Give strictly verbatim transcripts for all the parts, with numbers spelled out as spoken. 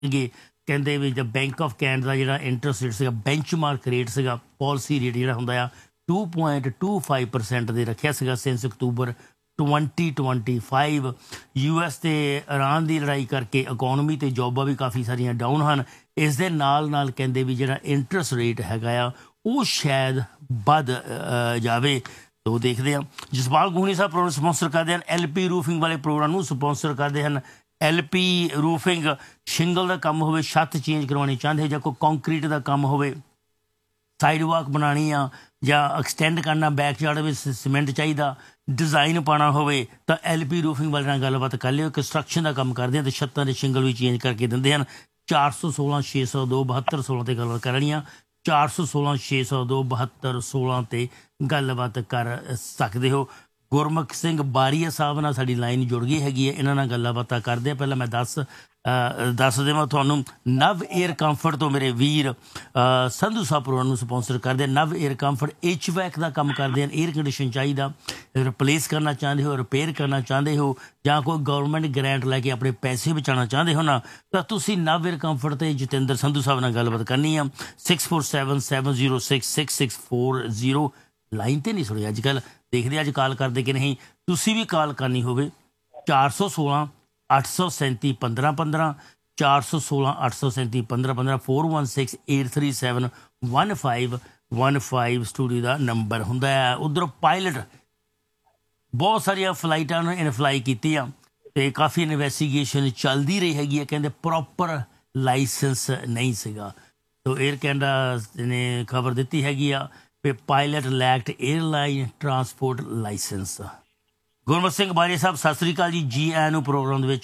ਗੇ ਕਹਿੰਦੇ ਵੀ ਦ bank of Canada ਦਾ ਜਿਹੜਾ ਇੰਟਰਸਟ ਰੇਟ ਸੀਗਾ ਬੈਂਚਮਾਰਕ ਰੇਟ ਸੀਗਾ ਪਾਲਿਸੀ ਰੇਟ ਜਿਹੜਾ ਹੁੰਦਾ ਆ to point to five percent ਦੇ ਰੱਖਿਆ ਸੀਗਾ since October twenty twenty five. U S ਅਤੇ ਇਰਾਨ ਦੀ ਲੜਾਈ ਕਰਕੇ ਇਕੋਨਮੀ ਅਤੇ ਜੋਬਾਂ ਵੀ ਕਾਫੀ ਸਾਰੀਆਂ ਡਾਊਨ ਹਨ। ਇਸ ਦੇ ਨਾਲ ਨਾਲ ਕਹਿੰਦੇ ਵੀ ਜਿਹੜਾ ਇੰਟਰਸਟ ਰੇਟ ਹੈਗਾ ਆ ਉਹ ਸ਼ਾਇਦ ਵੱਧ ਜਾਵੇ। ਤੋ ਦੇਖਦੇ ਹਾਂ। ਜਸਪਾਲ ਗੋਹਨੀ ਸਾਹਿਬ ਪ੍ਰੋਗਰਾਮ ਸਪੋਂਸਰ ਕਰਦੇ ਹਨ। ਐਲ ਪੀ ਰੂਫਿੰਗ ਵਾਲੇ ਪ੍ਰੋਗਰਾਮ ਨੂੰ ਸਪੋਂਸਰ ਕਰਦੇ ਹਨ। ਐਲ ਪੀ ਰੂਫਿੰਗ ਸ਼ਿੰਗਲ ਦਾ ਕੰਮ ਹੋਵੇ, ਛੱਤ ਚੇਂਜ ਕਰਵਾਉਣੀ ਚਾਹੁੰਦੇ ਜਾਂ ਕੋਈ ਕੰਕਰੀਟ ਦਾ ਕੰਮ ਹੋਵੇ, ਸਾਈਡ ਵਾਕ ਬਣਾਉਣੀ ਆ ਜਾਂ ਐਕਸਟੈਂਡ ਕਰਨਾ, ਬੈਕ ਯਾਰਡ ਵਿੱਚ ਸੀਮੈਂਟ ਚਾਹੀਦਾ, ਡਿਜ਼ਾਈਨ ਪਾਉਣਾ ਹੋਵੇ ਤਾਂ ਐਲ ਪੀ ਰੂਫਿੰਗ ਵਾਲੇ ਨਾਲ ਗੱਲਬਾਤ ਕਰ ਲਿਓ। ਕੰਸਟਰਕਸ਼ਨ ਦਾ ਕੰਮ ਕਰਦੇ ਆ ਅਤੇ ਛੱਤਾਂ ਦੇ ਸ਼ਿੰਗਲ ਵੀ ਚੇਂਜ ਕਰਕੇ ਦਿੰਦੇ ਹਨ। ਚਾਰ ਸੌ ਸੋਲਾਂ ਛੇ ਸੌ ਦੋ ਬਹੱਤਰ ਸੋਲਾਂ 'ਤੇ ਗੱਲਬਾਤ ਕਰਨੀ ਆ। ਚਾਰ ਸੌ ਸੋਲਾਂ ਛੇ ਸੌ ਦੋ ਬਹੱਤਰ ਸੋਲਾਂ 'ਤੇ ਗੱਲਬਾਤ ਕਰ ਸਕਦੇ ਹੋ। ਗੁਰਮੁਖ ਸਿੰਘ ਬਾਰੀਆ ਸਾਹਿਬ ਨਾਲ ਸਾਡੀ ਲਾਈਨ ਜੁੜ ਗਈ ਹੈਗੀ ਹੈ, ਇਹਨਾਂ ਨਾਲ ਗੱਲਾਂ ਬਾਤਾਂ ਕਰਦੇ ਆ। ਪਹਿਲਾਂ ਮੈਂ ਦੱਸ ਦੱਸ ਦੇਵਾਂ ਤੁਹਾਨੂੰ, ਨਵ ਏਅਰ ਕੰਫਰਟ ਤੋਂ ਮੇਰੇ ਵੀਰ ਸੰਧੂ ਸਾਹਿਬ ਪ੍ਰੋਗਰਾਮ ਨੂੰ ਸਪੋਂਸਰ ਕਰਦੇ। ਨਵ ਏਅਰ ਕੰਫਰਟ ਐਚ ਵੈਕ ਦਾ ਕੰਮ ਕਰਦੇ ਹਨ। ਏਅਰ ਕੰਡੀਸ਼ਨ ਚਾਹੀਦਾ, ਰਿਪਲੇਸ ਕਰਨਾ ਚਾਹੁੰਦੇ ਹੋ, ਰਿਪੇਅਰ ਕਰਨਾ ਚਾਹੁੰਦੇ ਹੋ ਜਾਂ ਕੋਈ ਗਵਰਨਮੈਂਟ ਗ੍ਰਾਂਟ ਲੈ ਕੇ ਆਪਣੇ ਪੈਸੇ ਬਚਾਉਣਾ ਚਾਹੁੰਦੇ ਹੋ ਨਾ, ਤਾਂ ਤੁਸੀਂ ਨਵ ਏਅਰ ਕੰਫਰਟ ਅਤੇ ਜਤਿੰਦਰ ਸੰਧੂ ਸਾਹਿਬ ਨਾਲ ਗੱਲਬਾਤ ਕਰਨੀ ਆ। Six four seven seven zero six six six four zero line 'ਤੇ ਨਹੀਂ ਸੁਣੀ ਅੱਜ ਕੱਲ੍ਹ, ਦੇਖਦੇ ਅੱਜ ਕਾਲ ਕਰਦੇ ਕਿ ਨਹੀਂ। ਤੁਸੀਂ ਵੀ ਕਾਲ ਕਰਨੀ ਹੋਵੇ ਚਾਰ ਸੌ ਸੋਲਾਂ ਅੱਠ ਸੌ ਸੈਂਤੀ ਪੰਦਰਾਂ ਪੰਦਰਾਂ, ਚਾਰ ਸੌ ਸੋਲਾਂ ਅੱਠ ਸੌ ਸੈਂਤੀ ਪੰਦਰਾਂ ਪੰਦਰਾਂ, four one six eight three seven one five one five studio ਦਾ ਨੰਬਰ ਹੁੰਦਾ ਹੈ। ਉੱਧਰੋਂ ਪਾਇਲਟ ਬਹੁਤ ਸਾਰੀਆਂ ਫਲਾਈਟਾਂ ਨੂੰ ਇਨਫਲਾਈ ਕੀਤੀਆਂ ਅਤੇ ਕਾਫੀ ਇਨਵੈਸਟੀਗੇਸ਼ਨ ਚੱਲਦੀ ਰਹੀ ਹੈਗੀ ਹੈ। ਕਹਿੰਦੇ ਪ੍ਰੋਪਰ ਲਾਇਸੈਂਸ ਨਹੀਂ ਸੀਗਾ। ਤੋ ਏਅਰ ਕੈਨੇਡਾ ਨੇ ਖਬਰ ਦਿੱਤੀ ਹੈਗੀ ਆ ਵੀ pilot ਲੈਕਡ airline transport licence. Gurmukh Singh ਬਾਰੀਆ ਸਾਹਿਬ ਸਤਿ ਸ੍ਰੀ ਅਕਾਲ ਜੀ, ਜੀ ਆਇਆਂ ਨੂੰ ਪ੍ਰੋਗਰਾਮ ਦੇ ਵਿੱਚ।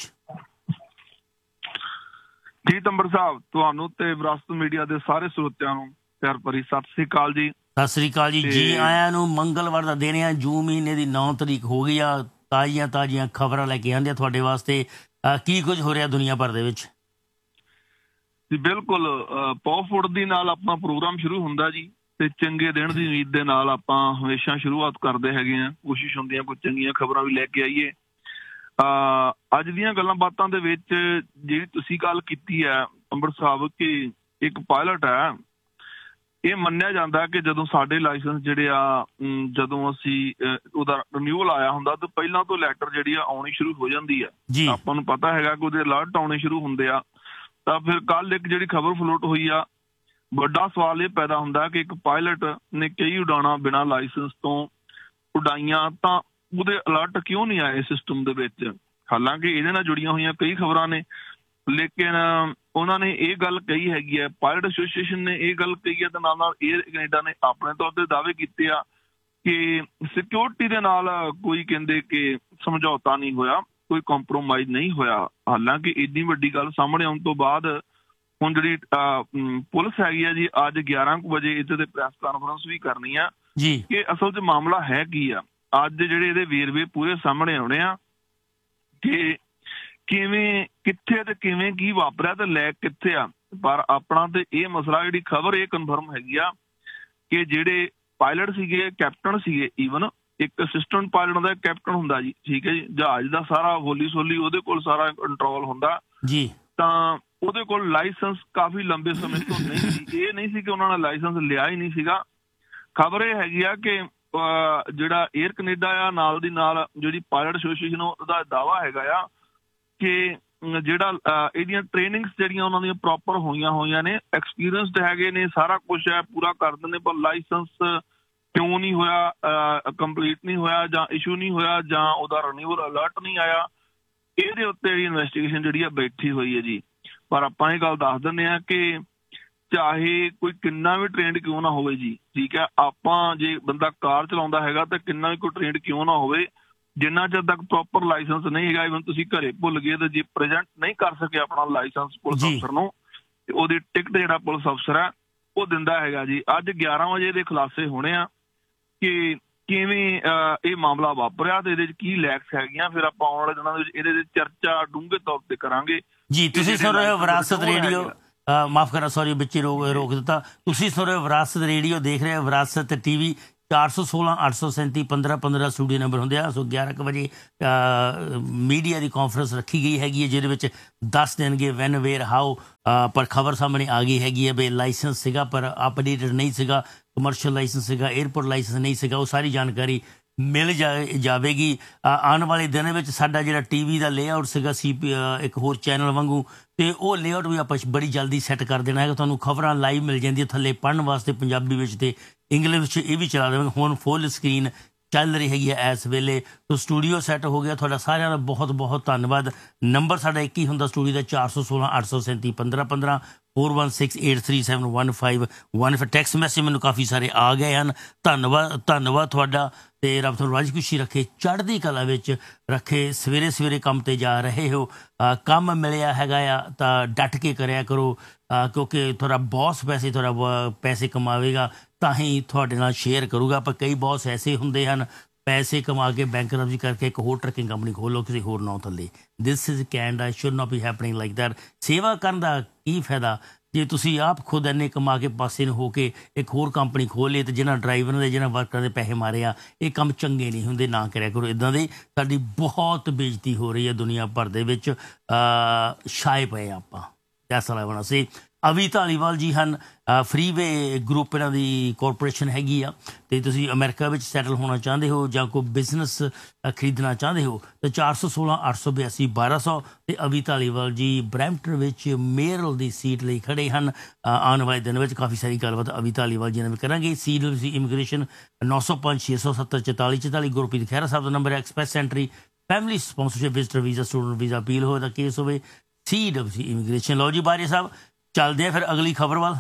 ਜੀ ਤੰਬਰ ਸਾਹਿਬ, ਤੁਹਾਨੂੰ ਤੇ ਵਿਰਾਸਤ ਮੀਡੀਆ ਦੇ ਸਾਰੇ ਸਰੋਤਿਆਂ ਨੂੰ ਪਿਆਰ ਭਰੀ ਸਤਿ ਸ੍ਰੀ ਅਕਾਲ ਜੀ। ਸਤਿ ਸ੍ਰੀ ਅਕਾਲ ਜੀ, ਜੀ ਆਇਆਂ ਨੂੰ। ਮੰਗਲਵਾਰ ਦਾ ਦਿਨ ਆ, ਜੂਨ ਮਹੀਨੇ ਦੀ ਨੌ ਤਰੀਕ ਹੋ ਗਈ ਆ। ਤਾਜ਼ੀਆਂ ਤਾਜ਼ੀਆਂ ਖਬਰਾਂ ਲੈ ਕੇ ਆਉਂਦੇ ਆ ਤੁਹਾਡੇ ਵਾਸਤੇ। ਕੀ ਕੁਝ ਹੋ ਰਿਹਾ ਦੁਨੀਆ ਭਰ ਦੇ ਵਿੱਚ? ਜੀ ਬਿਲਕੁਲ, ਪੌ ਫੁੱਟਦੀ ਨਾਲ ਆਪਣਾ ਪ੍ਰੋਗਰਾਮ ਸ਼ੁਰੂ ਹੁੰਦਾ ਜੀ, ਤੇ ਚੰਗੇ ਦਿਨ ਦੀ ਉਮੀਦ ਦੇ ਨਾਲ ਆਪਾਂ ਹਮੇਸ਼ਾ ਸ਼ੁਰੂਆਤ ਕਰਦੇ ਹੈਗੇ ਹਾਂ। ਕੋਸ਼ਿਸ਼ ਹੁੰਦੀ ਆ ਕੋਈ ਚੰਗੀਆਂ ਖਬਰਾਂ ਵੀ ਲੈ ਕੇ ਆਈਏ। ਅੱਜ ਦੀਆਂ ਗੱਲਾਂ ਬਾਤਾਂ ਦੇ ਵਿੱਚ ਜਿਹੜੀ ਤੁਸੀਂ ਗੱਲ ਕੀਤੀ ਹੈ ਅੰਬਰ ਸਾਹਿਬ ਕਿ ਇੱਕ ਪਾਇਲਟ ਹੈ, ਇਹ ਮੰਨਿਆ ਜਾਂਦਾ ਕਿ ਜਦੋਂ ਸਾਡੇ ਲਾਇਸੈਂਸ ਜਿਹੜੇ ਆ, ਜਦੋਂ ਅਸੀਂ ਉਹਦਾ ਰਿਨਿਊਅਲ ਆਇਆ ਹੁੰਦਾ ਤਾਂ ਪਹਿਲਾਂ ਤੋਂ ਲੈਟਰ ਜਿਹੜੀ ਆ ਆਉਣੀ ਸ਼ੁਰੂ ਹੋ ਜਾਂਦੀ ਆ। ਆਪਾਂ ਨੂੰ ਪਤਾ ਹੈਗਾ ਕਿ ਉਹਦੇ ਅਲਰਟ ਆਉਣੇ ਸ਼ੁਰੂ ਹੁੰਦੇ ਆ। ਤਾਂ ਫਿਰ ਕੱਲ ਇੱਕ ਜਿਹੜੀ ਖਬਰ ਫਲੋਟ ਹੋਈ ਆ, ਵੱਡਾ ਸਵਾਲ ਇਹ ਪੈਦਾ ਹੁੰਦਾ ਕਿ ਇੱਕ ਪਾਇਲਟ ਨੇ ਕਈ ਉਡਾਣਾਂ ਬਿਨਾਂ ਲਾਇਸੈਂਸ ਤੋਂ ਉਡਾਈਆਂ, ਤਾਂ ਉਹਦੇ ਅਲਰਟ ਕਿਉਂ ਨਹੀਂ ਆਏ ਸਿਸਟਮ ਦੇ ਵਿੱਚ? ਹਾਲਾਂਕਿ ਇਹਦੇ ਨਾਲ ਜੁੜੀਆਂ ਹੋਈਆਂ ਕਈ ਖਬਰਾਂ ਨੇ, ਲੇਕਿਨ ਉਹਨਾਂ ਨੇ ਇਹ ਗੱਲ ਕਹੀ ਹੈਗੀ ਹੈ, ਪਾਇਲਟ ਐਸੋਸੀਏਸ਼ਨ ਨੇ ਇਹ ਗੱਲ ਕਹੀ ਹੈ, ਤੇ ਨਾਲ ਨਾਲ ਏਅਰ ਕੈਨੇਡਾ ਨੇ ਆਪਣੇ ਤੌਰ ਤੇ ਦਾਅਵੇ ਕੀਤੇ ਆ ਕਿ ਸਿਕਿਉਰਿਟੀ ਦੇ ਨਾਲ ਕੋਈ ਕਹਿੰਦੇ ਕਿ ਸਮਝੌਤਾ ਨਹੀਂ ਹੋਇਆ, ਕੋਈ ਕੰਪਰੋਮਾਈਜ਼ ਨਹੀਂ ਹੋਇਆ। ਹਾਲਾਂਕਿ ਇੰਨੀ ਵੱਡੀ ਗੱਲ ਸਾਹਮਣੇ ਆਉਣ ਤੋਂ ਬਾਅਦ ਹੁਣ ਜਿਹੜੀ ਪੁਲਿਸ ਹੈਗੀ ਆ ਜੀ, ਅੱਜ ਗਿਆਰਾਂ ਕੁ ਵਜੇ ਇਹਦੇ ਤੇ ਪ੍ਰੈਸ ਕਾਨਫਰੰਸ ਵੀ ਕਰਨੀ ਆ ਕਿ ਅਸਲ 'ਚ ਮਾਮਲਾ ਹੈ ਕੀ ਆ। ਅੱਜ ਜਿਹੜੇ ਇਹਦੇ ਵੇਰਵੇ ਪੂਰੇ ਸਾਹਮਣੇ ਆਉਣੇ ਆ ਕਿ ਕਿਵੇਂ, ਕਿੱਥੇ ਤੇ ਕਿਵੇਂ ਕੀ ਵਾਪਰਿਆ ਤੇ ਲੈ ਕਿੱਥੇ ਆ। ਪਰ ਆਪਣਾ ਤੇ ਇਹ ਮਸਲਾ, ਜਿਹੜੀ ਖਬਰ ਇਹ ਕਨਫਰਮ ਹੈਗੀ ਆ ਕਿ ਜਿਹੜੇ ਪਾਇਲਟ ਸੀਗੇ, ਕੈਪਟਨ ਸੀਗੇ, ਈਵਨ ਇੱਕ ਅਸਿਸਟੈਂਟ ਪਾਇਲਟ ਦਾ ਕੈਪਟਨ ਹੁੰਦਾ ਜੀ, ਠੀਕ ਹੈ ਜੀ, ਜਹਾਜ਼ ਦਾ ਸਾਰਾ ਹੋਲੀ ਸੋਲੀ ਉਹਦੇ ਕੋਲ ਸਾਰਾ ਕੰਟਰੋਲ ਹੁੰਦਾ ਜੀ, ਤਾਂ ਉਹਦੇ ਕੋਲ ਲਾਇਸੈਂਸ ਕਾਫੀ ਲੰਬੇ ਸਮੇਂ ਤੋਂ ਨਹੀਂ ਸੀ। ਇਹ ਨਹੀਂ ਸੀ ਕਿ ਉਹਨਾਂ ਨੇ ਲਾਇਸੈਂਸ ਲਿਆ ਹੀ ਨਹੀਂ ਸੀਗਾ। ਖਬਰ ਇਹ ਹੈਗੀ ਆ ਕਿ ਜਿਹੜਾ ਏਅਰ ਕੈਨੇਡਾ ਆ, ਨਾਲ ਦੀ ਨਾਲ ਜਿਹੜੀ ਪਾਇਲਟ ਐਸੋਸੀਏਸ਼ਨ ਉਹਦਾ ਦਾਅਵਾ ਹੈਗਾ ਆ ਕਿ ਜਿਹੜਾ ਇਹਦੀਆਂ ਟ੍ਰੇਨਿੰਗਸ ਜਿਹੜੀਆਂ ਉਹਨਾਂ ਦੀਆਂ ਪ੍ਰੋਪਰ ਹੋਈਆਂ ਹੋਈਆਂ ਨੇ, ਐਕਸਪੀਰੀਅੰਸਡ ਹੈਗੇ ਨੇ, ਸਾਰਾ ਕੁਛ ਹੈ, ਪੂਰਾ ਕਰ ਦਿੰਦੇ, ਪਰ ਲਾਇਸੈਂਸ ਕਿਉਂ ਨਹੀਂ ਹੋਇਆ, ਕੰਪਲੀਟ ਨਹੀਂ ਹੋਇਆ ਜਾਂ ਇਸ਼ੂ ਨਹੀਂ ਹੋਇਆ ਜਾਂ ਉਹਦਾ ਰਿਨਿਊਅਲ ਅਲਰਟ ਨਹੀਂ ਆਇਆ, ਇਹਦੇ ਉੱਤੇ ਜਿਹੜੀ ਇਨਵੈਸਟੀਗੇਸ਼ਨ ਜਿਹੜੀ ਆ ਬੈਠੀ ਹੋਈ ਹੈ ਜੀ। ਪਰ ਆਪਾਂ ਇਹ ਗੱਲ ਦੱਸ ਦਿੰਦੇ ਹਾਂ ਕਿ ਚਾਹੇ ਕੋਈ ਕਿੰਨਾ ਵੀ ਟ੍ਰੇਨਡ ਕਿਉਂ ਨਾ ਹੋਵੇ ਜੀ, ਠੀਕ ਹੈ, ਆਪਾਂ ਜੇ ਬੰਦਾ ਕਾਰ ਚਲਾਉਂਦਾ ਹੈਗਾ ਤਾਂ ਕਿੰਨਾ ਵੀ ਕੋਈ ਟ੍ਰੇਨਡ ਕਿਉਂ ਨਾ ਹੋਵੇ, ਜਿੰਨਾ ਚਿਰ ਤੱਕ ਪ੍ਰੋਪਰ ਲਾਇਸੈਂਸ ਨਹੀਂ ਹੈਗਾ, ਇਵਨ ਤੁਸੀਂ ਘਰੇ ਭੁੱਲ ਗਏ ਤੇ ਜੇ ਪ੍ਰੈਜੈਂਟ ਨਹੀਂ ਕਰ ਸਕੇ ਆਪਣਾ ਲਾਇਸੈਂਸ ਪੁਲਿਸ ਅਫਸਰ ਨੂੰ, ਤੇ ਉਹਦੀ ਟਿਕਟ ਜਿਹੜਾ ਪੁਲਿਸ ਅਫਸਰ ਹੈ ਉਹ ਦਿੰਦਾ ਹੈਗਾ ਜੀ। ਅੱਜ ਗਿਆਰਾਂ ਵਜੇ ਦੇ ਖੁਲਾਸੇ ਹੋਣੇ ਆ ਕਿ ਕਿਵੇਂ ਇਹ ਮਾਮਲਾ ਵਾਪਰਿਆ ਤੇ ਇਹਦੇ 'ਚ ਕੀ ਲੈਕਸ ਹੈਗੀਆਂ। ਫਿਰ ਆਪਾਂ ਆਉਣ ਵਾਲੇ ਦਿਨਾਂ ਦੇ ਵਿੱਚ ਇਹਦੇ 'ਤੇ ਚਰਚਾ ਡੂੰਘੇ ਤੌਰ ਤੇ ਕਰਾਂਗੇ ਜੀ। ਤੁਸੀਂ ਸੁਣ ਰਹੇ ਹੋ ਵਿਰਾਸਤ ਰੇਡੀਓ, ਮਾਫ ਕਰਨਾ ਸੌਰੀ ਵਿੱਚ ਰੋਕ ਰੋਕ ਦਿੱਤਾ। ਤੁਸੀਂ ਸੁਣ ਰਹੇ ਹੋ ਵਿਰਾਸਤ ਰੇਡੀਓ, ਦੇਖ ਰਹੇ ਹੋ ਵਿਰਾਸਤ ਟੀ ਵੀ। ਚਾਰ ਸੌ ਸੋਲਾਂ ਅੱਠ ਸੌ ਸੈਂਤੀ ਪੰਦਰਾਂ ਪੰਦਰਾਂ ਸਟੂਡੀਓ ਨੰਬਰ ਹੁੰਦੇ ਆ। ਸੋ ਗਿਆਰਾਂ ਕੁ ਵਜੇ ਮੀਡੀਆ ਦੀ ਕਾਨਫਰੰਸ ਰੱਖੀ ਗਈ ਹੈਗੀ ਹੈ, ਜਿਹਦੇ ਵਿੱਚ ਦੱਸ ਦੇਣਗੇ ਵੈਨ ਵੇਅਰ ਹਾਊ। ਪਰ ਖਬਰ ਸਾਹਮਣੇ ਆ ਗਈ ਹੈਗੀ ਹੈ ਵੀ ਲਾਇਸੈਂਸ ਸੀਗਾ ਪਰ ਅਪਡੇਟਡ ਨਹੀਂ ਸੀਗਾ, ਕਮਰਸ਼ੀਅਲ ਲਾਇਸੈਂਸ ਸੀਗਾ, ਏਅਰਪੋਰਟ ਲਾਇਸੈਂਸ ਨਹੀਂ ਸੀਗਾ। ਉਹ ਸਾਰੀ ਜਾਣਕਾਰੀ ਮਿਲ ਜਾ ਜਾਵੇਗੀ ਆਉਣ ਵਾਲੇ ਦਿਨਾਂ ਵਿੱਚ। ਸਾਡਾ ਜਿਹੜਾ ਟੀ ਵੀ ਦਾ ਲੇਆਊਟ ਸੀਗਾ ਸੀ ਇੱਕ ਹੋਰ ਚੈਨਲ ਵਾਂਗੂ, ਅਤੇ ਉਹ ਲੇਆਊਟ ਵੀ ਆਪਾਂ ਬੜੀ ਜਲਦੀ ਸੈੱਟ ਕਰ ਦੇਣਾ ਹੈਗਾ। ਤੁਹਾਨੂੰ ਖਬਰਾਂ ਲਾਈਵ ਮਿਲ ਜਾਂਦੀਆਂ ਥੱਲੇ ਪੜ੍ਹਨ ਵਾਸਤੇ ਪੰਜਾਬੀ ਵਿੱਚ ਅਤੇ ਇੰਗਲਿਸ਼ ਵਿੱਚ, ਇਹ ਵੀ ਚਲਾ ਦੇਵਾਂਗੇ। ਹੁਣ ਫੁੱਲ ਸਕਰੀਨ ਚੱਲ ਰਹੀ ਹੈਗੀ ਹੈ ਇਸ ਵੇਲੇ। ਤੋ ਸਟੂਡੀਓ ਸੈੱਟ ਹੋ ਗਿਆ। ਤੁਹਾਡਾ ਸਾਰਿਆਂ ਦਾ ਬਹੁਤ ਬਹੁਤ ਧੰਨਵਾਦ। ਨੰਬਰ ਸਾਡਾ ਇੱਕ ਹੀ ਹੁੰਦਾ ਸਟੂਡੀਓ ਦਾ, ਚਾਰ ਸੌ ਸੋਲਾਂ ਅੱਠ ਸੌ ਸੈਂਤੀ ਪੰਦਰਾਂ ਪੰਦਰਾਂ four one six eight three seven one five one. ਫਿਰ ਟੈਕਸਟ ਮੈਸੇਜ ਮੈਨੂੰ ਕਾਫੀ ਸਾਰੇ ਆ ਗਏ ਹਨ। ਧੰਨਵਾਦ ਧੰਨਵਾਦ ਤੁਹਾਡਾ, ਅਤੇ ਰੱਬ ਤੁਹਾਨੂੰ ਰਾਜੀ ਖੁਸ਼ੀ ਰੱਖੇ, ਚੜ੍ਹਦੀ ਕਲਾ ਵਿੱਚ ਰੱਖੇ। ਸਵੇਰੇ ਸਵੇਰੇ ਕੰਮ 'ਤੇ ਜਾ ਰਹੇ ਹੋ, ਕੰਮ ਮਿਲਿਆ ਹੈਗਾ ਆ ਤਾਂ ਡਟ ਕੇ ਕਰਿਆ ਕਰੋ, ਕਿਉਂਕਿ ਤੁਹਾਡਾ ਬੌਸ ਪੈਸੇ ਤੁਹਾਡਾ ਪੈਸੇ ਕਮਾਵੇਗਾ ਤਾਂ ਹੀ ਤੁਹਾਡੇ ਨਾਲ ਸ਼ੇਅਰ ਕਰੂਗਾ। ਪਰ ਕਈ ਬੌਸ ਐਸੇ ਹੁੰਦੇ ਹਨ ਪੈਸੇ ਕਮਾ ਕੇ ਬੈਂਕਰਪਸੀ ਕਰਕੇ ਇੱਕ ਹੋਰ ਟਰੱਕਿੰਗ ਕੰਪਨੀ ਖੋਲ੍ਹ ਕਿਸੇ ਹੋਰ ਨਾਂ ਥੱਲੇ। This is Canada, should not be happening like that. ਸੇਵਾ ਕਰਨ ਦਾ ਕੀ ਫਾਇਦਾ ਜੇ ਤੁਸੀਂ ਆਪ ਖੁਦ ਇੰਨੇ ਕਮਾ ਕੇ ਪਾਸੇ ਨੂੰ ਹੋ ਕੇ ਇੱਕ ਹੋਰ ਕੰਪਨੀ ਖੋਲ੍ਹ ਲਈ, ਅਤੇ ਜਿਹਨਾਂ ਡਰਾਈਵਰਾਂ ਦੇ ਜਿਹਨਾਂ ਵਰਕਰਾਂ ਦੇ ਪੈਸੇ ਮਾਰੇ ਆ। ਇਹ ਕੰਮ ਚੰਗੇ ਨਹੀਂ ਹੁੰਦੇ, ਨਾ ਕਰਿਆ ਕਰੋ ਇੱਦਾਂ ਦੇ। ਸਾਡੀ ਬਹੁਤ ਬੇਇੱਜ਼ਤੀ ਹੋ ਰਹੀ ਹੈ ਦੁਨੀਆ ਭਰ ਦੇ ਵਿੱਚ, ਛਾਏ ਪਏ ਆਪਾਂ। ਐਸਾ ਲੱਗਣਾ ਸੀ। ਅਵੀ ਧਾਲੀਵਾਲ ਜੀ ਹਨ, ਫਰੀਵੇ ਗਰੁੱਪ ਇਹਨਾਂ ਦੀ ਕਾਰਪੋਰੇਸ਼ਨ ਹੈਗੀ ਆ, ਅਤੇ ਤੁਸੀਂ ਅਮਰੀਕਾ ਵਿੱਚ ਸੈਟਲ ਹੋਣਾ ਚਾਹੁੰਦੇ ਹੋ ਜਾਂ ਕੋਈ ਬਿਜ਼ਨਸ ਖਰੀਦਣਾ ਚਾਹੁੰਦੇ ਹੋ ਤਾਂ ਚਾਰ ਸੌ ਸੋਲਾਂ ਅੱਠ ਸੌ ਬਿਆਸੀ ਬਾਰਾਂ ਸੌ। ਅਤੇ ਅਵੀ ਧਾਲੀਵਾਲ ਜੀ ਬਰੈਂਪਟਨ ਵਿੱਚ ਮੇਅਰ ਦੀ ਸੀਟ ਲਈ ਖੜ੍ਹੇ ਹਨ। ਆਉਣ ਵਾਲੇ ਦਿਨ ਵਿੱਚ ਕਾਫੀ ਸਾਰੀ ਗੱਲਬਾਤ ਅਵੀ ਧਾਲੀਵਾਲ ਜੀ ਨਾਲ ਵੀ ਕਰਾਂਗੇ। ਸੀ ਡਬਲਿਊ ਸੀ ਇਮੀਗ੍ਰੇਸ਼ਨ ਨੌ ਸੌ ਪੰਜ ਛੇ ਸੌ ਸੱਤਰ ਚੁਤਾਲੀ ਚੁਤਾਲੀ। ਗੁਰਪ੍ਰੀਤ ਖਹਿਰਾ ਸਾਹਿਬ ਦਾ ਨੰਬਰ ਹੈ। Express entry, family sponsorship, visitor visa, student visa, appeal ਹੋਏ ਦਾ ਕੇਸ ਹੋਵੇ, ਸੀ ਡਬਲਿਊ ਸੀ ਇਮੀਗ੍ਰੇਸ਼ਨ। ਲਓ ਜੀ ਬਾਰੀ ਸਾਹਿਬ, ਚੱਲਦੇ ਆ ਫਿਰ ਅਗਲੀ ਖਬਰ ਵੱਲ।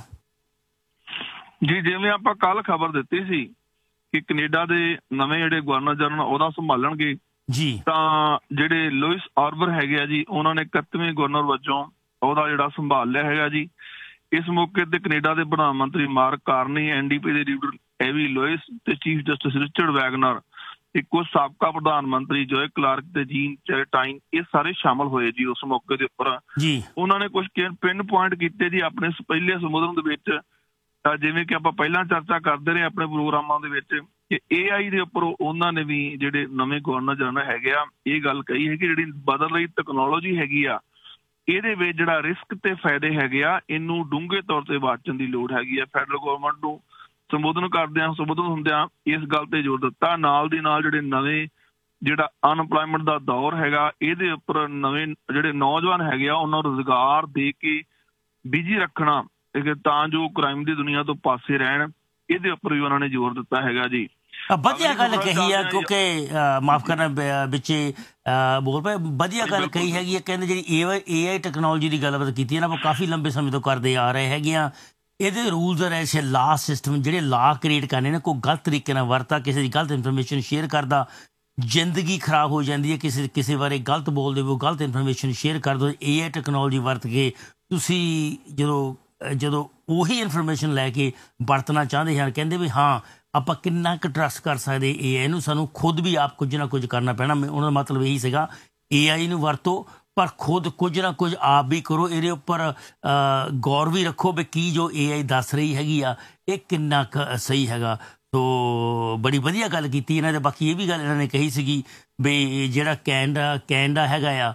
ਜੀ, ਜਿਵੇਂ ਆਪਾਂ ਕੱਲ ਖਬਰ ਦਿੱਤੀ ਸੀ ਕਿ ਕੈਨੇਡਾ ਦੇ ਨਵੇਂ ਜਿਹੜੇ ਗਵਰਨਰ ਜਨਰਲ ਉਹਦਾ ਸੰਭਾਲਣਗੇ ਜੀ, ਤਾਂ ਜਿਹੜੇ ਲੁਇਸ ਆਰਬਰ ਹੈਗੇ ਆ ਜੀ, ਉਹਨਾਂ ਨੇ ਇਕੱਤਵੇਂ ਗਵਰਨਰ ਵਜੋਂ ਉਹਦਾ ਜਿਹੜਾ ਸੰਭਾਲ ਲਿਆ ਹੈਗਾ ਜੀ। ਇਸ ਮੌਕੇ ਤੇ ਕੈਨੇਡਾ ਦੇ ਪ੍ਰਧਾਨ ਮੰਤਰੀ mark Carney, N D P ਦੇ ਲੀਡਰ ਐਵੀ ਲੁਇਸ ਤੇ ਚੀਫ ਜਸਟਿਸ ਰਿਚਰਡ ਵੈਗਨਰ, ਇੱਕੋ ਸਾਬਕਾ ਪ੍ਰਧਾਨ ਮੰਤਰੀ ਜੋਏ ਕਲਾਰਕ ਤੇ ਜੀਨ ਚੈਰਟਾਈਨ, ਇਹ ਸਾਰੇ ਸ਼ਾਮਲ ਹੋਏ ਜੀ ਉਸ ਮੌਕੇ ਦੇ ਉੱਪਰ ਜੀ। ਉਹਨਾਂ ਨੇ ਕੁਝ ਪਿੰਨ ਪੁਆਇੰਟ ਕੀਤੇ ਜੀ ਆਪਣੇ ਪਹਿਲੇ ਸੰਬੋਧਨ ਦੇ ਵਿੱਚ, ਜਿਵੇਂ ਕਿ ਆਪਾਂ ਪਹਿਲਾਂ ਚਰਚਾ ਕਰਦੇ ਰਹੇ ਆਪਣੇ ਪ੍ਰੋਗਰਾਮਾਂ ਦੇ ਵਿੱਚ ਕਿ ਏ ਆਈ ਦੇ ਉੱਪਰ ਉਹਨਾਂ ਨੇ ਵੀ ਜਿਹੜੇ ਨਵੇਂ ਗਵਰਨਰ ਜਨਰਲ ਹੈਗੇ ਆ ਇਹ ਗੱਲ ਕਹੀ ਹੈ ਕਿ ਜਿਹੜੀ ਬਦਲ ਰਹੀ ਤਕਨੋਲੋਜੀ ਹੈਗੀ ਆ ਇਹਦੇ ਵਿੱਚ ਜਿਹੜਾ ਰਿਸਕ ਤੇ ਫਾਇਦੇ ਹੈਗੇ ਆ, ਇਹਨੂੰ ਡੂੰਘੇ ਤੌਰ ਤੇ ਵਾਚਣ ਦੀ ਲੋੜ ਹੈਗੀ ਆ। ਫੈਡਰਲ ਗਵਰਨਮੈਂਟ ਨੂੰ ਸੰਬੋਧਨ ਕਰਦਿਆਂ ਸੰਬੋਧਨ ਹੁੰਦਿਆਂ ਇਸ ਗੱਲ ਤੇ ਜ਼ੋਰ ਦਿੱਤਾ। ਨਾਲ ਦੀ ਨਾਲ ਜਿਹੜੇ ਨਵੇਂ ਜਿਹੜਾ ਅਨਪਲਾਇਮੈਂਟ ਦਾ ਦੌਰ ਹੈਗਾ ਇਹਦੇ ਉੱਪਰ ਨਵੇਂ ਜਿਹੜੇ ਨੌਜਵਾਨ ਹੈਗੇ ਆ ਉਹਨਾਂ ਨੂੰ ਰੁਜ਼ਗਾਰ ਦੇ ਕੇ ਬਿਜੀ ਰੱਖਣਾ ਤਾਂ ਜੋ ਕ੍ਰਾਈਮ ਦੀ ਦੁਨੀਆ ਤੋਂ ਪਾਸੇ ਰਹਿਣ, ਇਹਦੇ ਉੱਪਰ ਵੀ ਉਹਨਾਂ ਨੇ ਜ਼ੋਰ ਦਿੱਤਾ ਹੈਗਾ ਜੀ। ਵਧੀਆ ਗੱਲ ਕਹੀ ਆ, ਕਿਉਂਕਿ ਮਾਫ਼ ਕਰਨਾ ਵਿੱਚ ਬੋਲ ਪਏ, ਵਧੀਆ ਗੱਲ ਕਹੀ ਹੈਗੀ ਆ। ਕਹਿੰਦੇ ਜਿਹੜੀ ਏ ਏ ਆਈ ਟੈਕਨੋਲੋਜੀ ਦੀ ਗੱਲਬਾਤ ਕੀਤੀ ਹੈ ਨਾ, ਆਪਾਂ ਕਾਫੀ ਲੰਬੇ ਸਮੇਂ ਤੋਂ ਕਰਦੇ ਆ ਰਹੇ ਹੈਗੇ ਆ। ਇਹਦੇ ਰੂਲਸ ਐਂਡ ਐਸੇ ਲਾ ਸਿਸਟਮ ਜਿਹੜੇ ਲਾ ਕ੍ਰੀਏਟ ਕਰਨੇ ਨੇ, ਕੋਈ ਗਲਤ ਤਰੀਕੇ ਨਾਲ ਵਰਤਾ, ਕਿਸੇ ਦੀ ਗਲਤ ਇਨਫੋਰਮੇਸ਼ਨ ਸ਼ੇਅਰ ਕਰਦਾ, ਜ਼ਿੰਦਗੀ ਖਰਾਬ ਹੋ ਜਾਂਦੀ ਹੈ। ਕਿਸੇ ਕਿਸੇ ਬਾਰੇ ਗਲਤ ਬੋਲਦੇ ਹੋ, ਗਲਤ ਇਨਫੋਰਮੇਸ਼ਨ ਸ਼ੇਅਰ ਕਰ ਦਿਓ। ਏ ਆਈ ਟੈਕਨੋਲੋਜੀ ਵਰਤ ਕੇ ਤੁਸੀਂ ਜਦੋਂ ਜਦੋਂ ਉਹੀ ਇਨਫੋਰਮੇਸ਼ਨ ਲੈ ਕੇ ਵਰਤਣਾ ਚਾਹੁੰਦੇ ਹਨ, ਕਹਿੰਦੇ ਵੀ ਹਾਂ ਆਪਾਂ ਕਿੰਨਾ ਕੁ ਟਰੱਸਟ ਕਰ ਸਕਦੇ ਏ ਆਈ ਨੂੰ, ਸਾਨੂੰ ਖੁਦ ਵੀ ਆਪ ਕੁਝ ਨਾ ਕੁਝ ਕਰਨਾ ਪੈਣਾ। ਉਹਨਾਂ ਦਾ ਮਤਲਬ ਇਹੀ ਸੀਗਾ ਏ ਆਈ ਨੂੰ ਵਰਤੋ ਪਰ ਖੁਦ ਕੁਝ ਨਾ ਕੁਝ ਆਪ ਵੀ ਕਰੋ। ਇਹਦੇ ਉੱਪਰ ਗੌਰ ਵੀ ਰੱਖੋ ਵੀ ਕੀ ਜੋ ਏ ਆਈ ਦੱਸ ਰਹੀ ਹੈਗੀ ਆ ਇਹ ਕਿੰਨਾ ਕੁ ਸਹੀ ਹੈਗਾ। ਸੋ ਬੜੀ ਵਧੀਆ ਗੱਲ ਕੀਤੀ ਇਹਨਾਂ ਦੇ। ਬਾਕੀ ਇਹ ਵੀ ਗੱਲ ਇਹਨਾਂ ਨੇ ਕਹੀ ਸੀਗੀ ਵੀ ਜਿਹੜਾ ਕੈਨੇਡਾ ਕੈਨੇਡਾ ਹੈਗਾ ਆ,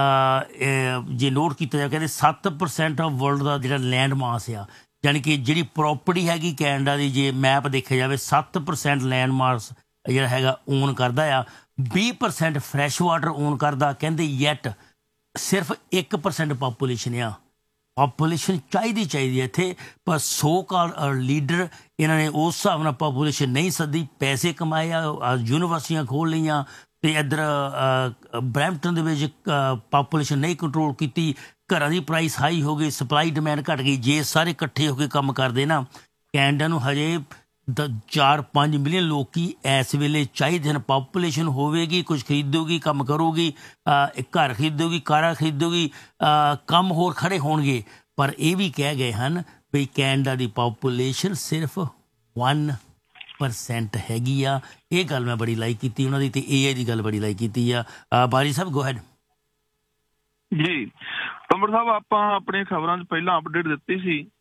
ਜੇ ਨੋਟ ਕੀਤਾ ਜਾਵੇ ਕਹਿੰਦੇ ਸੱਤ ਪਰਸੈਂਟ ਆਫ ਵਰਲਡ ਦਾ ਜਿਹੜਾ ਲੈਂਡ ਮਾਸ ਆ, ਯਾਨੀ ਕਿ ਜਿਹੜੀ ਪ੍ਰੋਪਰਟੀ ਹੈਗੀ ਕੈਨੇਡਾ ਦੀ, ਜੇ ਮੈਪ ਦੇਖਿਆ ਜਾਵੇ ਸੱਤ ਪਰਸੈਂਟ ਲੈਂਡ ਮਾਸ ਜਿਹੜਾ ਹੈਗਾ ਓਨ ਕਰਦਾ ਆ, ਵੀਹ ਪਰਸੈਂਟ ਫਰੈਸ਼ ਵਾਟਰ ਓਨ ਕਰਦਾ। ਕਹਿੰਦੇ ਯੈਟ ਸਿਰਫ ਇੱਕ ਪਰਸੈਂਟ ਪਾਪੂਲੇਸ਼ਨ ਆ। ਪਾਪੂਲੇਸ਼ਨ ਚਾਹੀਦੀ ਚਾਹੀਦੀ ਹੈ ਇੱਥੇ, ਪਰ ਸੋ ਕਾਲ ਲੀਡਰ ਇਹਨਾਂ ਨੇ ਉਸ ਹਿਸਾਬ ਨਾਲ ਪਾਪੂਲੇਸ਼ਨ ਨਹੀਂ ਸੱਦੀ, ਪੈਸੇ ਕਮਾਏ ਆ, ਯੂਨੀਵਰਸਿਟੀਆਂ ਖੋਲ੍ਹ ਲਈਆਂ, ਅਤੇ ਇੱਧਰ ਬਰੈਂਪਟਨ ਦੇ ਵਿੱਚ ਪਾਪੂਲੇਸ਼ਨ ਨਹੀਂ ਕੰਟਰੋਲ ਕੀਤੀ, ਘਰਾਂ ਦੀ ਪ੍ਰਾਈਸ ਹਾਈ ਹੋ ਗਈ, ਸਪਲਾਈ ਡਿਮਾਂਡ ਘੱਟ ਗਈ। ਜੇ ਸਾਰੇ ਇਕੱਠੇ ਹੋ ਕੇ ਕੰਮ ਕਰਦੇ ਨਾ, ਕੈਨੇਡਾ ਨੂੰ ਹਜੇ ਦ ਚਾਰ ਪੰਜ ਮਿਲੀਅਨ ਲੋਕ ਇਸ ਵੇਲੇ ਚਾਹੀਦੇ ਹਨ। ਪਾਪੂਲੇਸ਼ਨ ਹੋਵੇਗੀ, ਕੁਝ ਖਰੀਦੂਗੀ, ਕੰਮ ਕਰੂਗੀ, ਘਰ ਖਰੀਦੂਗੀ, ਕਾਰਾਂ ਖਰੀਦੂਗੀ, ਕੰਮ ਹੋਰ ਖੜ੍ਹੇ ਹੋਣਗੇ। ਪਰ ਇਹ ਵੀ ਕਹਿ ਗਏ ਹਨ ਵੀ ਕੈਨੇਡਾ ਦੀ ਪਾਪੂਲੇਸ਼ਨ ਸਿਰਫ ਵਨ ਪਰਸੈਂਟ ਹੈਗੀ ਆ। ਇਹ ਗੱਲ ਮੈਂ ਬੜੀ ਲਾਈਕ ਕੀਤੀ ਉਹਨਾਂ ਦੀ, ਅਤੇ ਏ ਆਈ ਦੀ ਗੱਲ ਬੜੀ ਲਾਈਕ ਕੀਤੀ ਆ। ਬਾਰੀ ਸਾਹਿਬ ਗੋ ਹੈਡ। ਜੀ ਅੰਮ੍ਰਿਤ ਸਾਹਿਬ, ਆਪਾਂ ਆਪਣੀਆਂ ਖਬਰਾਂ 'ਚ ਪਹਿਲਾਂ ਅਪਡੇਟ ਦਿੱਤੀ ਸੀ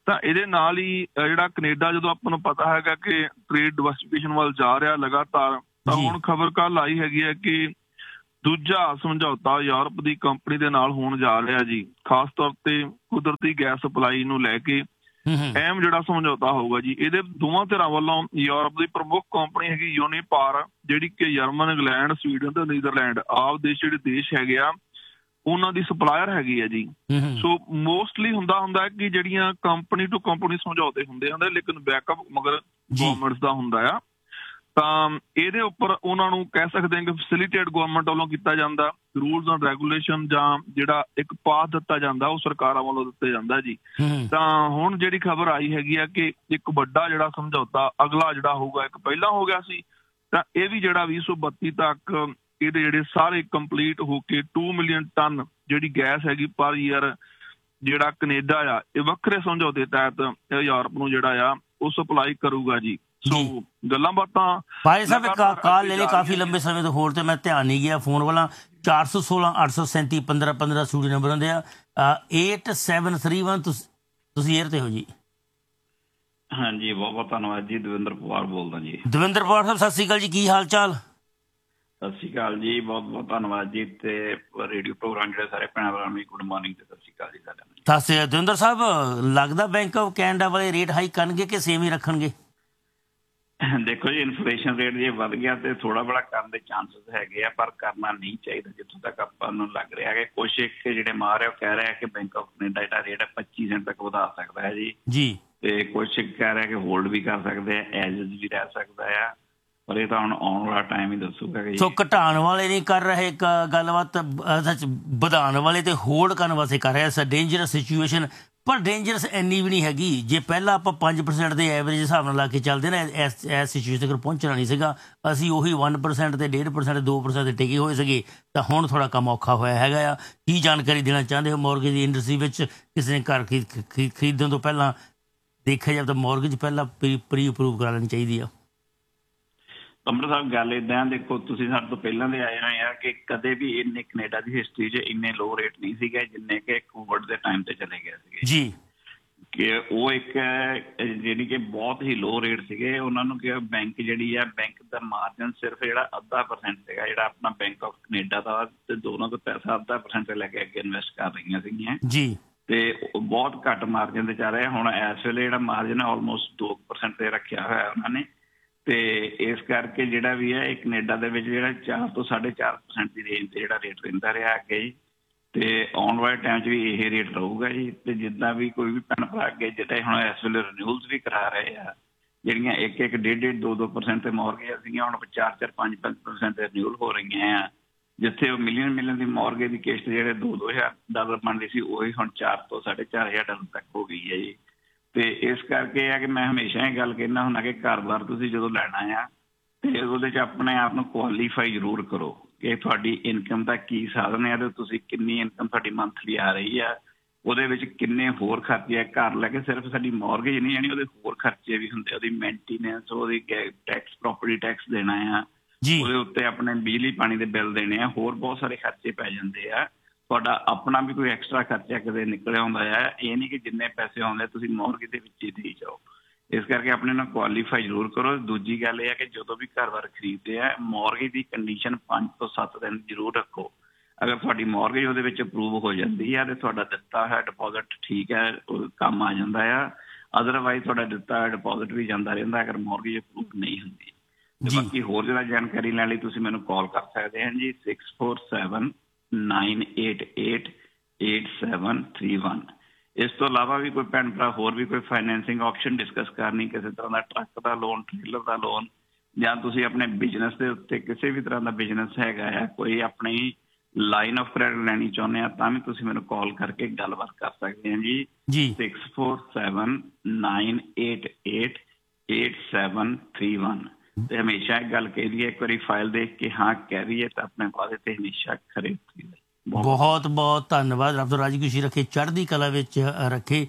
ਤਾਂ ਇਹਦੇ ਨਾਲ ਹੀ ਅਹ ਜਿਹੜਾ ਕੈਨੇਡਾ ਜਦੋਂ ਆਪਾਂ ਨੂੰ ਪਤਾ ਹੈਗਾ ਕਿ ਟ੍ਰੇਡ ਡਿਵਰਸਿਫਿਕੇਸ਼ਨ ਵੱਲ ਜਾ ਰਿਹਾ ਲਗਾਤਾਰ, ਤਾਂ ਹੁਣ ਖਬਰ ਕੱਲ ਆਈ ਹੈਗੀ ਹੈ ਕਿ ਦੂਜਾ ਸਮਝੌਤਾ ਯੂਰਪ ਦੀ ਕੰਪਨੀ ਦੇ ਨਾਲ ਹੋਣ ਜਾ ਰਿਹਾ ਜੀ, ਖਾਸ ਤੌਰ ਤੇ ਕੁਦਰਤੀ ਗੈਸ ਸਪਲਾਈ ਨੂੰ ਲੈ ਕੇ ਅਹਿਮ ਜਿਹੜਾ ਸਮਝੌਤਾ ਹੋਊਗਾ ਜੀ। ਇਹਦੇ ਦੋਵਾਂ ਧਿਰਾਂ ਵੱਲੋਂ ਯੂਰਪ ਦੀ ਪ੍ਰਮੁੱਖ ਕੰਪਨੀ ਹੈਗੀ ਯੂਨੀਪਾਰ, ਜਿਹੜੀ ਕਿ ਜਰਮਨ, ਇੰਗਲੈਂਡ, ਸਵੀਡਨ ਤੇ ਨੀਦਰਲੈਂਡ ਆਪ ਦੇਸ਼ ਜਿਹੜੇ ਦੇਸ਼ ਹੈਗੇ ਆ ਉਹਨਾਂ ਦੀ ਸਪਲਾਇਰ ਹੈਗੀ ਹੈ ਜੀ। ਸੋ ਮੋਸਟਲੀ ਹੁੰਦਾ ਹੁੰਦਾ ਕਿ ਜਿਹੜੀਆਂ ਕੰਪਨੀ ਟੂ ਕੰਪਨੀ ਸਮਝੌਤੇ ਹੁੰਦੇ ਹੁੰਦੇ, ਲੇਕਿਨ ਬੈਕਅਪ ਮਗਰ ਗਵਰਨਮੈਂਟਸ ਦਾ ਹੁੰਦਾ ਆ। ਤਾਂ ਇਹਦੇ ਉੱਪਰ ਉਹਨਾਂ ਨੂੰ ਕਹਿ ਸਕਦੇ ਹਾਂ ਕਿ ਫੈਸਿਲੀਟੇਟ ਗਵਰਨਮੈਂਟ ਵੱਲੋਂ ਕੀਤਾ ਜਾਂਦਾ, ਰੂਲਸ ਐਂਡ ਰੈਗੂਲੇਸ਼ਨ ਜਾਂ ਜਿਹੜਾ ਇੱਕ ਪਾਥ ਦਿੱਤਾ ਜਾਂਦਾ ਉਹ ਸਰਕਾਰਾਂ ਵੱਲੋਂ ਦਿੱਤਾ ਜਾਂਦਾ ਜੀ। ਤਾਂ ਹੁਣ ਜਿਹੜੀ ਖਬਰ ਆਈ ਹੈਗੀ ਆ ਕਿ ਇੱਕ ਵੱਡਾ ਜਿਹੜਾ ਸਮਝੌਤਾ ਅਗਲਾ ਜਿਹੜਾ ਹੋਊਗਾ, ਇੱਕ ਪਹਿਲਾਂ ਹੋ ਗਿਆ ਸੀ, ਤਾਂ ਇਹ ਵੀ ਜਿਹੜਾ ਵੀਹ ਸੌ ਬੱਤੀ ਤੱਕ ਇਹਦੇ ਜਿਹੜੇ ਸਾਰੇ ਕੰਪਲੀਟ ਹੋ ਕੇ ਟੂ ਮਿਲੀਅਨ ਟਨ ਜਿਹੜੀ ਗੈਸ ਹੈਗੀ ਪਰ ਈਅਰ ਜਿਹੜਾ ਕੈਨੇਡਾ ਆ ਇਹ ਵੱਖਰੇ ਸਮਝੌਤੇ ਤਹਿਤ ਯੂਰਪ ਨੂੰ ਜਿਹੜਾ ਆ ਉਹ ਸਪਲਾਈ ਕਰੂਗਾ ਜੀ। ਸੋ ਗੱਲਾਂ ਬਾਤਾਂ ਭਾਈ ਸਾਹਿਬ ਕਾਲ ਲੈ ਲਈ ਕਾਫੀ ਲੰਬੇ ਸਮੇਂ ਤੋਂ, ਹੋਰ ਤੇ ਮੈਂ ਧਿਆਨ ਨਹੀਂ ਗਿਆ ਫੋਨ ਵਾਲਾ। ਚਾਰ ਸੌ ਸੋਲਾਂ ਅੱਠ ਸੌ ਸੈਂਤੀ ਪੰਦਰਾਂ ਪੰਦਰਾਂ ਸਟੂਡੀਓ ਨੰਬਰ ਹੁੰਦੇ ਆ। ਏਟ ਸੈਵਨ ਥ੍ਰੀ ਵਨ ਤੁਸੀਂ ਏਅਰ ਤੇ ਹੋ ਜੀ? ਹਾਂਜੀ, ਬਹੁਤ ਬਹੁਤ ਧੰਨਵਾਦ ਜੀ। ਦਵਿੰਦਰ ਪਵਾਰ ਬੋਲਦਾ ਜੀ। ਦਵਿੰਦਰ ਪਵਾਰ ਸਾਹਿਬ ਸਤਿ ਸ਼੍ਰੀ ਅਕਾਲ ਜੀ, ਕੀ ਹਾਲ ਚਾਲ? ਸਤਿ ਸ਼੍ਰੀ ਅਕਾਲ ਜੀ, ਬਹੁਤ ਬਹੁਤ ਧੰਨਵਾਦ ਜੀ। ਤੇ ਰੇਡੀਓ ਪ੍ਰੋਗਰਾਮ ਜਿਹੜੇ ਸਾਰੇ ਭੈਣਾਂ ਭਰਾਵਾਂ ਨੂੰ ਗੁੱਡ ਮਾਰਨਿੰਗ ਤੇ ਸਤਿ ਸ਼੍ਰੀ ਅਕਾਲ ਜੀ। ਸਾਡਾ ਸਤਿ ਦਵਿੰਦਰ ਸਾਹਿਬ, ਲੱਗਦਾ ਬੈਂਕ ਆਫ ਕੈਨੇਡਾ ਵਾਲੇ ਰੇਟ ਹਾਈ ਕਰਨਗੇ ਕਿ ਸੇਮ ਹੀ ਰੱਖਣਗੇ? ਦੇਖੋ ਜੀ, ਇਨਫਲੇਸ਼ਨ ਰੇਟ ਜੇ ਵੱਧ ਗਿਆ ਤੇ ਥੋੜਾ ਬੜਾ ਕਰਨ ਦੇ ਚਾਂਸਸ ਹੈਗੇ ਆ, ਪਰ ਕਰਨਾ ਨਹੀਂ ਚਾਹੀਦਾ ਜਿੱਥੋਂ ਤੱਕ ਆਪਾਂ ਨੂੰ ਲੱਗ ਰਿਹਾ ਹੈ। ਕੁਛ ਇੱਕ ਜਿਹੜੇ ਮਾਰ ਹੈ ਉਹ ਕਹਿ ਰਿਹਾ ਕਿ ਬੈਂਕ ਆਫ ਕੈਨੇਡਾ ਜਿਹੜਾ ਰੇਟ ਹੈ ਪੱਚੀ ਸੈਂਟ ਤੱਕ ਵਧਾ ਸਕਦਾ ਹੈ ਜੀ ਜੀ ਤੇ ਕੁਛ ਕਹਿ ਰਿਹਾ ਕਿ ਹੋਲਡ ਵੀ ਕਰ ਸਕਦੇ ਆ, ਐਜ ਵੀ ਰਹਿ ਸਕਦਾ ਆ, ਪਰ ਇਹ ਤਾਂ ਹੁਣ ਆਉਣ ਵਾਲਾ ਟਾਈਮ ਹੀ ਦੱਸੂਗਾ। ਸੋ ਘਟਾਉਣ ਵਾਲੇ ਨਹੀਂ ਕਰ ਰਹੇ ਗੱਲਬਾਤ, ਸੱਚ ਵਧਾਉਣ ਵਾਲੇ ਤੇ ਹੋਲਡ ਕਰਨ ਵਾਸਤੇ ਕਰ ਰਿਹਾ। ਡੇਂਜਰਸ ਸਿਚੁਏਸ਼ਨ, ਪਰ ਡੇਂਜਰਸ ਇੰਨੀ ਵੀ ਨਹੀਂ ਹੈਗੀ। ਜੇ ਪਹਿਲਾਂ ਆਪਾਂ ਪੰਜ ਪਰਸੈਂਟ ਦੇ ਐਵਰੇਜ ਹਿਸਾਬ ਨਾਲ ਲਾ ਕੇ ਚੱਲਦੇ ਨਾ, ਇਸ ਇਸ ਸਿਚੁਏਸ਼ਨ ਤੱਕ ਪਹੁੰਚਣਾ ਨਹੀਂ ਸੀਗਾ। ਅਸੀਂ ਉਹੀ ਵਨ ਪਰਸੈਂਟ ਤੇ ਡੇਢ ਪਰਸੈਂਟ ਦੋ ਪਰਸੈਂਟ ਤੇ ਟਿਕੇ ਹੋਏ ਸੀਗੇ, ਤਾਂ ਹੁਣ ਥੋੜ੍ਹਾ ਕੰਮ ਔਖਾ ਹੋਇਆ ਹੈਗਾ ਆ। ਕੀ ਜਾਣਕਾਰੀ ਦੇਣਾ ਚਾਹੁੰਦੇ ਹੋ ਮੌਰਗੇਜ ਦੀ ਇੰਡਸਟਰੀ ਵਿੱਚ? ਕਿਸੇ ਨੇ ਘਰ ਖਰੀਦ ਖਰੀਦਣ ਤੋਂ ਪਹਿਲਾਂ ਦੇਖਿਆ ਜਾਵੇ ਤਾਂ ਮੌਰਗੇਜ ਪਹਿਲਾਂ ਪ੍ਰੀ ਪ੍ਰੀ ਅਪਰੂਵ ਕਰਾ ਲੈਣੀ ਚਾਹੀਦੀ ਆ। ਕਮਰ ਸਾਹਿਬ, ਗੱਲ ਇੱਦਾਂ, ਦੇਖੋ ਤੁਸੀਂ ਸਾਡੇ ਤੋਂ ਪਹਿਲਾਂ ਦੇ ਆਏ ਹੋਏ ਆ ਕਿ ਕਦੇ ਵੀ ਇੰਨੇ ਕੈਨੇਡਾ ਦੀ ਹਿਸਟਰੀ 'ਚ ਇੰਨੇ ਲੋ ਰੇਟ ਨਹੀਂ ਸੀਗੇ ਜਿੰਨੇ ਕਿ ਕੋਵਿਡ ਦੇ ਟਾਈਮ ਤੇ ਚਲੇ ਗਏ ਸੀਗੇ ਜੀ। ਕਿ ਉਹ ਇੱਕ ਜਿਹੜੀ ਕਿ ਬਹੁਤ ਹੀ ਲੋ ਰੇਟ ਸੀਗੇ। ਉਹਨਾਂ ਨੂੰ ਕਿ ਬੈਂਕ ਜਿਹੜੀ ਆ, ਬੈਂਕ ਦਾ ਮਾਰਜਨ ਸਿਰਫ ਜਿਹੜਾ ਅੱਧਾ ਪਰਸੈਂਟ ਸੀਗਾ ਜਿਹੜਾ ਆਪਣਾ ਬੈਂਕ ਆਫ ਕੈਨੇਡਾ ਦਾ, ਤੇ ਦੋਨਾਂ ਤੋਂ ਪੈਸਾ ਅੱਧਾ ਪਰਸੈਂਟ ਲੈ ਕੇ ਅੱਗੇ ਇਨਵੈਸਟ ਕਰ ਰਹੀਆਂ ਸੀਗੀਆਂ ਜੀ, ਤੇ ਬਹੁਤ ਘੱਟ ਮਾਰਜਨ ਤੇ ਚੱਲ ਰਿਹਾ। ਹੁਣ ਇਸ ਵੇਲੇ ਜਿਹੜਾ ਮਾਰਜਨ ਹੈ ਆਲਮੋਸਟ ਦੋ ਪਰਸੈਂਟ ਤੇ ਰੱਖਿਆ ਹੋਇਆ ਉਹਨਾਂ ਨੇ, ਤੇ ਇਸ ਕਰਕੇ ਜਿਹੜਾ ਵੀ ਹੈ ਇਹ ਕੈਨੇਡਾ ਦੇ ਵਿੱਚ ਜਿਹੜਾ ਚਾਰ ਤੋਂ ਸਾਢੇ ਚਾਰ ਪਰਸੈਂਟ ਦੀ ਰੇਂਜ ਤੇ ਜਿਹੜਾ ਰੇਟ ਰਹਿੰਦਾ ਰਿਹਾ ਅੱਗੇ ਜੀ, ਤੇ ਆਉਣ ਵਾਲੇ ਟਾਈਮ 'ਚ ਵੀ ਇਹ ਰੇਟ ਰਹੂਗਾ ਜੀ। ਤੇ ਜਿੱਦਾਂ ਵੀ ਕੋਈ ਵੀ ਭੈਣ ਭਰਾ ਅੱਗੇ ਜਿਹੜੇ ਹੁਣ ਇਸ ਵੇਲੇ ਰਿਨਿਊਲਸ ਵੀ ਕਰਾ ਰਹੇ ਆ, ਜਿਹੜੀਆਂ ਇੱਕ ਇੱਕ ਡੇਢ ਡੇਢ ਦੋ ਦੋ ਪਰਸੈਂਟ ਤੇ ਮੌਰਗੇਜ ਸੀਗੀਆਂ, ਹੁਣ ਚਾਰ ਚਾਰ ਪੰਜ ਪੰਜ ਪਰਸੈਂਟ ਤੇ ਰਿਨਿਊਲ ਹੋ ਰਹੀਆਂ ਆ। ਜਿੱਥੇ ਉਹ ਮਿਲੀਅਨ ਮਿਲੀਅਨ ਦੀ ਮੌਰਗੇਜ ਦੀ ਕਿਸ਼ਤ ਜਿਹੜੇ ਦੋ ਦੋ ਹਜ਼ਾਰ ਡਾਲਰ ਬਣਦੀ ਸੀ, ਉਹੀ ਹੁਣ ਚਾਰ ਤੋਂ ਸਾਢੇ ਚਾਰ ਹਜ਼ਾਰ ਡਾਲਰ ਤੱਕ ਹੋ ਗਈ ਹੈ ਜੀ। ਤੇ ਇਸ ਕਰਕੇ ਇਹ ਆ ਕਿ ਮੈਂ ਹਮੇਸ਼ਾ ਇਹ ਗੱਲ ਕਹਿੰਦਾ ਹੁੰਦਾ ਕਿ ਘਰ ਬਾਰ ਤੁਸੀਂ ਜਦੋਂ ਲੈਣਾ ਆ ਤੇ ਉਹਦੇ 'ਚ ਆਪਣੇ ਆਪ ਨੂੰ ਕੁਆਲੀਫਾਈ ਜ਼ਰੂਰ ਕਰੋ ਕਿ ਤੁਹਾਡੀ ਇਨਕਮ ਦਾ ਕੀ ਸਾਧਨ ਹੈ, ਤੇ ਤੁਸੀਂ ਕਿੰਨੀ ਇਨਕਮ ਤੁਹਾਡੀ ਮੰਥਲੀ ਆ ਰਹੀ ਆ, ਉਹਦੇ ਵਿੱਚ ਕਿੰਨੇ ਹੋਰ ਖਰਚੇ ਆ। ਘਰ ਲੈ ਕੇ ਸਿਰਫ ਸਾਡੀ ਮੌਰਗੇਜ ਨਹੀਂ ਜਾਣੀ, ਉਹਦੇ ਹੋਰ ਖਰਚੇ ਵੀ ਹੁੰਦੇ, ਉਹਦੀ ਮੇਨਟੇਨੈਂਸ, ਉਹਦੀ ਟੈਕਸ, ਪ੍ਰੋਪਰਟੀ ਟੈਕਸ ਦੇਣਾ ਆ, ਉਹਦੇ ਉੱਤੇ ਆਪਣੇ ਬਿਜਲੀ ਪਾਣੀ ਦੇ ਬਿੱਲ ਦੇਣੇ ਆ, ਹੋਰ ਬਹੁਤ ਸਾਰੇ ਖਰਚੇ ਪੈ ਜਾਂਦੇ ਆ। ਤੁਹਾਡਾ ਆਪਣਾ ਵੀ ਕੋਈ ਐਕਸਟਰਾ ਖਰਚਾ ਕਦੇ ਨਿਕਲਿਆ ਹੁੰਦਾ ਆ, ਇਹ ਨਹੀਂ ਕਿ ਜਿੰਨੇ ਪੈਸੇ ਆਉਂਦੇ ਤੁਸੀਂ ਮੌਰਗੇਜ ਦੇ ਵਿੱਚ ਹੀ ਦੇਈ ਜਾਓ। ਇਸ ਕਰਕੇ ਆਪਣੇ ਨਾਲ ਕੁਆਲੀਫਾਈ ਜ਼ਰੂਰ ਕਰੋ। ਦੂਜੀ ਗੱਲ ਇਹ ਹੈ ਕਿ ਜਦੋਂ ਵੀ ਘਰ ਬਾਰ ਖਰੀਦਦੇ ਆ, ਮੌਰਗੇਜ ਦੀ ਕੰਡੀਸ਼ਨ ਪੰਜ ਤੋਂ ਸੱਤ ਦਿਨ ਜ਼ਰੂਰ ਰੱਖੋ। ਅਗਰ ਤੁਹਾਡੀ ਮੌਰਗੇਜ ਉਹਦੇ ਵਿੱਚ ਅਪਰੂਵ ਹੋ ਜਾਂਦੀ ਹੈ ਤੇ ਤੁਹਾਡਾ ਦਿੱਤਾ ਹੋਇਆ ਡਿਪੋਜ਼ਿਟ ਠੀਕ ਹੈ, ਉਹ ਕੰਮ ਆ ਜਾਂਦਾ ਆ। ਅਦਰਵਾਈਜ਼ ਤੁਹਾਡਾ ਦਿੱਤਾ ਹੋਇਆ ਡਿਪੋਜ਼ਿਟ ਵੀ ਜਾਂਦਾ ਰਹਿੰਦਾ ਅਗਰ ਮੌਰਗੇਜ ਅਪਰੂਵ ਨਹੀਂ ਹੁੰਦੀ। ਤੇ ਬਾਕੀ ਹੋਰ ਜ਼ਿਆਦਾ ਜਾਣਕਾਰੀ ਲੈਣ ਲਈ ਤੁਸੀਂ ਮੈਨੂੰ ਕਾਲ ਕਰ ਸਕਦੇ ਹਨ ਜੀ, six four seven nine eight eight eight seven three one. ਇਸ ਤੋਂ ਇਲਾਵਾ ਵੀ ਕੋਈ ਭੈਣ ਭਰਾ ਹੋਰ ਵੀ ਕੋਈ ਫਾਈਨੈਂਸਿੰਗ ਆਪਸ਼ਨ ਡਿਸਕਸ ਕਰਨੀ, ਕਿਸੇ ਤਰ੍ਹਾਂ ਦਾ ਟਰੱਕ ਦਾ ਲੋਨ, ਟ੍ਰੇਲਰ ਦਾ ਲੋਨ, ਜਾਂ ਤੁਸੀਂ ਆਪਣੇ ਬਿਜ਼ਨਸ ਦੇ ਉੱਤੇ ਕਿਸੇ ਵੀ ਤਰ੍ਹਾਂ ਦਾ ਬਿਜ਼ਨਸ ਹੈਗਾ ਆ, ਕੋਈ ਆਪਣੀ ਲਾਈਨ ਆਫ ਕ੍ਰੈਡਿਟ ਲੈਣੀ ਚਾਹੁੰਦੇ ਆ, ਤਾਂ ਵੀ ਤੁਸੀਂ ਮੈਨੂੰ ਕਾਲ ਕਰਕੇ ਗੱਲਬਾਤ ਕਰ ਸਕਦੇ ਹਾਂ ਜੀ G six four seven nine eight eight eight seven three one. ਤੇ ਹਮੇਸ਼ਾ ਇੱਕ ਗੱਲ ਕਹਿ ਦਈਏ, ਇੱਕ ਵਾਰੀ ਫਾਈਲ ਦੇਖ ਕੇ ਹਾਂ ਕਹਿ ਰਹੀਏ ਤਾਂ ਆਪਣੇ ਵਾਅਦੇ ਤੇ ਹਮੇਸ਼ਾ ਖਰੇ ਉਤਰੀਏ। ਬਹੁਤ ਬਹੁਤ ਧੰਨਵਾਦ। ਰੱਬ ਤੋਂ ਰਾਜੀ ਖੁਸ਼ੀ ਰੱਖੇ, ਚੜ੍ਹਦੀ ਕਲਾ ਵਿੱਚ ਰੱਖੇ।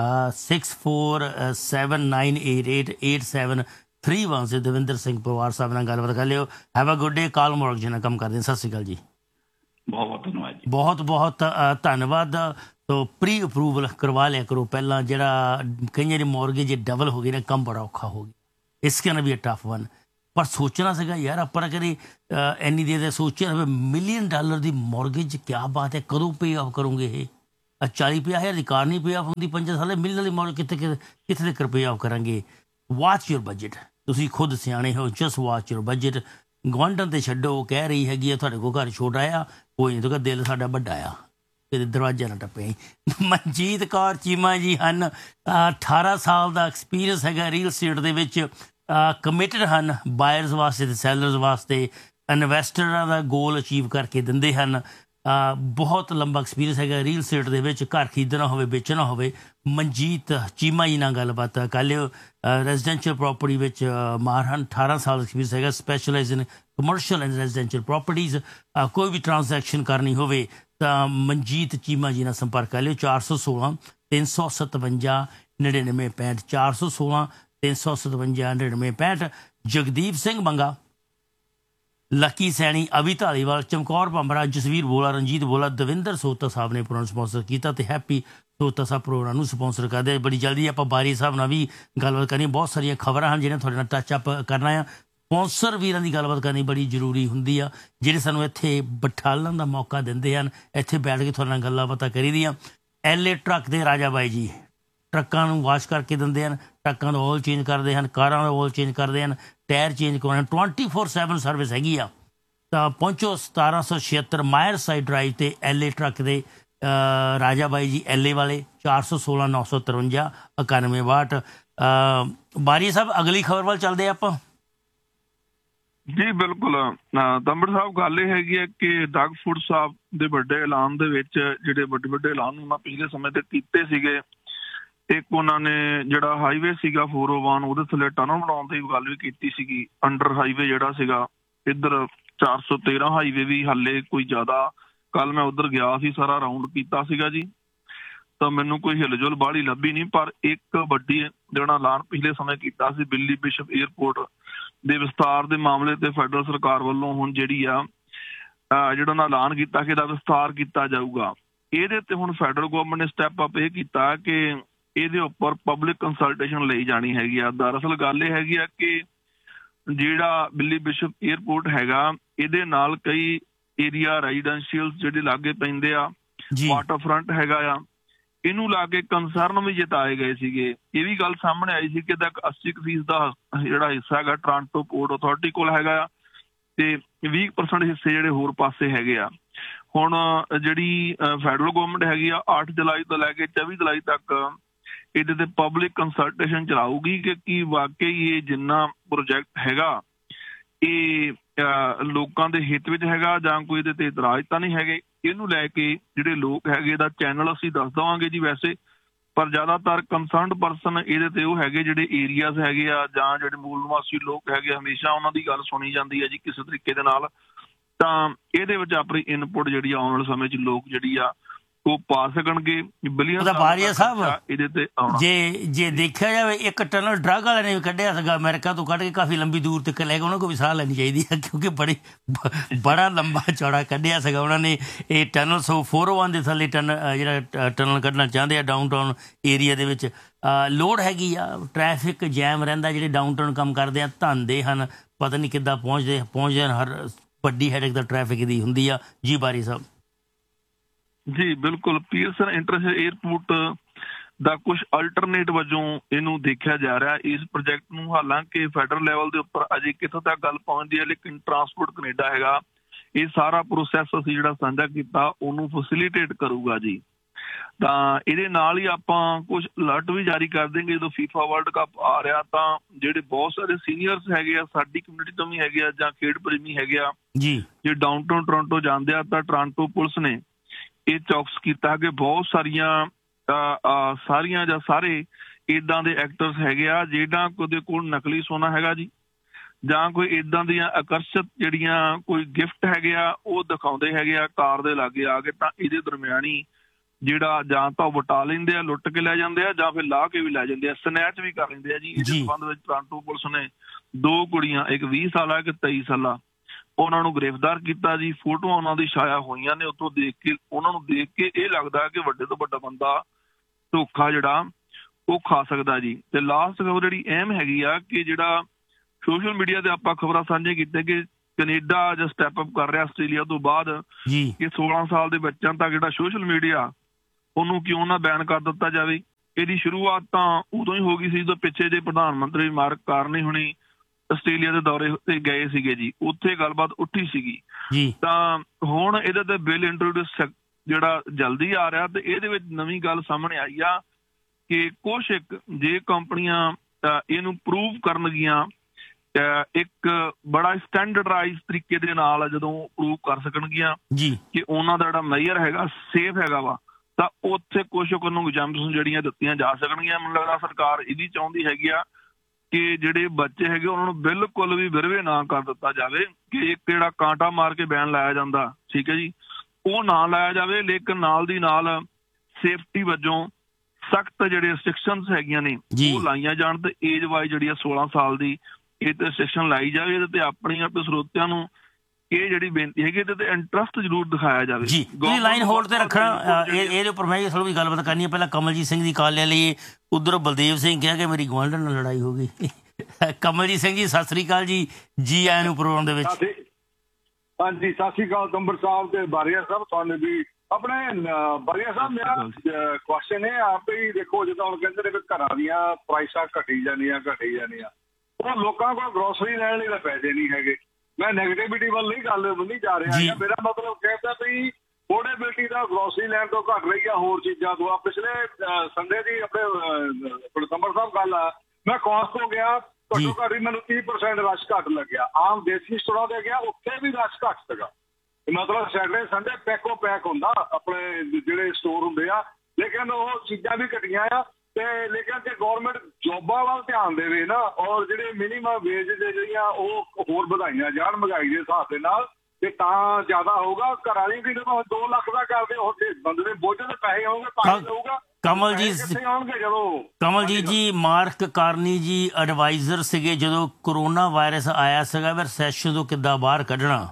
Six four seven nine eight eight eight seven three one ਸੇ ਦਵਿੰਦਰ ਸਿੰਘ ਪਵਾਰ ਸਾਹਿਬ ਨਾਲ ਗੱਲਬਾਤ ਕਰ ਲਿਓ। Have a good day. Call mortgage ਨਾਲ ਕੰਮ ਕਰਦੇ। ਸਤਿ ਸ਼੍ਰੀ ਅਕਾਲ ਜੀ। ਬਹੁਤ ਬਹੁਤ ਧੰਨਵਾਦ ਜੀ। ਬਹੁਤ ਬਹੁਤ ਧੰਨਵਾਦ। तो प्री अप्रूवल करवा लिया करो पहला, जरा कई बार मॉर्गेज डबल हो गई ना, कम बड़ा औखा हो गया। इस कैन भी टफ वन, पर सोचना सीगा यार अपना करी इन्नी देर सोचा मिलियन डॉलर की मॉर्गेज, क्या बात है, कदों पे ऑफ करोगे ये? चाली पंजाह हज़ार की कार नहीं पे ऑफ होंगी, पंजा साल मिलियन की मॉर्गेज कितने कितने तक पे ऑफ करांगे? वाच योर बजट, तुसीं खुद सियाणे हो, जस्ट वाच योर बजट। गुआंढण ते छड्डो, कह रही हैगी है तुहाडे कोल घर छोटा आ, कोई नहीं, तो दिल साडा वड्डा आ, दरवाजा ना टप्पे। मनजीत कौर चीमा जी हैं, अठारह साल का एक्सपीरियंस है रियल स्टेट दे विच, कमिटेड हैं बायरस वास्ते ते सैलरस वास्ते, इन्वैसटरां दा गोल अचीव करके दिंदे हैं। बहुत लंबा एक्सपीरियंस है रियल स्टेट दे विच, घर खरीदना होवे बेचना होवे। मनजीत चीमा जी नाल गलबात कर लियो, रेजिडेंशियल प्रॉपर्टी विच मार हैं, अठारह साल एक्सपीरियंस है, स्पैशलाइज in commercial and residential properties. कोई भी ट्रांसैक्शन करनी होवे तो मनजीत चीमा जी नाल संपर्क कर लियो, चार सौ सोलह तीन सौ सतवंजा नड़िनवे पैंठ, चार सौ सोलह तीन सौ सतवंजा नड़िनवे पैंठ। जगदीप सिंह मंगा, लकी सैनी, अभी धालीवाल, चमकौर भंबरा, जसवीर बोला, रंजीत बोला, दविंदर सोता साहब ने प्रोग्राम स्पॉन्सर किया, तो हैप्पी सोता साहब प्रोग्राम को स्पॉन्सर करते। बड़ी जल्दी आप बारी साहब नाल भी गलबात करनी, बहुत सारिया खबर हैं जिन्हें थोड़े नाल टचअप करना है। स्पॉन्सर वीरां की गलबात करनी बड़ी जरूरी होंगी आ, जिहड़े सानूं इत्थे बिठालण दा मौका दिंदे हैं, इत्थे बैठ के थोड़े नाल गल्लां बातां करी दियां। L A truck they Raja by जी ट्रकों को वाश करके देंगे हैं, ट्रकों का ऑयल चेंज करते हैं, कारों का ऑयल चेंज करते हैं, टायर चेंज करवाने, ट्वेंटी फोर सैवन सर्विस हैगी आ। तो पहुँचो सतारह सौ छिहत्तर मायर साइड ड्राइव से L A truck they Raja by G L A वाले, चार सौ सोलह नौ सौ तरवंजा इकानवे बाहठ। बारी साहब अगली खबर वाल चलते आप जी। बिल्कुल दंबड़ साहब, गल यह हैगी है कि डग फूड साहब के बड़े ऐलान दे विच जिहड़े बड़े बड़े ऐलान उन्होंने पिछले समय ते कीते सीगे, एक उन्होंने जिहड़ा हाईवे सीगा फोर ओ वन उहदे थल्ले टनल बनाउण दी गल भी कीती सीगी, अंडर हाईवे जिहड़ा सीगा इधर चार सौ तेरह हाईवे भी हाले कोई ज़्यादा, कल मैं उधर गया सी सारा राउंड किया सीगा जी, तो मैनू कोई हिलजुल बाहली लभी नहीं, पर एक वड्डी जिहड़ा ऐलान पिछले समय किया सी बिल्ली बिशप एयरपोर्ट दे विस्तार दे मामले ते फैडरल सरकार वालों हुण जिहड़ी आ जिहड़ा ऐलान किया कि इहदा विस्तार किया जाऊगा। इहदे ते हुण फैडरल गवर्नमेंट ने स्टैप अप ये किया कि ਇਹਦੇ ਉੱਪਰ ਪਬਲਿਕ ਕੰਸਲਟੇਸ਼ਨ ਲਈ ਜਾਣੀ ਹੈਗੀ ਆ। ਦਰਅਸਲ ਗੱਲ ਇਹ ਹੈਗੀ ਆ ਕਿ ਜਿਹੜਾ ਬਿੱਲੀ ਬਿਸ਼ਪ ਏਅਰਪੋਰਟ ਹੈਗਾ ਇਹਦੇ ਨਾਲ ਕਈ ਏਰੀਆ ਰੈਜ਼ੀਡੈਂਸ਼ੀਅਲ ਜਿਹੜੇ ਲਾਗੇ ਪੈਂਦੇ ਆ, ਵਾਟਰ ਫਰੰਟ ਹੈਗਾ ਆ, ਇਹਨੂੰ ਲਾ ਕੇ ਕੰਸਰਨ ਵੀ ਜਤਾਏ ਗਏ ਸੀਗੇ। ਇਹ ਵੀ ਗੱਲ ਸਾਹਮਣੇ ਆਈ ਸੀ ਕਿ ਇਹਦਾ अस्सी ਫੀਸਦ ਦਾ ਜਿਹੜਾ ਹਿੱਸਾ ਹੈਗਾ ਟੋਰਾਂਟੋ ਪੋਰਟ ਅਥਾਰਟੀ ਕੋਲ ਹੈਗਾ ਆ ਤੇ ਵੀਹ ਪਰਸੈਂਟ ਹਿੱਸੇ ਜਿਹੜੇ ਹੋਰ ਪਾਸੇ ਹੈਗੇ ਆ। ਹੁਣ ਜਿਹੜੀ ਫੈਡਰਲ ਗਵਰਨਮੈਂਟ ਹੈਗੀ ਆ ਅੱਠ ਜੁਲਾਈ ਤੋਂ ਲੈ ਕੇ ਚੌਵੀ ਜੁਲਾਈ ਤੱਕ ਇਹਦੇ ਤੇ ਪਬਲਿਕ ਕੰਸਲਟੇਸ਼ਨ ਚਲਾਊਗੀ ਕਿ ਕੀ ਵਾਕਈ ਇਹ ਜਿੰਨਾ ਪ੍ਰੋਜੈਕਟ ਹੈਗਾ ਇਹ ਲੋਕਾਂ ਦੇ ਹਿੱਤ ਵਿੱਚ ਹੈਗਾ ਜਾਂ ਕੋਈ ਇਹਦੇ ਤੇ ਇਤਰਾਜ਼ ਤਾਂ ਨਹੀਂ ਹੈਗੇ। ਇਹਨੂੰ ਲੈ ਕੇ ਜਿਹੜੇ ਲੋਕ ਹੈਗੇ ਇਹਦਾ ਚੈਨਲ ਅਸੀਂ ਦੱਸ ਦੇਵਾਂਗੇ ਜੀ ਵੈਸੇ, ਪਰ ਜ਼ਿਆਦਾਤਰ ਕੰਸਰਨਡ ਪਰਸਨ ਇਹਦੇ ਤੇ ਉਹ ਹੈਗੇ ਜਿਹੜੇ ਏਰੀਆਜ਼ ਹੈਗੇ ਆ ਜਾਂ ਜਿਹੜੇ ਮੂਲ ਨਿਵਾਸੀ ਲੋਕ ਹੈਗੇ, ਹਮੇਸ਼ਾ ਉਹਨਾਂ ਦੀ ਗੱਲ ਸੁਣੀ ਜਾਂਦੀ ਹੈ ਜੀ ਕਿਸੇ ਤਰੀਕੇ ਦੇ ਨਾਲ। ਤਾਂ ਇਹਦੇ ਵਿੱਚ ਆਪਣੀ ਇਨਪੁਟ ਜਿਹੜੀ ਆਉਣ ਵਾਲੇ ਸਮੇਂ 'ਚ ਲੋਕ ਜਿਹੜੀ ਆ ਉਹ ਪਾ ਸਕਣਗੇ। ਬਿਲੀਅਨ ਬਾਰੀਆ ਸਾਹਿਬ ਇਹਦੇ ਤੇ ਜੇ ਜੇ ਦੇਖਿਆ ਜਾਵੇ ਇੱਕ ਟਨਲ ਡਰੱਗ ਵਾਲੇ ਨੇ ਵੀ ਕੱਢਿਆ ਸੀਗਾ ਅਮਰੀਕਾ ਤੋਂ ਕੱਢ ਕੇ ਕਾਫੀ ਲੰਬੀ ਦੂਰ ਤੱਕ ਲੈ ਕੇ, ਉਹਨਾਂ ਕੋਲ ਵੀ ਸਾਹ ਲੈਣੀ ਚਾਹੀਦੀ ਹੈ ਕਿਉਂਕਿ ਬੜੀ ਬੜਾ ਲੰਬਾ ਚੌੜਾ ਕੱਢਿਆ ਸੀਗਾ ਉਹਨਾਂ ਨੇ ਇਹ ਟਨਲ। ਸੋ ਫੋਰ ਓ ਵਨ ਦੇ ਥੱਲੇ ਟਨ ਜਿਹੜਾ ਟਨਲ ਕੱਢਣਾ ਚਾਹੁੰਦੇ ਆ ਡਾਊਨ ਟਾਊਨ ਏਰੀਆ ਦੇ ਵਿੱਚ ਲੋੜ ਹੈਗੀ ਆ, ਟ੍ਰੈਫਿਕ ਜੈਮ ਰਹਿੰਦਾ, ਜਿਹੜੇ ਡਾਊਨ ਟਾਊਨ ਕੰਮ ਕਰਦੇ ਆ ਧੰਦੇ ਹਨ, ਪਤਾ ਨਹੀਂ ਕਿੱਦਾਂ ਪਹੁੰਚਦੇ ਪਹੁੰਚਦੇ ਹਨ, ਹਰ ਵੱਡੀ ਹੈਡਕ ਦਾ ਟ੍ਰੈਫਿਕ ਦੀ ਹੁੰਦੀ ਆ। ਜੀ ਬਾਰੀ ਸਾਹਿਬ ਜੀ ਬਿਲਕੁਲ, ਪੀਅਰਸਨ ਇੰਟਰਨੈਸ਼ਨਲ ਏਅਰਪੋਰਟ ਦਾ ਕੁਝ ਅਲਟਰਨੇਟ ਵਜੋਂ ਇਹਨੂੰ ਦੇਖਿਆ ਜਾ ਰਿਹਾ ਇਸ ਪ੍ਰੋਜੈਕਟ ਨੂੰ। ਹਾਲਾਂਕਿ ਫੈਡਰਲ ਲੈਵਲ ਦੇ ਉੱਪਰ ਅਜੇ ਕਿੱਥੋਂ ਤੱਕ ਗੱਲ ਪਹੁੰਚਦੀ ਹੈ, ਲੇਕਿਨ ਟਰਾਂਸਪੋਰਟ ਕੈਨੇਡਾ ਹੈਗਾ ਇਹ ਸਾਰਾ ਪ੍ਰੋਸੈਸ ਅਸੀਂ ਜਿਹੜਾ ਸਾਂਝਾ ਕੀਤਾ ਉਹਨੂੰ ਫੈਸਿਲੀਟੇਟ ਕਰੂਗਾ ਜੀ। ਤਾਂ ਇਹਦੇ ਨਾਲ ਹੀ ਆਪਾਂ ਕੁਝ ਅਲਰਟ ਵੀ ਜਾਰੀ ਕਰ ਦੇਂਗੇ ਜਦੋਂ ਫੀਫਾ ਵਰਲਡ ਕੱਪ ਆ ਰਿਹਾ, ਤਾਂ ਜਿਹੜੇ ਬਹੁਤ ਸਾਰੇ ਸੀਨੀਅਰਸ ਹੈਗੇ ਆ ਸਾਡੀ ਕਮਿਊਨਿਟੀ ਤੋਂ ਵੀ ਹੈਗੇ ਆ ਜਾਂ ਖੇਡ ਪ੍ਰੇਮੀ ਹੈਗੇ ਆ ਜੀ, ਜੇ ਡਾਊਨਟਾਊਨ ਟੋਰਾਂਟੋ ਜਾਂਦੇ ਆ ਤਾਂ ਟੋਰਾਂਟੋ ਪੁਲਿਸ ਨੇ ਇਹ ਚੌਕਸ ਕੀਤਾ ਕਿ ਬਹੁਤ ਸਾਰੀਆਂ ਸਾਰੀਆਂ ਜਾਂ ਸਾਰੇ ਇੱਦਾਂ ਦੇ ਐਕਟਰਸ ਹੈਗੇ ਆ ਜਿਹੜਾ ਉਹਦੇ ਕੋਲ ਨਕਲੀ ਸੋਨਾ ਹੈਗਾ ਜੀ ਜਾਂ ਕੋਈ ਇੱਦਾਂ ਦੀਆਂ ਆਕਰਸ਼ਕ ਜਿਹੜੀਆਂ ਕੋਈ ਗਿਫਟ ਹੈਗੇ ਆ ਉਹ ਦਿਖਾਉਂਦੇ ਹੈਗੇ ਆ ਕਾਰ ਦੇ ਲਾਗੇ ਆ ਕੇ, ਤਾਂ ਇਹਦੇ ਦਰਮਿਆਨ ਹੀ ਜਿਹੜਾ ਜਾਂ ਤਾਂ ਵਟਾ ਲੈਂਦੇ ਆ, ਲੁੱਟ ਕੇ ਲੈ ਜਾਂਦੇ ਆ, ਜਾਂ ਫਿਰ ਲਾਹ ਕੇ ਵੀ ਲੈ ਜਾਂਦੇ ਆ, ਸਨੈਚ ਵੀ ਕਰ ਲੈਂਦੇ ਆ ਜੀ। ਇਸ ਸੰਬੰਧ ਵਿੱਚ ਟੋਰਾਂਟੋ ਪੁਲਿਸ ਨੇ ਦੋ ਕੁੜੀਆਂ, ਇੱਕ ਵੀਹ ਸਾਲਾ ਇੱਕ ਤੇਈ ਸਾਲਾ, ਉਹਨਾਂ ਨੂੰ ਗ੍ਰਿਫਤਾਰ ਕੀਤਾ ਜੀ। ਫੋਟੋਆਂ ਉਹਨਾਂ ਦੀ ਛਾਇਆ ਹੋਈਆਂ ਨੇ। ਉੱਥੋਂ ਦੇਖ ਕੇ ਉਹਨਾਂ ਨੂੰ ਦੇਖ ਕੇ ਇਹ ਲੱਗਦਾ ਕਿ ਵੱਡੇ ਤੋਂ ਵੱਡਾ ਬੰਦਾ ਧੋਖਾ ਜਿਹੜਾ ਉਹ ਖਾ ਸਕਦਾ ਜੀ। ਤੇ ਲਾਸਟ ਖਬਰ ਜਿਹੜੀ ਅਹਿਮ ਹੈਗੀ ਆ ਕਿ ਜਿਹੜਾ ਸੋਸ਼ਲ ਮੀਡੀਆ ਤੇ ਆਪਾਂ ਖਬਰਾਂ ਸਾਂਝੇ ਕੀਤੇ ਕਿ ਕੈਨੇਡਾ ਜਾਂ ਸਟੈਪ ਅਪ ਕਰ ਰਿਹਾ ਆਸਟ੍ਰੇਲੀਆ ਤੋਂ ਬਾਅਦ ਕਿ ਸੋਲਾਂ ਸਾਲ ਦੇ ਬੱਚਿਆਂ ਤੱਕ ਜਿਹੜਾ ਸੋਸ਼ਲ ਮੀਡੀਆ ਉਹਨੂੰ ਕਿਉਂ ਨਾ ਬੈਨ ਕਰ ਦਿੱਤਾ ਜਾਵੇ। ਇਹਦੀ ਸ਼ੁਰੂਆਤ ਤਾਂ ਉਦੋਂ ਹੀ ਹੋ ਗਈ ਸੀ ਜਦੋਂ ਪਿੱਛੇ ਜੇ ਪ੍ਰਧਾਨ ਮੰਤਰੀ ਮਾਰਕ ਕਾਰਨੀ ਹੁਣੀ ਆਸਟ੍ਰੇਲੀਆ ਦੇ ਦੌਰੇ ਤੇ ਗਏ ਸੀਗੇ ਜੀ। ਉੱਥੇ ਗੱਲਬਾਤ ਉੱਠੀ ਸੀਗੀ। ਤਾਂ ਹੁਣ ਇਹਦੇ ਤੇ ਬਿੱਲ ਇੰਟਰੋਡਿਊਸ ਜਿਹੜਾ ਜਲਦੀ ਆ ਰਿਹਾ ਤੇ ਇਹਦੇ ਵਿੱਚ ਨਵੀਂ ਗੱਲ ਸਾਹਮਣੇ ਆਈ ਆ ਕਿ ਕੁਛ ਇੱਕ ਜੇ ਕੰਪਨੀਆਂ ਇਹਨੂੰ ਪ੍ਰੂਵ ਕਰਨਗੀਆਂ ਇੱਕ ਬੜਾ ਸਟੈਂਡਰਡਾਈਜ਼ ਤਰੀਕੇ ਦੇ ਨਾਲ ਜਦੋਂ ਪ੍ਰੂਵ ਕਰ ਸਕਣਗੀਆਂ ਕਿ ਉਹਨਾਂ ਦਾ ਜਿਹੜਾ ਮੇਜਰ ਹੈਗਾ ਸੇਫ ਹੈਗਾ ਵਾ ਤਾਂ ਉੱਥੇ ਕੁਛ ਉਹਨੂੰ ਐਗਜ਼ਾਮਪਸ਼ਨ ਜਿਹੜੀਆਂ ਦਿੱਤੀਆਂ ਜਾ ਸਕਣਗੀਆਂ। ਮੈਨੂੰ ਲੱਗਦਾ ਸਰਕਾਰ ਇਹ ਵੀ ਚਾਹੁੰਦੀ ਹੈਗੀ ਆ ਕਿ ਜਿਹੜੇ ਬੱਚੇ ਹੈਗੇ ਉਹਨਾਂ ਨੂੰ ਬਿਲਕੁਲ ਵੀ ਵਿਰਵੇ ਨਾ ਕਰ ਦਿੱਤਾ ਜਾਵੇ ਕਿ ਇੱਕ ਜਿਹੜਾ ਕਾਂਟਾ ਮਾਰ ਕੇ ਬੈਨ ਲਾਇਆ ਜਾਂਦਾ, ਠੀਕ ਹੈ ਜੀ, ਉਹ ਨਾ ਲਾਇਆ ਜਾਵੇ। ਲੇਕਿਨ ਨਾਲ ਦੀ ਨਾਲ ਸੇਫਟੀ ਵਜੋਂ ਸਖਤ ਜਿਹੜੇ ਰਿਸਟ੍ਰਿਕਸ਼ਨਸ ਹੈਗੀਆਂ ਨੇ ਉਹ ਲਾਈਆਂ ਜਾਣ ਤੇ ਏਜ ਵਾਈਜ਼ ਜਿਹੜੀ ਆ ਸੋਲਾਂ ਸਾਲ ਦੀ ਇਹ ਤੇ ਰਿਸਟ੍ਰਿਕਸ਼ਨ ਲਾਈ ਜਾਵੇ। ਇਹਦੇ ਤੇ ਆਪਣੀਆਂ ਤੇ ਸਰੋਤਿਆਂ ਨੂੰ ਇਹ ਜਿਹੜੀ ਬੇਨਤੀ ਹੈਗੀ ਇਹਦੇ ਤੇ ਇੰਟਰਸਟ ਜ਼ਰੂਰ ਦਿਖਾਇਆ ਜਾਵੇ। ਜੀ ਤੁਸੀਂ ਲਾਈਨ ਹੋਲਡ ਤੇ ਰੱਖਣਾ। ਇਹਦੇ ਉੱਪਰ ਮੈਂ ਥੋੜ੍ਹੀ ਵੀ ਗੱਲਬਾਤ ਕਰਨੀ ਹੈ। ਪਹਿਲਾਂ ਕਮਲਜੀਤ ਸਿੰਘ ਦੀ ਕਾਲ ਲੈ ਲਈਏ। ਉਧਰ ਬਲਦੇਵ ਸਿੰਘ ਕਿਹਾ ਕਿ ਮੇਰੀ ਗੁਆਂਢਣ ਨਾਲ ਲੜਾਈ ਹੋ ਗਈ। ਕਮਲਜੀਤ ਸਿੰਘ ਜੀ ਸਤਿ ਸ੍ਰੀ ਅਕਾਲ ਜੀ, ਜੀ ਆਇਆਂ ਨੂੰ ਪ੍ਰੋਗਰਾਮ ਦੇ ਵਿੱਚ। ਹਾਂਜੀ ਸਤਿ ਸ੍ਰੀ ਅਕਾਲ ਕੰਬਰ ਸਾਹਿਬ ਤੇ ਬਾਰੀਆ ਸਾਹਿਬ ਤੁਹਾਨੂੰ ਵੀ। ਆਪਣੇ ਬਾਰੀਆ ਸਾਹਿਬ ਮੇਰਾ ਕੁਐਸਚਨ ਇਹ ਆ ਵੀ ਦੇਖੋ ਜਿੱਦਾਂ ਹੁਣ ਕਹਿੰਦੇ ਨੇ ਵੀ ਘਰਾਂ ਦੀਆਂ ਪ੍ਰਾਈਸਾਂ ਘਟੀ ਜਾਂਦੀਆਂ ਘਟੀ ਜਾਂਦੀਆਂ ਉਹ ਲੋਕਾਂ ਕੋਲ ਗਰੋਸਰੀ ਲੈਣ ਲਈ ਤਾਂ ਪੈਸੇ ਨਹੀਂ ਹੈਗੇ। ਮੈਂ ਨੈਗੇਟਿਵਿਟੀ ਵੱਲ ਨਹੀਂ ਗੱਲ ਨਹੀਂ ਜਾ ਰਿਹਾ। ਮੇਰਾ ਮਤਲਬ ਕਹਿੰਦਾ ਵੀ ਅਫੋਰਡੇਬਿਲਿਟੀ ਦਾ ਗਰੋਸਰੀ ਲੈਣ ਤੋਂ ਘੱਟ ਰਹੀ ਆ ਹੋਰ ਚੀਜ਼ਾਂ ਤੋਂ। ਪਿਛਲੇ ਸੰਡੇ ਦੀ ਆਪਣੇ ਕੰਬਰ ਸਾਹਿਬ ਗੱਲ ਆ ਮੈਂ ਕੋਸਟਕੋ ਗਿਆ ਘੱਟੋ ਘੱਟ ਵੀ ਮੈਨੂੰ ਤੀਹ ਪਰਸੈਂਟ ਰਸ਼ ਘੱਟ ਲੱਗਿਆ। ਆਮ ਦੇਸੀ ਸਟੋਰਾਂ ਤੇ ਗਿਆ ਉੱਥੇ ਵੀ ਰਸ਼ ਘੱਟ ਸੀਗਾ। ਮਤਲਬ ਸੈਟਰਡੇ ਸੰਡੇ ਪੈਕੋ ਪੈਕ ਹੁੰਦਾ ਆਪਣੇ ਜਿਹੜੇ ਸਟੋਰ ਹੁੰਦੇ ਆ। ਲੇਕਿਨ ਉਹ ਚੀਜ਼ਾਂ ਵੀ ਘਟੀਆਂ ਆ ਤੇ ਲੇਕਿਨ ਜੇ ਗੌਰਮੈਂਟ ਜੋਬਾਂ ਵੱਲ ਧਿਆਨ ਦੇਵੇ ਨਾ ਔਰ ਜਿਹੜੇ ਮਿਨੀਮਮ ਵੇਜ ਦੇ ਜਿਹੜੀਆਂ ਉਹ ਹੋਰ ਵਧਾਈਆਂ ਜਾਣ ਮਹਿੰਗਾਈ ਦੇ ਹਿਸਾਬ ਦੇ ਨਾਲ ਤੇ ਤਾਂ ਜ਼ਿਆਦਾ ਹੋਊਗਾ। ਘਰਾਂ ਦੀ ਵੀ ਜਦੋਂ ਦੋ ਲੱਖ ਦਾ ਕਰਦੇ ਉਹ ਬੰਦੇ ਦੇ ਬੋਝ ਦੇ ਪੈਸੇ ਆਉਣਗੇ ਤਾਂ ਹੋਊਗਾ। ਕਮਲਜੀਤ ਕਮਲਜੀਤ ਜੀ ਮਾਰਕ ਕਾਰਨੀ ਜੀ ਐਡਵਾਈਜ਼ਰ ਸੀਗੇ ਜਦੋਂ ਕਰੋਨਾ ਵਾਇਰਸ ਆਇਆ ਸੀਗਾ ਵੀ ਰਸੈਸ਼ਨ ਤੋਂ ਕਿੱਦਾਂ ਬਾਹਰ ਕੱਢਣਾ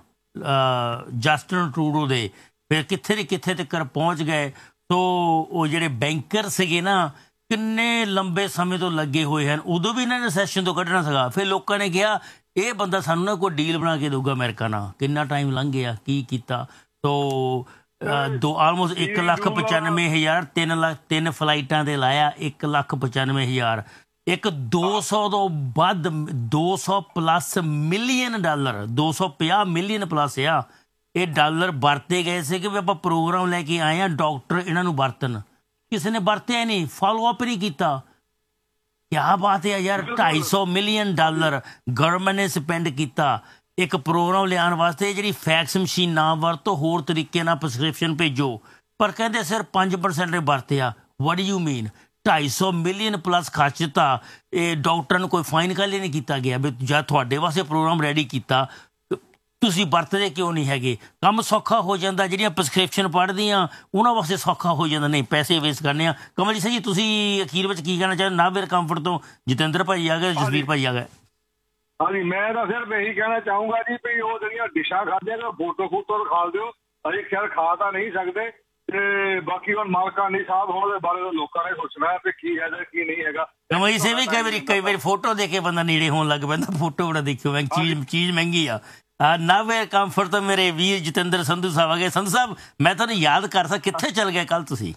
ਜਸਟਨ ਟਰੂਡੋ ਦੇ। ਫਿਰ ਕਿੱਥੇ ਦੇ ਕਿੱਥੇ ਤੱਕ ਪਹੁੰਚ ਗਏ। ਸੋ ਉਹ ਜਿਹੜੇ ਬੈਂਕਰ ਸੀਗੇ ਨਾ ਕਿੰਨੇ ਲੰਬੇ ਸਮੇਂ ਤੋਂ ਲੱਗੇ ਹੋਏ ਹਨ। ਉਦੋਂ ਵੀ ਇਹਨਾਂ ਨੇ ਰਸੈਸ਼ਨ ਤੋਂ ਕੱਢਣਾ ਸੀਗਾ। ਫਿਰ ਲੋਕਾਂ ਨੇ ਕਿਹਾ ਇਹ ਬੰਦਾ ਸਾਨੂੰ ਨਾ ਕੋਈ ਡੀਲ ਬਣਾ ਕੇ ਦੇਊਗਾ ਅਮਰੀਕਾ ਨਾਲ। ਕਿੰਨਾ ਟਾਈਮ ਲੰਘ ਗਿਆ ਕੀ ਕੀਤਾ। ਸੋ ਦੋ ਆਲਮੋਸਟ ਇੱਕ ਲੱਖ ਪਚਾਨਵੇਂ ਹਜ਼ਾਰ ਤਿੰਨ ਲੱਖ ਤਿੰਨ ਫਲਾਈਟਾਂ ਤੇ ਲਾਇਆ ਇੱਕ ਲੱਖ ਪਚਾਨਵੇਂ ਹਜ਼ਾਰ ਇੱਕ ਦੋ ਸੌ ਤੋਂ ਵੱਧ ਦੋ ਸੌ ਪਲੱਸ ਮਿਲੀਅਨ ਡਾਲਰ ਦੋ ਸੌ ਪੰਜਾਹ ਮਿਲੀਅਨ ਪਲੱਸ ਆ ਇਹ ਡਾਲਰ ਵਰਤੇ ਗਏ ਸੀ ਕਿ ਵੀ ਆਪਾਂ ਪ੍ਰੋਗਰਾਮ ਲੈ ਕੇ ਆਏ ਹਾਂ ਡਾਕਟਰ ਇਹਨਾਂ ਨੂੰ ਵਰਤਣ। ਕਿਸੇ ਨੇ ਵਰਤਿਆ ਨਹੀਂ, ਫਾਲੋ ਅਪ ਨਹੀਂ ਕੀਤਾ। ਕਿਆ ਬਾਤ ਹੈ ਯਾਰ। ਢਾਈ ਸੌ ਮਿਲੀਅਨ ਡਾਲਰ ਗਵਰਨਮੈਂਟ ਨੇ ਸਪੈਂਡ ਕੀਤਾ ਇੱਕ ਪ੍ਰੋਗਰਾਮ ਲਿਆਉਣ ਵਾਸਤੇ। ਜਿਹੜੀ ਫੈਕਸ ਮਸ਼ੀਨ ਨਾ ਵਰਤੋ ਹੋਰ ਤਰੀਕੇ ਨਾਲ ਪ੍ਰਸਕ੍ਰਿਪਸ਼ਨ ਭੇਜੋ ਪਰ ਕਹਿੰਦੇ ਸਿਰਫ ਪੰਜ ਪਰਸੈਂਟ ਨੇ ਵਰਤਿਆ। ਵਟ ਡੂ ਯੂ ਮੀਨ। ਢਾਈ ਸੌ ਮਿਲੀਅਨ ਪਲੱਸ ਖਰਚ ਦਿੱਤਾ। ਇਹ ਡਾਕਟਰਾਂ ਨੂੰ ਕੋਈ ਫਾਈਨ ਕਾਲ ਨਹੀਂ ਕੀਤਾ ਗਿਆ ਵੀ ਜਦ ਤੁਹਾਡੇ ਵਾਸਤੇ ਪ੍ਰੋਗਰਾਮ ਰੈਡੀ ਕੀਤਾ ਤੁਸੀਂ ਵਰਤਦੇ ਕਿਉਂ ਨਹੀਂ ਹੈਗੇ। ਕੰਮ ਸੌਖਾ ਹੋ ਜਾਂਦਾ। ਜਿਹੜੀਆਂ ਪ੍ਰਸਕ੍ਰਿਪਸ਼ਨ ਪੜ੍ਹਦੀਆਂ ਉਹਨਾਂ ਵਾਸਤੇ ਸੌਖਾ ਹੋ ਜਾਂਦਾ। ਨਹੀਂ ਪੈਸੇ ਵੇਸਟ ਕਰਨੇ ਆ। ਕਮਲਜੀਤ ਸਿੰਘ ਜੀ ਤੁਸੀਂ ਅਖੀਰ ਵਿੱਚ ਕੀ ਕਹਿਣਾ ਚਾਹੁੰਦੇ। ਨਾਵੇਰ ਕੰਫਰਟ ਤੋਂ ਜਤਿੰਦਰ ਭਾਈ ਆ ਗਏ, ਜਸਵੀਰ ਭਾਈ ਆ ਗਏ। ਹਾਂਜੀ ਮੈਂ ਤਾਂ ਸਿਰਫ ਇਹੀ ਕਹਿਣਾ ਚਾਹੂੰਗਾ ਜੀ ਵੀ ਉਹ ਜਿਹੜੀਆਂ ਡਿਸ਼ਾਂ ਖਾਦੇ ਫੋਟੋ ਫੋਟੋ ਦਿਖਾ ਦਿਓ। ਅਸੀਂ ਖੈਰ ਖਾ ਤਾਂ ਨਹੀਂ ਸਕਦੇ ਤੇ ਬਾਕੀ ਹੁਣ ਮਾਲਕਾਨੀ ਸਾਹਿਬ ਹੋਣ ਦੇ ਬਾਰੇ ਲੋਕਾਂ ਨੇ ਸੋਚਣਾ ਵੀ ਕੀ ਹੈ ਤੇ ਕੀ ਨਹੀਂ ਹੈਗਾ। ਕਮਲਜੀਤ ਸਿੰਘ ਵੀ ਕਈ ਵਾਰੀ ਕਈ ਵਾਰੀ ਫੋਟੋ ਦੇਖ ਕੇ ਬੰਦਾ ਨੇੜੇ ਹੋਣ ਲੱਗ ਪੈਂਦਾ। ਫੋਟੋ ਬੜਾ ਦੇਖਿਓ ਮੈਂ ਚੀਜ਼ ਚੀਜ਼ ਮਹਿੰਗੀ ਆ। ਨਾਵੇਰ ਕੰਫਰਟ ਤੋਂ ਮੇਰੇ ਵੀਰ ਜਤਿੰਦਰ ਸੰਧੂ ਸਾਹਿਬ ਆ ਗਏ। ਸੰਧੂ ਸਾਹਿਬ ਮੈਂ ਤੁਹਾਨੂੰ ਯਾਦ ਕਰ ਸਕ ਕਿੱਥੇ ਚਲ ਗਏ ਕੱਲ ਤੁਸੀਂ।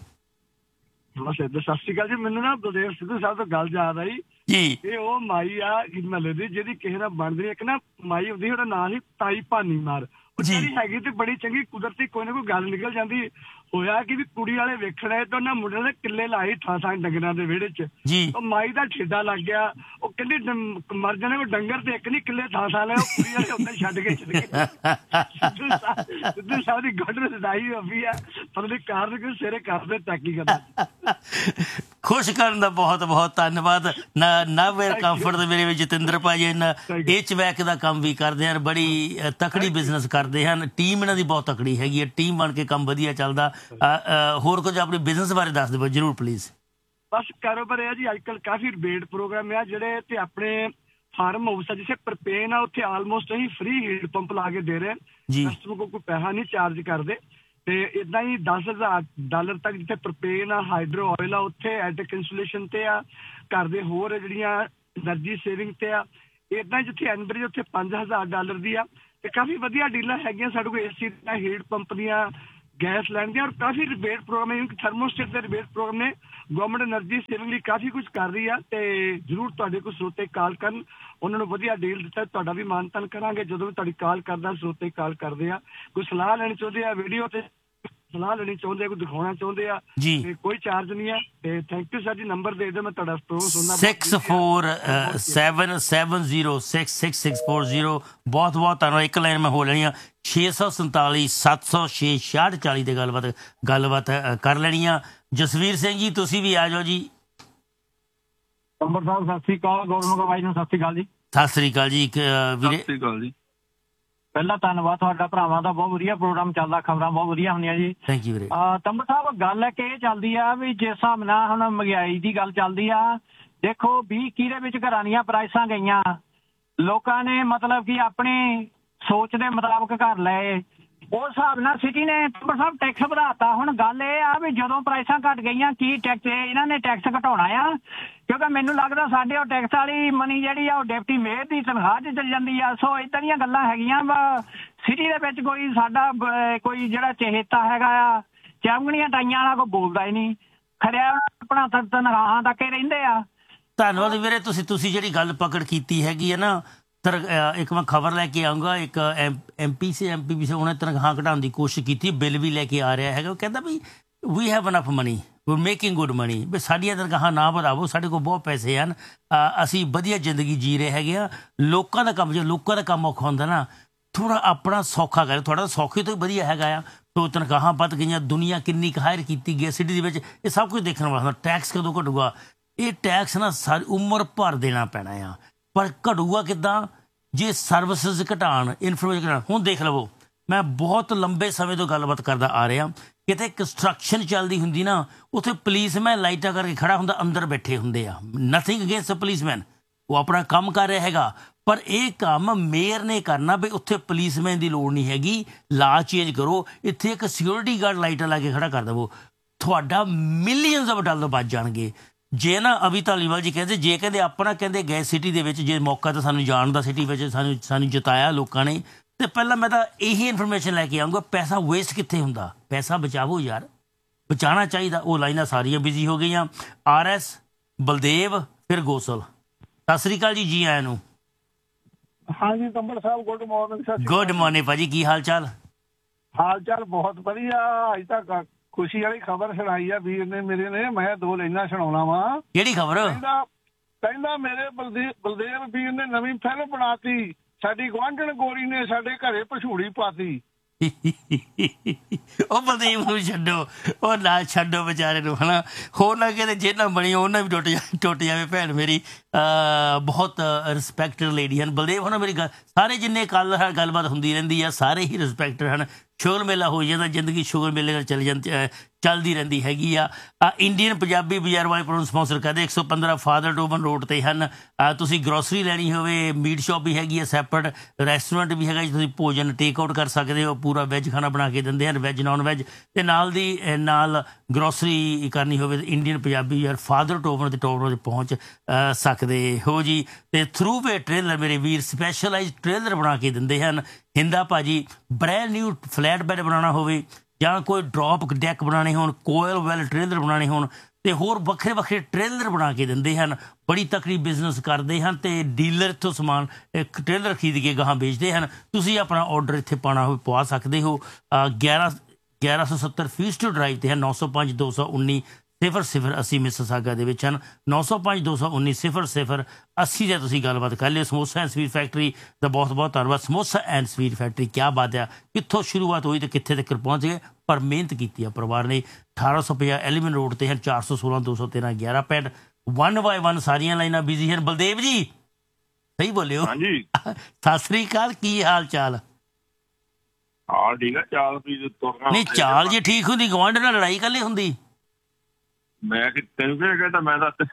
ਸਤਿ ਸ਼੍ਰੀ ਅਕਾਲ ਜੀ। ਮੈਨੂੰ ਨਾ ਬਲਦੇਵ ਸਿੱਧੂ ਸਾਹਿਬ ਤੋਂ ਗੱਲ ਯਾਦ ਆਈ ਜੀ। ਇਹ ਉਹ ਮਾਈ ਆ ਮਹੱਲੇ ਦੀ ਜਿਹਦੀ ਕਿਸੇ ਨਾਲ ਬਣਦੀ ਇੱਕ ਨਾ ਮਾਈ ਹੁੰਦੀ ਉਹਦਾ ਨਾਂ ਸੀ ਤਾਈ ਭਾਨੀ ਮਾਰ। ਉਹ ਜਿਹੜੀ ਹੈਗੀ ਤੇ ਬੜੀ ਚੰਗੀ ਕੁਦਰਤੀ ਕੋਈ ਨਾ ਕੋਈ ਗੱਲ ਨਿਕਲ ਜਾਂਦੀ। ਹੋਇਆ ਕਿ ਵੀ ਕੁੜੀ ਵਾਲੇ ਵੇਖਣਾ ਤੇ ਉਹਨਾਂ ਮੁੰਡੇ ਨੇ ਕਿੱਲੇ ਲਾਏ ਥਾਂ ਥਾਂ ਡੰਗਰਾਂ ਦੇ ਵਿਹੜੇ ਚ। ਉਹ ਮਾਈ ਦਾ ਠੇਡਾ ਲੱਗ ਗਿਆ। ਉਹ ਕਹਿੰਦੀ ਮਰ ਜਾਣੇ ਕੋਈ ਡੰਗਰ ਤੇ ਇੱਕ ਨੀ ਕਿੱਲੇ ਥਾਂ ਥਾਂ ਲਏ। ਉਹ ਕੁੜੀ ਵਾਲੇ ਉੱਤੇ ਛੱਡ ਕੇ ਚਲੇ ਗਏ। ਸਿੱਧੂ ਸਾਹਿਬ ਦੀ ਗੱਡ ਸਦਾਈ ਹੋਈ ਆ ਪਤਾ ਨਹੀਂ ਕਾਰਨ ਕਿ ਸਿਰੇ ਕਰਦੇ ਟੈਕੀ ਕਰਦਾ। ਖੁਸ਼ ਕਰਨ ਦਾ ਬਹੁਤ ਬਹੁਤ ਧੰਨਵਾਦ। ਨਾਵੇਰ ਕੰਫਰਟ ਦੇ ਮੇਰੇ ਵਿੱਚ ਜਤਿੰਦਰ ਭਾਜੀ ਐਚ ਵੈਕ ਦਾ ਕੰਮ ਵੀ ਕਰਦੇ ਹਨ। ਬੜੀ ਤਕੜੀ ਬਿਜ਼ਨਸ ਕਰਦੇ ਹਨ। ਟੀਮ ਇਹਨਾਂ ਦੀ ਬਹੁਤ ਤਕੜੀ ਹੈਗੀ ਹੈ। ਟੀਮ ਬਣ ਕੇ ਕੰਮ ਵਧੀਆ ਚੱਲਦਾ। ਹੋਰ ਕੁਝ ਆਪਣੇ ਬਿਜ਼ਨਸ ਬਾਰੇ ਦੱਸ ਦਿਓ ਜ਼ਰੂਰ ਪਲੀਜ਼। ਬਸ ਕਾਰੋਬਾਰ ਹੈ ਜੀ ਅੱਜ ਕੱਲ੍ਹ ਕਾਫੀ ਡਿਬੇਟ ਪ੍ਰੋਗਰਾਮ ਆ ਜਿਹੜੇ ਤੇ ਆਪਣੇ फार्म हाउस है जिसे प्रपेन है उत्थे आलमोस्ट असीं फ्री हीट पंप ला के दे रहे हैं, कस्टमर को कोई पैसा नहीं चार्ज करते। ਤੇ ਇਦਾਂ ਹੀ ਦਸ ਹਜ਼ਾਰ ਡਾਲਰ ਤੱਕ ਜਿੱਥੇ ਪ੍ਰਪੇਨ ਆ ਹਾਈਡਰੋ ਆਇਲ ਆ ਉੱਥੇ ਐਟਿਕ ਇੰਸੂਲੇਸ਼ਨ ਤੇ ਆ, ਘਰ ਦੇ ਹੋਰ ਜਿਹੜੀਆਂ ਐਨਰਜੀ ਸੇਵਿੰਗ ਤੇ ਆ। ਇਦਾਂ ਜਿੱਥੇ ਐਨਬਰਿਜ ਉੱਥੇ ਪੰਜ ਹਜ਼ਾਰ ਡਾਲਰ ਦੀ ਆ ਤੇ ਕਾਫੀ ਵਧੀਆ ਡੀਲਾਂ ਹੈਗੀਆਂ ਸਾਡੇ ਕੋਲ ਏਸੀ ਦੀਆਂ, ਹੀਟ ਪੰਪ ਦੀਆਂ, ਗੈਸ ਲੈਣ ਦੀਆਂ, ਔਰ ਕਾਫੀ ਰਿਬੇਟ ਪ੍ਰੋਗਰਾਮ ਹੈ। ਥਰਮੋਸਟੇਟ ਦੇ ਰਿਬੇਟ ਪ੍ਰੋਗਰਾਮ ਨੇ, ਗਵਰਨਮੈਂਟ ਐਨਰਜੀ ਸੇਵਿੰਗ ਲਈ ਕਾਫੀ ਕੁਝ ਕਰ ਰਹੀ ਆ। ਤੇ ਜ਼ਰੂਰ ਤੁਹਾਡੇ ਕੋਲ ਸਰੋਤੇ ਕਾਲ ਕਰਨ, ਉਹਨਾਂ ਨੂੰ ਵਧੀਆ ਡੀਲ ਦਿੱਤਾ, ਤੁਹਾਡਾ ਵੀ ਮਾਨ ਤਾਨ ਕਰਾਂਗੇ। ਜਦੋਂ ਵੀ ਤੁਹਾਡੀ ਕਾਲ ਕਰਦਾ ਸਰੋਤੇ ਕਾਲ ਕਰਦੇ ਆ, ਕੋਈ ਸਲਾਹ ਲੈਣੀ ਚਾਹੁੰਦੇ ਆ, ਵੀਡੀਓ ਤੇ ਸਲਾਹ ਲੈਣੀ ਚਾਹੁੰਦੇ ਆ, ਕੋਈ ਦਿਖਾਉਣਾ ਚਾਹੁੰਦੇ ਆ, ਤੇ ਕੋਈ ਚਾਰਜ ਨਹੀਂ ਆ। ਤੇ ਥੈਂਕ ਯੂ ਸਰ ਜੀ, ਨੰਬਰ ਦੇ ਦਿਓ, ਮੈਂ ਤੁਹਾਡਾ ਪ੍ਰੋਗਰਾਮ ਸੁਣਨਾ। Six four seven seven zero six six six four zero. ਬਹੁਤ ਬਹੁਤ ਧੰਨਵਾਦ। ਇੱਕ ਲਾਈਨ ਮੈਂ ਹੋ ਲੈਣੀ ਆ, ਛੇ ਸੌ ਸੰਤਾਲੀ ਸੱਤ ਸੌ ਛੇ ਛਿਆਹਠ ਚਾਲੀ ਤੇ ਗੱਲਬਾਤ ਗੱਲਬਾਤ ਕਰ ਲੈਣੀ ਆ। ਜਸਵੀਰ ਸਿੰਘ ਜੀ ਤੁਸੀਂ ਵੀ ਆ ਜਾਓ ਜੀ। ਕੰਬਰ ਸਾਹਿਬ ਸਤਿ ਸ੍ਰੀ ਅਕਾਲ, ਗੌਰਵ ਬਾਈ ਨੂੰ ਸਤਿ ਸ੍ਰੀ ਅਕਾਲ ਜੀ। ਸਤਿ ਸ੍ਰੀ ਅਕਾਲ ਜੀ ਵੀਰੇ। ਸਤਿ ਸ੍ਰੀ ਅਕਾਲ ਜੀ। ਪਹਿਲਾਂ ਧੰਨਵਾਦ ਤੁਹਾਡਾ ਭਰਾਵਾਂ ਦਾ, ਬਹੁਤ ਵਧੀਆ ਪ੍ਰੋਗਰਾਮ ਚੱਲਦਾ, ਖਬਰਾਂ ਬਹੁਤ ਵਧੀਆ ਹੁੰਦੀਆਂ ਜੀ। ਥੈਂਕ ਯੂ ਵੀਰੇ। ਤੰਬਰ ਸਾਹਿਬ ਗੱਲ ਹੈ ਕਿ ਇਹ ਚੱਲਦੀ ਆ ਵੀ ਜਿਸ ਹਿਸਾਬ ਨਾਲ ਹੁਣ ਮਹਿੰਗਾਈ ਦੀ ਗੱਲ ਚੱਲਦੀ ਆ, ਦੇਖੋ ਵੀਹ ਇੱਕੀ ਦੇ ਵਿੱਚ ਘਰਾਂ ਦੀਆਂ ਪ੍ਰਾਈਸਾਂ ਗਈਆਂ, ਲੋਕਾਂ ਨੇ ਮਤਲਬ ਕਿ ਆਪਣੀ ਸੋਚ ਦੇ ਮੁਤਾਬਕ ਘਰ ਲਏ, ਉਸ ਹਿਸਾਬ ਨਾਲ ਸਿਟੀ ਨੇ ਤੰਬਰ ਸਾਹਿਬ ਟੈਕਸ ਵਧਾਤਾ। ਹੁਣ ਗੱਲ ਇਹ ਆ ਵੀ ਜਦੋਂ ਪ੍ਰਾਈਸਾਂ ਘਟ ਗਈਆਂ ਕੀ ਟੈਕਸ ਇਹਨਾਂ ਨੇ ਟੈਕਸ ਘਟਾਉਣਾ ਆ? ਕਿਉਂਕਿ ਮੈਨੂੰ ਲੱਗਦਾ ਸਾਡੇ ਉਹ ਟੈਕਸ ਵਾਲੀ ਮਨੀ ਜਿਹੜੀ ਆ ਉਹ ਡਿਪਟੀ ਮੇਅਰ ਦੀ ਤਨਖਾਹ 'ਚ ਚਲ ਜਾਂਦੀ ਆ। ਸੋ ਏਦਾਂ ਦੀਆਂ ਗੱਲਾਂ ਹੈਗੀਆਂ ਵਾ ਸਿਟੀ ਦੇ ਵਿੱਚ। ਕੋਈ ਸਾਡਾ ਕੋਈ ਜਿਹੜਾ ਚਹੇਤਾ ਹੈਗਾ ਆ ਚਮਗਣੀਆਂ ਟਾਈਆਂ ਵਾਲਾ ਕੋਈ ਬੋਲਦਾ ਹੀ ਨਹੀਂ, ਖਰਿਆ ਆਪਣਾ ਤਨਖਾਹਾਂ ਤੱਕ ਹੀ ਰਹਿੰਦੇ ਆ। ਧੰਨਵਾਦ ਵੀਰੇ। ਤੁਸੀਂ ਤੁਸੀਂ ਜਿਹੜੀ ਗੱਲ ਪਕੜ ਕੀਤੀ ਹੈਗੀ ਹੈ ਨਾ, ਇੱਕ ਮੈਂ ਖਬਰ ਲੈ ਕੇ ਆਊਂਗਾ, ਇੱਕ ਐਮ ਪੀ ਸੀ ਐਮ ਪੀ ਵੀ ਸੀ, ਉਹਨੇ ਤਨਖਾਹ ਘਟਾਉਣ ਦੀ ਕੋਸ਼ਿਸ਼ ਕੀਤੀ, ਬਿੱਲ ਵੀ ਲੈ ਕੇ ਆ ਰਿਹਾ ਹੈਗਾ। ਉਹ ਕਹਿੰਦਾ ਵੀ we have enough money, we making good money, ਵੀ ਸਾਡੀਆਂ ਤਨਖਾਹਾਂ ਨਾ ਵਧਾਵੋ, ਸਾਡੇ ਕੋਲ ਬਹੁਤ ਪੈਸੇ ਹਨ, ਅਸੀਂ ਵਧੀਆ ਜ਼ਿੰਦਗੀ ਜੀ ਰਹੇ ਹੈਗੇ ਆ। ਲੋਕਾਂ ਦਾ ਕੰਮ, ਜੇ ਲੋਕਾਂ ਦਾ ਕੰਮ ਔਖਾ ਹੁੰਦਾ ਨਾ, ਥੋੜ੍ਹਾ ਆਪਣਾ ਸੌਖਾ ਕਰੇ, ਤੁਹਾਡਾ ਸੌਖੇ ਤੋਂ ਹੀ ਵਧੀਆ ਹੈਗਾ ਆ। ਤੋ ਤਨਖਾਹਾਂ ਵੱਧ ਗਈਆਂ, ਦੁਨੀਆ ਕਿੰਨੀ ਕੁ ਹਾਇਰ ਕੀਤੀ ਗਈ ਸਿਟੀ ਦੇ ਵਿੱਚ, ਇਹ ਸਭ ਕੁਝ ਦੇਖਣ ਵਾਲਾ। ਟੈਕਸ ਕਦੋਂ ਘਟੂਗਾ? ਇਹ ਟੈਕਸ ਨਾ ਸਾਰੀ ਉਮਰ ਭਰ ਦੇਣਾ ਪੈਣਾ ਆ, ਪਰ ਘਟੂਗਾ ਕਿੱਦਾਂ? ਜੇ ਸਰਵਿਸਿਜ਼ ਘਟਾਉਣ, ਇਨਫੋਰਮੇਸ਼ਨ ਘਟਾਉਣ। ਹੁਣ ਦੇਖ ਲਵੋ, ਮੈਂ ਬਹੁਤ ਲੰਬੇ ਸਮੇਂ ਤੋਂ ਗੱਲਬਾਤ ਕਰਦਾ ਆ ਰਿਹਾ, ਕਿਤੇ ਕੰਸਟਰਕਸ਼ਨ ਚੱਲਦੀ ਹੁੰਦੀ ਨਾ, ਉੱਥੇ ਪੁਲਿਸਮੈਨ ਲਾਈਟਾਂ ਕਰਕੇ ਖੜਾ ਹੁੰਦਾ, ਅੰਦਰ ਬੈਠੇ ਹੁੰਦੇ ਆ। ਨਥਿੰਗ ਅਗੇਂਸਟ ਪੁਲਿਸਮੈਨ, ਉਹ ਆਪਣਾ ਕੰਮ ਕਰ ਰਿਹਾ ਹੈਗਾ, ਪਰ ਇਹ ਕੰਮ ਮੇਅਰ ਨੇ ਕਰਨਾ ਵੀ ਉੱਥੇ ਪੁਲਿਸਮੈਨ ਦੀ ਲੋੜ ਨਹੀਂ ਹੈਗੀ, ਲਾ ਚੇਂਜ ਕਰੋ, ਇੱਥੇ ਇੱਕ ਸਿਕਿਉਰਿਟੀ ਗਾਰਡ ਲਾਈਟਾਂ ਲਾ ਕੇ ਖੜਾ ਕਰ ਦੇਵੋ, ਤੁਹਾਡਾ ਮਿਲੀਅਨਸ ਆਫ ਡਾਲਰ ਬਚ ਜਾਣਗੇ। ਜੇ ਨਾ ਅਭੀ ਧਾਲੀਵਾਲ ਜੀ ਕਹਿੰਦੇ, ਜੇ ਕਹਿੰਦੇ ਆਪਣਾ ਕਹਿੰਦੇ ਗਏ ਸਿਟੀ ਦੇ ਵਿੱਚ, ਜੇ ਮੌਕਾ ਤਾਂ ਸਾਨੂੰ ਜਾਣ ਦਾ ਸਿਟੀ ਵਿੱਚ ਸਾਨੂੰ ਸਾਨੂੰ ਜਿਤਾਇਆ ਲੋਕਾਂ ਨੇ, ਤੇ ਪਹਿਲਾਂ ਮੈਂ ਤਾਂ ਇਹੀ ਇਨਫੋਰਮੇਸ਼ਨ ਲੈ ਕੇ ਆਊਂਗਾ, ਪੈਸਾ ਵੇਸਟ ਕਿੱਥੇ ਹੁੰਦਾ? ਪੈਸਾ ਬਚਾਵੋ ਯਾਰ, ਬਚਾਉਣਾ ਚਾਹੀਦਾ। ਉਹ ਲਾਈਨਾਂ ਸਾਰੀਆਂ ਬਿਜ਼ੀ ਹੋ ਗਈਆਂ। ਆਰ ਐਸ, ਬਲਦੇਵ, ਫਿਰ ਗੋਸਲ। ਸਤਿ ਸ੍ਰੀ ਅਕਾਲ ਜੀ, ਜੀ ਆਇਆਂ ਨੂੰ। ਹਾਂਜੀ ਕੰਬਲ ਸਾਹਿਬ, ਗੁੱਡ ਮਾਰਨਿੰਗ। ਗੁੱਡ ਮਾਰਨਿੰਗ ਭਾਜੀ, ਕੀ ਹਾਲ ਚਾਲ? ਹਾਲ ਚਾਲ ਬਹੁਤ ਵਧੀਆ। ਅੱਜ ਤੱਕ ਖੁਸ਼ੀ ਵਾਲੀ ਖਬਰ ਸੁਣਾਈ ਆ ਵੀਰ ਨੇ ਮੇਰੇ ਨੇ, ਮੈਂ ਦੋ ਲਾਈਨਾਂ ਸੁਣਾਉਣਾ ਵਾ। ਕਿਹੜੀ ਖਬਰ? ਕਹਿੰਦਾ ਕਹਿੰਦਾ ਮੇਰੇ ਬਲਦੇਵ ਬਲਦੇਵ ਵੀਰ ਨੇ ਨਵੀਂ ਫਿਲਮ ਬਣਾਤੀ, ਸਾਡੀ ਗੁਆਂਢਣ ਗੋਰੀ ਨੇ ਸਾਡੇ ਘਰੇ ਭਛੂੜੀ ਪਾਤੀ। ਉਹ ਬਲਦੇਵ ਨੂੰ ਛੱਡੋ, ਉਹ ਨਾ ਛੱਡੋ ਵਿਚਾਰੇ ਨੂੰ, ਹੈ ਨਾ। ਹੋਰ ਨਾ ਕਿਤੇ ਜਿਹਨਾਂ ਬਣੀ ਉਹਨਾਂ ਵੀ ਟੁੱਟ ਜਾ ਟੁੱਟ ਜਾਵੇ। ਭੈਣ ਮੇਰੀ ਬਹੁਤ ਰਿਸਪੈਕਟਡ ਲੇਡੀ ਹਨ। ਬਲਦੇਵ ਹੁਣ ਮੇਰੀ ਗੱਲ, ਸਾਰੇ ਜਿੰਨੇ ਕੱਲ ਗੱਲਬਾਤ ਹੁੰਦੀ ਰਹਿੰਦੀ ਆ, ਸਾਰੇ ਹੀ ਰਿਸਪੈਕਟਡ ਹਨ। ਸ਼ੁਗਰ ਮੇਲਾ ਹੋ ਜਾਂਦਾ, ਜ਼ਿੰਦਗੀ ਸ਼ੁਗਰ ਮੇਲੇ ਨਾਲ ਚੱਲ ਜਾਂਦੀ ਚੱਲਦੀ ਰਹਿੰਦੀ ਹੈਗੀ ਆ। ਇੰਡੀਅਨ ਪੰਜਾਬੀ ਬਾਜ਼ਾਰ ਵਾਲੇ ਪ੍ਰੋਗਰਾਮ ਸਪਾਂਸਰ ਕਰਦੇ, ਇੱਕ ਸੌ ਪੰਦਰਾਂ ਫਾਦਰ ਟੋਬਨ ਰੋਡ 'ਤੇ ਹਨ। ਤੁਸੀਂ ਗਰੋਸਰੀ ਲੈਣੀ ਹੋਵੇ, ਮੀਟ ਸ਼ੋਪ ਵੀ ਹੈਗੀ ਆ, ਸੈਪਰੇਟ ਰੈਸਟੋਰੈਂਟ ਵੀ ਹੈਗਾ ਜੀ, ਤੁਸੀਂ ਭੋਜਨ ਟੇਕ ਆਊਟ ਕਰ ਸਕਦੇ ਹੋ, ਪੂਰਾ ਵੈੱਜ ਖਾਣਾ ਬਣਾ ਕੇ ਦਿੰਦੇ ਹਨ, ਵੈੱਜ ਨੋਨ ਵੈੱਜ। ਅਤੇ ਨਾਲ ਦੀ ਨਾਲ ਗਰੋਸਰੀ ਕਰਨੀ ਹੋਵੇ, ਇੰਡੀਅਨ ਪੰਜਾਬੀ ਬਾਜ਼ਾਰ ਫਾਦਰ ਟੋਬਨ ਅਤੇ ਟੋਬਨ 'ਤੇ ਪਹੁੰਚ ਸਕਦੇ ਹੋ ਜੀ। ਅਤੇ ਥਰੂ ਵੇ ਟ੍ਰੇਲਰ ਮੇਰੇ ਵੀਰ ਸਪੈਸ਼ਲਾਈਜ਼ ਟ੍ਰੇਲਰ ਬਣਾ ਕੇ ਦਿੰਦੇ ਹਨ। ਹਿੰਦਾ ਭਾਜੀ ਬ੍ਰੈਂਡ ਨਿਊ ਫਲੈਟ ਬੈੱਡ ਬਣਾਉਣਾ ਹੋਵੇ, ਜਾਂ ਕੋਈ ਡਰੋਪ ਡੈਕ ਬਣਾਉਣੇ ਹੋਣ, ਕੋਇਲ ਵੈਲ ਟ੍ਰੇਲਰ ਬਣਾਉਣੇ ਹੋਣ, ਅਤੇ ਹੋਰ ਵੱਖਰੇ ਵੱਖਰੇ ਟ੍ਰੇਲਰ ਬਣਾ ਕੇ ਦਿੰਦੇ ਹਨ। ਬੜੀ ਤਕੜੀ ਬਿਜ਼ਨਸ ਕਰਦੇ ਹਨ, ਅਤੇ ਡੀਲਰ ਇੱਥੋਂ ਸਮਾਨ ਇੱਕ ਟ੍ਰੇਲਰ ਖਰੀਦ ਕੇ ਗਾਹਾਂ ਵੇਚਦੇ ਹਨ। ਤੁਸੀਂ ਆਪਣਾ ਔਡਰ ਇੱਥੇ ਪਾਉਣਾ ਹੋਵੇ ਪਵਾ ਸਕਦੇ ਹੋ। ਗਿਆਰਾਂ ਗਿਆਰਾਂ ਸੌ ਸੱਤਰ ਫੀਸਟੋ ਡਰਾਈਵ 'ਤੇ ਹੈ, ਨੌ ਸੌ ਪੰਜ ਦੋ ਸੌ ਉੱਨੀ ਸਿਫਰ ਸਿਫਰ ਅੱਸੀ ਮਿਸਿਸਾਗਾ ਦੇ ਵਿੱਚ ਹਨ। ਨੌ ਸੌ ਪੰਜ ਦੋ ਸੌ ਉੱਨੀ ਸਿਫਰ ਸਿਫਰ ਅੱਸੀ ਦੇ ਤੁਸੀਂ ਗੱਲਬਾਤ ਕਰ ਲਿਓ। ਸਮੋਸਾ ਐਂਡ ਸਵੀਟ ਫੈਕਟਰੀ ਦਾ ਬਹੁਤ ਬਹੁਤ ਧੰਨਵਾਦ। ਸਮੋਸਾ ਐਂਡ ਸਵੀਟ ਫੈਕਟਰੀ ਕਿਆ ਬਾਤ ਆ, ਕਿੱਥੋਂ ਸ਼ੁਰੂਆਤ ਹੋਈ ਅਤੇ ਕਿੱਥੇ ਤੱਕ ਪਹੁੰਚ ਗਏ, ਪਰ ਮਿਹਨਤ ਕੀਤੀ ਆ ਪਰਿਵਾਰ ਨੇ। ਅਠਾਰਾਂ ਸੌ ਪੰਜਾਹ ਐਲੀਮੈਂਟ ਰੋਡ 'ਤੇ ਹਨ, ਚਾਰ ਸੌ ਸੋਲਾਂ ਦੋ ਸੌ ਤੇਰਾਂ ਗਿਆਰਾਂ ਪੈਂਟ ਵਨ ਬਾਏ ਵਨ ਸਾਰੀਆਂ ਲਾਈਨਾਂ ਬਿਜ਼ੀ ਹਨ। ਬਲਦੇਵ ਜੀ ਸਹੀ ਬੋਲਿਓ। ਹਾਂਜੀ ਸਤਿ ਸ੍ਰੀ ਅਕਾਲ, ਕੀ ਹਾਲ ਚਾਲ? ਹਾਲ ਠੀਕ ਆ। ਚਾਲ ਨਹੀਂ, ਚਾਲ ਜੇ ਠੀਕ ਹੁੰਦੀ ਗੁਆਂਢ ਨਾਲ ਲੜਾਈ ਕੱਲੇ ਹੁੰਦੀ। ਮੈਂ ਤੈਨੂੰ ਕਿਹਾ ਕਹਿੰਦਾ, ਮੈਂ ਤਾਂ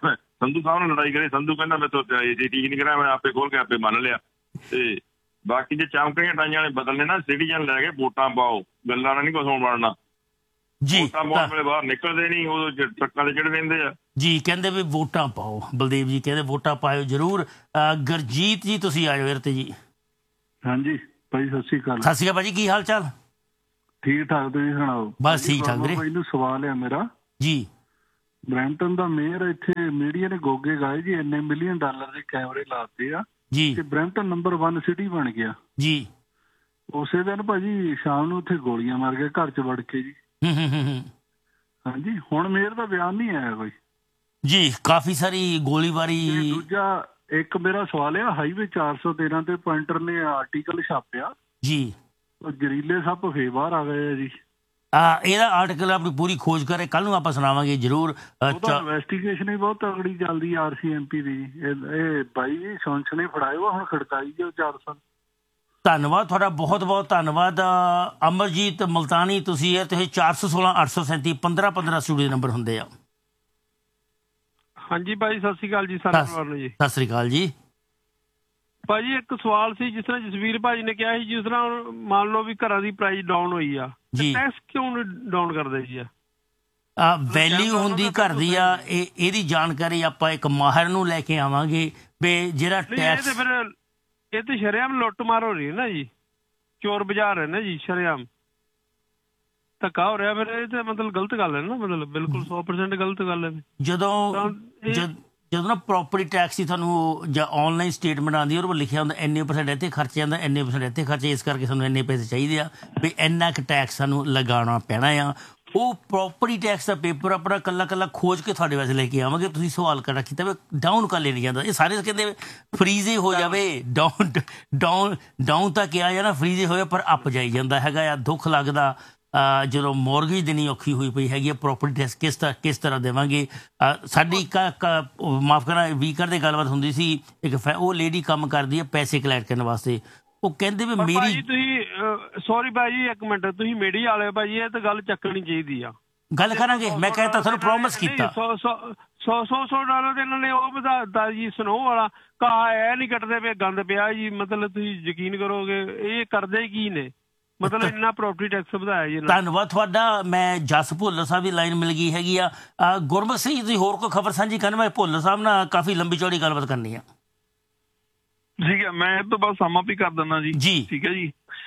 ਸੰਧੂ ਸਾਹਿਬ ਨਾਲ ਲੜਾਈ ਕਰੀ, ਸੰਧੂ ਕਹਿੰਦਾ ਮੈਂ ਤੋਂ ਜੇ ਠੀਕ ਨਹੀਂ ਕਰਾਂ, ਮੈਂ ਆਪੇ ਖੋਲ ਕੇ ਆਪੇ ਮੰਨ ਲਿਆ। ਤੇ ਬਾਕੀ ਜੇ ਚਮਕੀਆਂ ਟਾਈਆਂ ਵਾਲੇ ਬਦਲਨੇ ਨਾ, ਸਿਟੀਜ਼ਨ ਲੈ ਕੇ ਵੋਟਾਂ ਪਾਓ, ਗੱਲਾਂ ਨਾਲ ਨਹੀਂ ਕੁਛ ਹੋਣ ਬਣਨਾ ਜੀ। ਵੋਟਾਂ ਪਾਉਣ ਵੇਲੇ ਬਾਹਰ ਨਿਕਲਦੇ ਨਹੀਂ, ਉਦੋਂ ਟਰੱਕਾਂ ਤੇ ਚੜ੍ਹ ਰਹਿੰਦੇ ਆ ਜੀ। ਕਹਿੰਦੇ ਵੀ ਵੋਟਾਂ ਪਾਓ, ਬਲਦੇਵ ਜੀ ਕਹਿੰਦੇ ਵੋਟਾਂ ਪਾਇਓ ਜ਼ਰੂਰ। ਗੁਰਜੀਤ ਜੀ ਤੁਸੀਂ ਆ ਜਾਓ ਇਰਤੇ ਜੀ। ਹਾਂਜੀ ਭਾਈ ਸਤਿ ਸ਼੍ਰੀ ਅਕਾਲ। ਸਤਿ ਸ਼੍ਰੀ ਅਕਾਲ ਭਾਜੀ, ਕੀ ਹਾਲ ਚਾਲ? ਠੀਕ ਠਾਕ, ਤੁਸੀਂ ਸੁਣਾਓ? ਬਸ ਠੀਕ ਠਾਕ ਵੀਰੇ। ਮੈਨੂੰ ਸਵਾਲ ਹੈ ਮੇਰਾ ਜੀ। ਬਰੈਂਪਟਨ ਦਾ ਮੇਅਰ ਇੱਥੇ ਮੀਡੀਆ ਨੇ ਗੋਗੇ ਗਾਏ ਜੀ, ਇੰਨੇ ਮਿਲੀਅਨ ਡਾਲਰ ਦੇ ਕੈਮਰੇ ਲਾਤੇ ਆ ਜੀ, ਤੇ ਬਰੈਂਪਟਨ ਨੰਬਰ ਵਨ ਸਿਟੀ ਬਣ ਗਿਆ ਜੀ। ਉਸੇ ਦਿਨ ਭਾਜੀ ਸ਼ਾਮ ਨੂੰ ਉੱਥੇ ਗੋਲੀਆਂ ਮਾਰ ਕੇ ਘਰ ਚ ਵੜ ਕੇ ਜੀ। ਹਾਂਜੀ, ਹੁਣ ਮੇਅਰ ਦਾ ਬਿਆਨ ਨਹੀਂ ਆਇਆ ਕੋਈ ਜੀ। ਕਾਫੀ ਸਾਰੀ ਗੋਲੀਬਾਰੀ। ਦੂਜਾ ਇੱਕ ਮੇਰਾ ਸਵਾਲ ਆ, ਹਾਈਵੇ ਚਾਰ ਸੌ ਤੇਰਾਂ ਤੇ ਪੁਆਇੰਟਰ ਨੇ ਆਰਟੀਕਲ ਛਾਪਿਆ ਜੀ, ਜ਼ਹਿਰੀਲੇ ਸੱਪ ਫੇਰ ਬਾਹਰ ਆ ਗਏ ਆ ਜੀ। ਇਹਦਾ ਆਰਟੀਕਲ ਆਪਣੀ ਪੂਰੀ ਖੋਜ ਕਰੇ, ਕੱਲ ਨੂੰ ਆਪਾਂ ਸੁਣਾਵਾਂਗੇ ਜ਼ਰੂਰ। ਇਨਵੈਸਟੀਗੇਸ਼ਨ ਹੀ ਬਹੁਤ ਤਗੜੀ ਚੱਲਦੀ ਆਰ ਸੀ ਐਮ ਪੀ ਦੀ। ਇਹ ਬਾਈ ਜੀ ਸੌਂਸਣੇ ਫੜਾਇਓ, ਹੁਣ ਖੜਕਾਈ ਜਾਓ ਚਾਰ ਸਾਲ। ਧੰਨਵਾਦ ਤੁਹਾਡਾ, ਬਹੁਤ ਬਹੁਤ ਧੰਨਵਾਦ ਅਮਰਜੀਤ ਮਲਤਾਨੀ। ਤੁਸੀਂ ਇਹ ਤੁਸੀਂ ਚਾਰ ਸੌ ਸੋਲਾਂ ਅੱਠ ਸੌ ਸੈਂਤੀ ਪੰਦਰਾਂ ਪੰਦਰਾਂ ਸਟੂਡੀਓ ਨੰਬਰ ਹੁੰਦੇ ਆ। ਹਾਂਜੀ ਭਾਈ ਸਤਿ ਸ਼੍ਰੀ ਅਕਾਲ ਜੀ, ਸਾਰੇ ਪਰਿਵਾਰ ਨੂੰ ਜੀ ਸਤਿ ਸ਼੍ਰੀ ਅਕਾਲ ਜੀ। ਭਾਜੀ ਇੱਕ ਸਵਾਲ ਸੀ, ਜਿਸ ਤਰ੍ਹਾਂ ਜਸਵੀਰ ਭਾਜੀ ਨੇ ਕਿਹਾ ਸੀ, ਜਿਸ ਤਰ੍ਹਾਂ ਮੰਨ ਲਓ ਵੀ ਘਰਾਂ ਦੀ ਪ੍ਰਾਈਸ ਡਾਊਨ ਹੋਈ ਆ, ਟੈਕਸ ਕਿਉਂ ਡਾਊਨ ਕਰਦੇ ਜੀ ਆ? ਵੈਲਿਊ ਹੁੰਦੀ ਘਰ ਦੀ ਆ। ਇਹ ਇਹਦੀ ਜਾਣਕਾਰੀ ਆਪਾਂ ਇੱਕ ਮਾਹਰ ਨੂੰ ਲੈ ਕੇ ਆਵਾਂਗੇ ਵੀ ਜਿਹੜਾ ਟੈਕਸ। ਇਹ ਤੇ ਫਿਰ ਇਹ ਤੇ ਸ਼ਰੇਆਮ ਲੁੱਟ ਮਾਰ ਹੋ ਰਹੀ ਹੈ ਨਾ ਜੀ, ਚੋਰ ਬਾਜ਼ਾਰ ਹੈ ਨਾ ਜੀ, ਸ਼ਰੇਆਮ ਧੱਕਾ ਹੋ ਰਿਹਾ। ਫਿਰ ਇਹ ਤਾਂ ਮਤਲਬ ਗਲਤ ਗੱਲ ਹੈ ਨਾ, ਮਤਲਬ ਬਿਲਕੁਲ ਸੌ ਪਰਸੈਂਟ ਗਲਤ ਗੱਲ ਹੈ। ਜਦੋਂ ਜਦੋਂ ਨਾ ਪ੍ਰੋਪਰਟੀ ਟੈਕਸ ਦੀ ਤੁਹਾਨੂੰ ਜਾਂ ਔਨਲਾਈਨ ਸਟੇਟਮੈਂਟ ਆਉਂਦੀ, ਉਹਦੇ ਪਰ ਲਿਖਿਆ ਹੁੰਦਾ ਇੰਨੇ ਪਰਸੈਂਟ ਇੱਥੇ ਖਰਚੇ ਜਾਂਦਾ, ਇੰਨੇ ਪਰਸੈਂਟ ਇੱਥੇ ਖਰਚੇ, ਇਸ ਕਰਕੇ ਸਾਨੂੰ ਇੰਨੇ ਪੈਸੇ ਚਾਹੀਦੇ ਆ ਵੀ ਇੰਨਾ ਕੁ ਟੈਕਸ ਸਾਨੂੰ ਲਗਾਉਣਾ ਪੈਣਾ ਆ। ਉਹ ਪ੍ਰੋਪਰਟੀ ਟੈਕਸ ਦਾ ਪੇਪਰ ਆਪਣਾ ਇਕੱਲਾ ਇਕੱਲਾ ਖੋਜ ਕੇ ਤੁਹਾਡੇ ਵਾਸਤੇ ਲੈ ਕੇ ਆਵਾਂਗੇ। ਤੁਸੀਂ ਸਵਾਲ ਕਰਨਾ ਕੀਤਾ ਵੀ ਡਾਊਨ ਕਰ ਲੈਣੀ ਜਾਂਦਾ, ਇਹ ਸਾਰੇ ਕਹਿੰਦੇ ਫਰੀਜ਼ੇ ਹੋ ਜਾਵੇ, ਡਾਊਨ ਡਾਊਨ ਡਾਊਨ ਤਾਂ ਕਿਹਾ ਜਾਂ ਨਾ ਫਰੀਜ਼ੇ ਹੋਵੇ, ਪਰ ਅਪ ਜਾਈ ਜਾਂਦਾ ਹੈਗਾ ਆ। ਦੁੱਖ ਲੱਗਦਾ ਜਦੋਂ ਮੌਰਗੇਜ ਦੇਣੀ ਔਖੀ ਹੋਈ ਪਈ ਹੈਗੀ ਆ, ਪ੍ਰੋਪਰਟੀ ਟੈਕਸ ਕਿਸ ਤਰ੍ਹਾਂ ਕਿਸ ਤਰ੍ਹਾਂ ਦੇਵਾਂਗੇ। ਸਾਡੀ ਮਾਫ ਕਰਨਾ ਵੀਕਰ ਦੀ ਗੱਲਬਾਤ ਹੁੰਦੀ ਸੀ, ਇੱਕ ਉਹ ਲੇਡੀ ਕੰਮ ਕਰਦੀ ਹੈ ਪੈਸੇ ਕਲੈਕਟ ਕਰਨ ਵਾਸਤੇ, ਉਹ ਕਹਿੰਦੇ ਵੀ ਮੇਰੀ। ਤੁਸੀਂ ਸੌਰੀ ਭਾਜੀ ਇੱਕ ਮਿੰਟ, ਤੁਸੀਂ ਮੀਡੀਆ ਵਾਲੇ ਭਾਜੀ ਇਹ ਤਾਂ ਗੱਲ ਚੱਕਣੀ ਚਾਹੀਦੀ ਆ। ਗੱਲ ਕਰਾਂਗੇ, ਮੈਂ ਕਹਿਤਾ ਤੁਹਾਨੂੰ ਪ੍ਰੋਮਿਸ ਕੀਤਾ। ਸੌ ਸੌ ਸੌ ਸੌ ਡਾਲਰ ਇਹਨਾਂ ਨੇ ਉਹ ਵਧਾ ਦਿੱਤਾ ਜੀ, ਸਨੋ ਵਾਲਾ ਘਾਹ ਇਹ ਨਹੀਂ ਕੱਟਦੇ ਪਏ, ਗੰਦ ਪਿਆ ਜੀ। ਮਤਲਬ ਤੁਸੀਂ ਯਕੀਨ ਕਰੋਗੇ ਇਹ ਕਰਦੇ ਕੀ ਨੇ, ਮਤਲਬ ਇੰਨਾ ਪ੍ਰੋਪਰਟੀ ਟੈਕਸ ਵਧਾਇਆ ਜੀ। ਧੰਨਵਾਦ ਤੁਹਾਡਾ। ਮੈਂ ਜਸ ਭੁੱਲਰ ਸਾਹਿਬ ਦੀ ਲਾਈਨ ਮਿਲ ਗਈ ਹੈਗੀ ਆ। ਗੁਰਮੁਖ ਸਿੰਘ ਤੁਸੀਂ ਹੋਰ ਕੋਈ ਖਬਰ ਸਾਂਝੀ ਕਰਨ? ਮੈਂ ਭੁੱਲਰ ਸਾਹਿਬ ਨਾਲ ਕਾਫੀ ਲੰਬੀ ਚੌੜੀ ਗੱਲਬਾਤ ਕਰਨੀ ਆ। ਠੀਕ ਹੈ, ਮੈਂ ਇਹ ਤੋਂ ਬਸ ਸਮ ਅਪ ਹੀ ਕਰ ਦਿੰਦਾ ਜੀ। ਜੀ ਠੀਕ ਹੈ ਜੀ।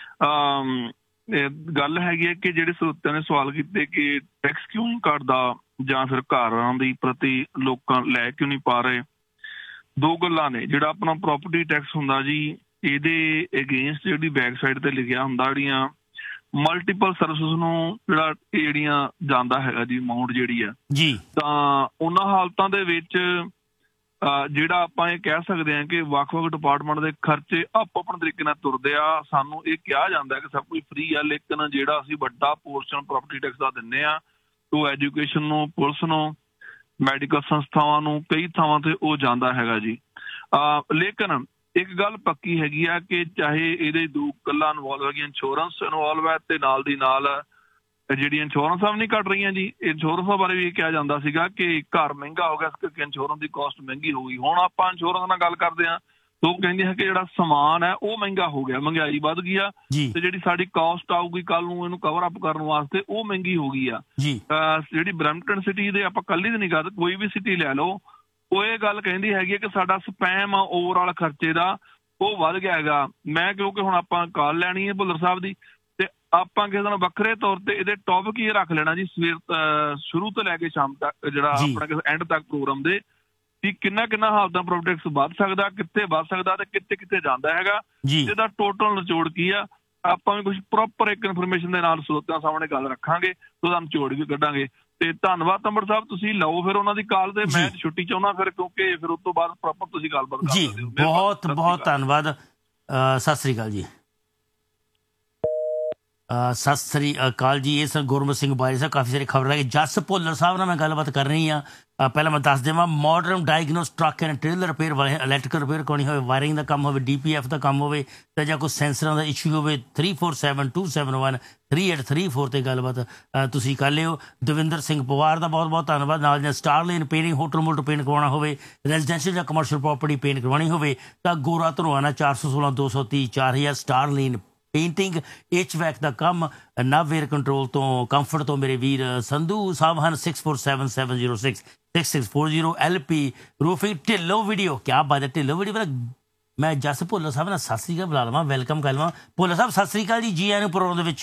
ਗੱਲ ਹੈਗੀ ਹੈ ਕਿ ਜਿਹੜੇ ਸਰੋਤਿਆਂ ਨੇ ਸਵਾਲ ਕੀਤੇ ਕਿ ਟੈਕਸ ਕਿਉਂ ਨਹੀਂ ਕੱਟਦਾ ਜਾਂ ਫਿਰ ਘਰਾਂ ਦੀ ਪ੍ਰਤੀ ਲੋਕਾਂ ਲੈ ਕਿਉਂ ਨਹੀਂ ਪਾ ਰਹੇ, ਦੋ ਗੱਲਾਂ ਨੇ। ਜਿਹੜਾ ਆਪਣਾ ਪ੍ਰੋਪਰਟੀ ਟੈਕਸ ਹੁੰਦਾ ਜੀ, ਇਹਦੇ ਅਗੇਂਸਟ ਜਿਹੜੀ ਬੈਕ ਸਾਈਡ ਤੇ ਲਿਖਿਆ ਹੁੰਦਾ ਜਿਹੜੀਆਂ ਮਲਟੀਪਲ ਸਰਵਿਸਿਜ਼ ਨੂੰ ਜਿਹੜਾ ਜਿਹੜੀਆਂ ਜਾਂਦਾ ਹੈਗਾ ਜੀ ਅਮਾਊਂਟ ਜਿਹੜੀ ਆ ਜੀ, ਤਾਂ ਉਹਨਾਂ ਹਾਲਤਾਂ ਦੇ ਵਿੱਚ ਜਿਹੜਾ ਆਪਾਂ ਇਹ ਕਹਿ ਸਕਦੇ ਹਾਂ ਕਿ ਵੱਖ-ਵੱਖ ਡਿਪਾਰਟਮੈਂਟ ਦੇ ਖਰਚੇ ਆਪੋ ਆਪਣੇ ਤਰੀਕੇ ਨਾਲ ਤੁਰਦੇ ਆ। ਸਾਨੂੰ ਇਹ ਕਿਹਾ ਜਾਂਦਾ ਕਿ ਸਭ ਕੁਝ ਫ੍ਰੀ ਆ, ਲੇਕਿਨ ਜਿਹੜਾ ਅਸੀਂ ਵੱਡਾ ਪੋਰਸ਼ਨ ਪ੍ਰੋਪਰਟੀ ਟੈਕਸ ਦਾ ਦਿੰਦੇ ਆ ਉਹ ਐਜੂਕੇਸ਼ਨ ਨੂੰ, ਪੁਲਿਸ ਨੂੰ, ਮੈਡੀਕਲ ਸੰਸਥਾਵਾਂ ਨੂੰ, ਕਈ ਥਾਵਾਂ ਤੇ ਉਹ ਜਾਂਦਾ ਹੈਗਾ ਜੀ। ਲੇਕਿਨ ਇੱਕ ਗੱਲ ਪੱਕੀ ਹੈਗੀ ਆ ਕਿ ਚਾਹੇ ਇਹਦੇ ਦੋ ਗੱਲਾਂ ਇਨਵੋਲਵ ਹੈਗੀਆਂ, ਇੰਸ਼ੋਰੈਂਸ ਇਨਵੋਲਵ ਹੈ ਤੇ ਨਾਲ ਦੀ ਨਾਲ ਜਿਹੜੀਆਂ ਇੰਸ਼ੋਰੈਂਸਾਂ ਵੀ ਨਹੀਂ ਕੱਟ ਰਹੀਆਂ ਜੀ। ਇੰਸ਼ੋਰੈਂਸਾਂ ਬਾਰੇ ਵੀ ਇਹ ਕਿਹਾ ਜਾਂਦਾ ਸੀਗਾ ਕਿ ਘਰ ਮਹਿੰਗਾ ਹੋ ਗਿਆ, ਇਸ ਕਰਕੇ ਇੰਸ਼ੋਰੈਂਸ ਦੀ ਕਾਸਟ ਮਹਿੰਗੀ ਹੋ ਗਈ। ਹੁਣ ਆਪਾਂ ਇੰਸ਼ੋਰੈਂਸ ਨਾਲ ਗੱਲ ਕਰਦੇ ਹਾਂ, ਲੋਕ ਕਹਿੰਦੇ ਹੈ ਕਿ ਜਿਹੜਾ ਸਮਾਨ ਹੈ ਉਹ ਮਹਿੰਗਾ ਹੋ ਗਿਆ, ਮਹਿੰਗਾਈ ਵੱਧ ਗਈ ਆ, ਤੇ ਜਿਹੜੀ ਸਾਡੀ ਕਾਸਟ ਆਊਗੀ ਕੱਲ ਨੂੰ ਇਹਨੂੰ ਕਵਰ ਅਪ ਕਰਨ ਵਾਸਤੇ ਉਹ ਮਹਿੰਗੀ ਹੋ ਗਈ ਆ। ਜਿਹੜੀ ਬਰੈਂਪਟਨ ਸਿਟੀ ਦੇ ਆਪਾਂ ਕੱਲੀ ਦੀ ਨਹੀਂ ਕਰਦੇ, ਕੋਈ ਵੀ ਸਿਟੀ ਲੈ ਲਓ, ਉਹ ਇਹ ਗੱਲ ਕਹਿੰਦੀ ਹੈਗੀ ਕਿ ਸਾਡਾ ਸਪੈਮ ਆ ਓਵਰਆਲ ਖਰਚੇ ਦਾ ਉਹ ਵੱਧ ਗਿਆ ਹੈਗਾ। ਮੈਂ ਕਿਉਂਕਿ ਹੁਣ ਆਪਾਂ ਕਾਲ ਲੈਣੀ ਹੈ ਭੁੱਲਰ ਸਾਹਿਬ ਦੀ, ਤੇ ਆਪਾਂ ਕਿਸੇ ਦਿਨ ਵੱਖਰੇ ਤੌਰ ਤੇ ਇਹਦੇ ਟੌਪਿਕ ਹੀ ਰੱਖ ਲੈਣਾ ਜੀ, ਸਵੇਰ ਸ਼ੁਰੂ ਤੋਂ ਲੈ ਕੇ ਸ਼ਾਮ ਤੱਕ, ਜਿਹੜਾ ਆਪਣਾ ਕਿਸੇ ਐਂਡ ਤੱਕ ਪ੍ਰੋਗਰਾਮ ਦੇ, ਕਿ ਕਿੰਨਾ ਕਿੰਨਾ ਹਾਲਤਾਂ ਪ੍ਰੋਪਰਟੀ ਟੈਕਸ ਵੱਧ ਸਕਦਾ, ਕਿੱਥੇ ਵੱਧ ਸਕਦਾ ਤੇ ਕਿੱਥੇ ਕਿੱਥੇ ਜਾਂਦਾ ਹੈਗਾ, ਇਹਦਾ ਟੋਟਲ ਨਿਚੋੜ ਕੀ ਆ। ਆਪਾਂ ਵੀ ਕੁਝ ਪ੍ਰੋਪਰ ਇੱਕ ਇਨਫੋਰਮੇਸ਼ਨ ਦੇ ਨਾਲ ਸਰੋਤਿਆਂ ਸਾਹਮਣੇ ਗੱਲ ਰੱਖਾਂਗੇ, ਉਹਦਾ ਨਿਚੋੜ ਵੀ ਕੱਢਾਂਗੇ। ਤੇ ਧੰਨਵਾਦ ਅੰਬਰ ਸਾਹਿਬ, ਤੁਸੀਂ ਲਓ ਫਿਰ ਉਹਨਾਂ ਦੀ ਕਾਲ ਤੇ ਮੈਂ ਛੁੱਟੀ ਚਾਹੁੰਦਾ ਫਿਰ, ਕਿਉਂਕਿ ਫਿਰ ਉਸ ਤੋਂ ਬਾਅਦ ਪ੍ਰੋਪਰ ਤੁਸੀਂ ਗੱਲਬਾਤ ਕਰ ਸਕਦੇ ਹੋ। ਬਹੁਤ ਬਹੁਤ ਧੰਨਵਾਦ। ਸਤਿ ਸ੍ਰੀ ਅਕਾਲ ਜੀ। ਸਤਿ ਸ੍ਰੀ ਅਕਾਲ ਜੀ। ਇਹ ਸਰ ਗੁਰਮੁਖ ਸਿੰਘ ਬਾਰੀ ਸਾਹਿਬ, ਕਾਫੀ ਸਾਰੀ ਖਬਰ ਹੈ ਕਿ ਜਸ ਭੁੱਲਰ ਸਾਹਿਬ ਨਾਲ ਮੈਂ ਗੱਲਬਾਤ ਕਰ ਰਹੀ ਹਾਂ ਪਹਿਲਾਂ ਮੈਂ ਦੱਸ ਦੇਵਾਂ, modern diagnose truck and trailer repair ਵਾਲੇ, ਇਲੈਕਟ੍ਰੀਕਲ ਰਿਪੇਅਰ ਕਰਾਉਣੀ ਹੋਵੇ, ਵਾਇਰਿੰਗ ਦਾ ਕੰਮ ਹੋਵੇ, ਡੀ ਪੀ ਐਫ ਦਾ ਕੰਮ ਹੋਵੇ, ਤਾਂ ਜਾਂ ਕੋਈ ਸੈਂਸਰਾਂ ਦਾ ਇਸ਼ੂ ਹੋਵੇ, three four seven to seven one three eight three four 'ਤੇ ਗੱਲਬਾਤ ਤੁਸੀਂ ਕਰ ਲਿਓ। ਦਵਿੰਦਰ ਸਿੰਘ ਪਵਾਰ ਦਾ ਬਹੁਤ ਬਹੁਤ ਧੰਨਵਾਦ। ਨਾਲ ਜਾਂ ਸਟਾਰਲੇਨ ਪੇਂਟਿੰਗ, ਹੋਟਲ ਮੋਟਰ ਪੇਂਟ ਕਰਵਾਉਣਾ ਹੋਵੇ, ਰੈਜ਼ੀਡੈਂਸ਼ੀਅਲ ਜਾਂ ਕਮਰਸ਼ੀਅਲ ਪ੍ਰੋਪਰਟੀ ਪੇਂਟ ਕਰਵਾਉਣੀ ਹੋਵੇ ਤਾਂ ਗੋਰਾ ਧਰਵਾਨਾ ਚਾਰ ਸੌ ਸੋਲਾਂ ਦੋ ਸੌ ਤੀਹ ਚਾਰ ਹਜ਼ਾਰ ਸਟਾਰਲੇਨ ਪੇਂਟਿੰਗ। ਐਚ ਵੈਕ ਦਾ ਕੰਮ ਨਵ ਏਅਰ ਕੰਟਰੋਲ ਤੋਂ, ਕੰਫਰਟ ਤੋਂ ਮੇਰੇ ਵੀਰ ਸੰਧੂ ਸਾਹਿਬ ਹਨ। Six four seven seven zero six six six four zero L P roofing. Dhillon video, ਕਿਆ ਬਾਤ ਹੈ ਢਿੱਲੋਂ ਵੀਡੀਓ। ਮੈਂ ਜਸ ਭੁੱਲਰ ਸਾਹਿਬ ਨਾਲ ਸਤਿ ਸ਼੍ਰੀ ਅਕਾਲ ਬੁਲਾ ਲਵਾਂ, ਵੈਲਕਮ ਕਰ ਲਵਾਂ। ਭੁੱਲਰ ਸਾਹਿਬ ਸਤਿ ਸ਼੍ਰੀ ਅਕਾਲ ਜੀ, ਜੀ ਆਇਆਂ ਨੂੰ ਪ੍ਰੋਗਰਾਮ ਦੇ ਵਿੱਚ।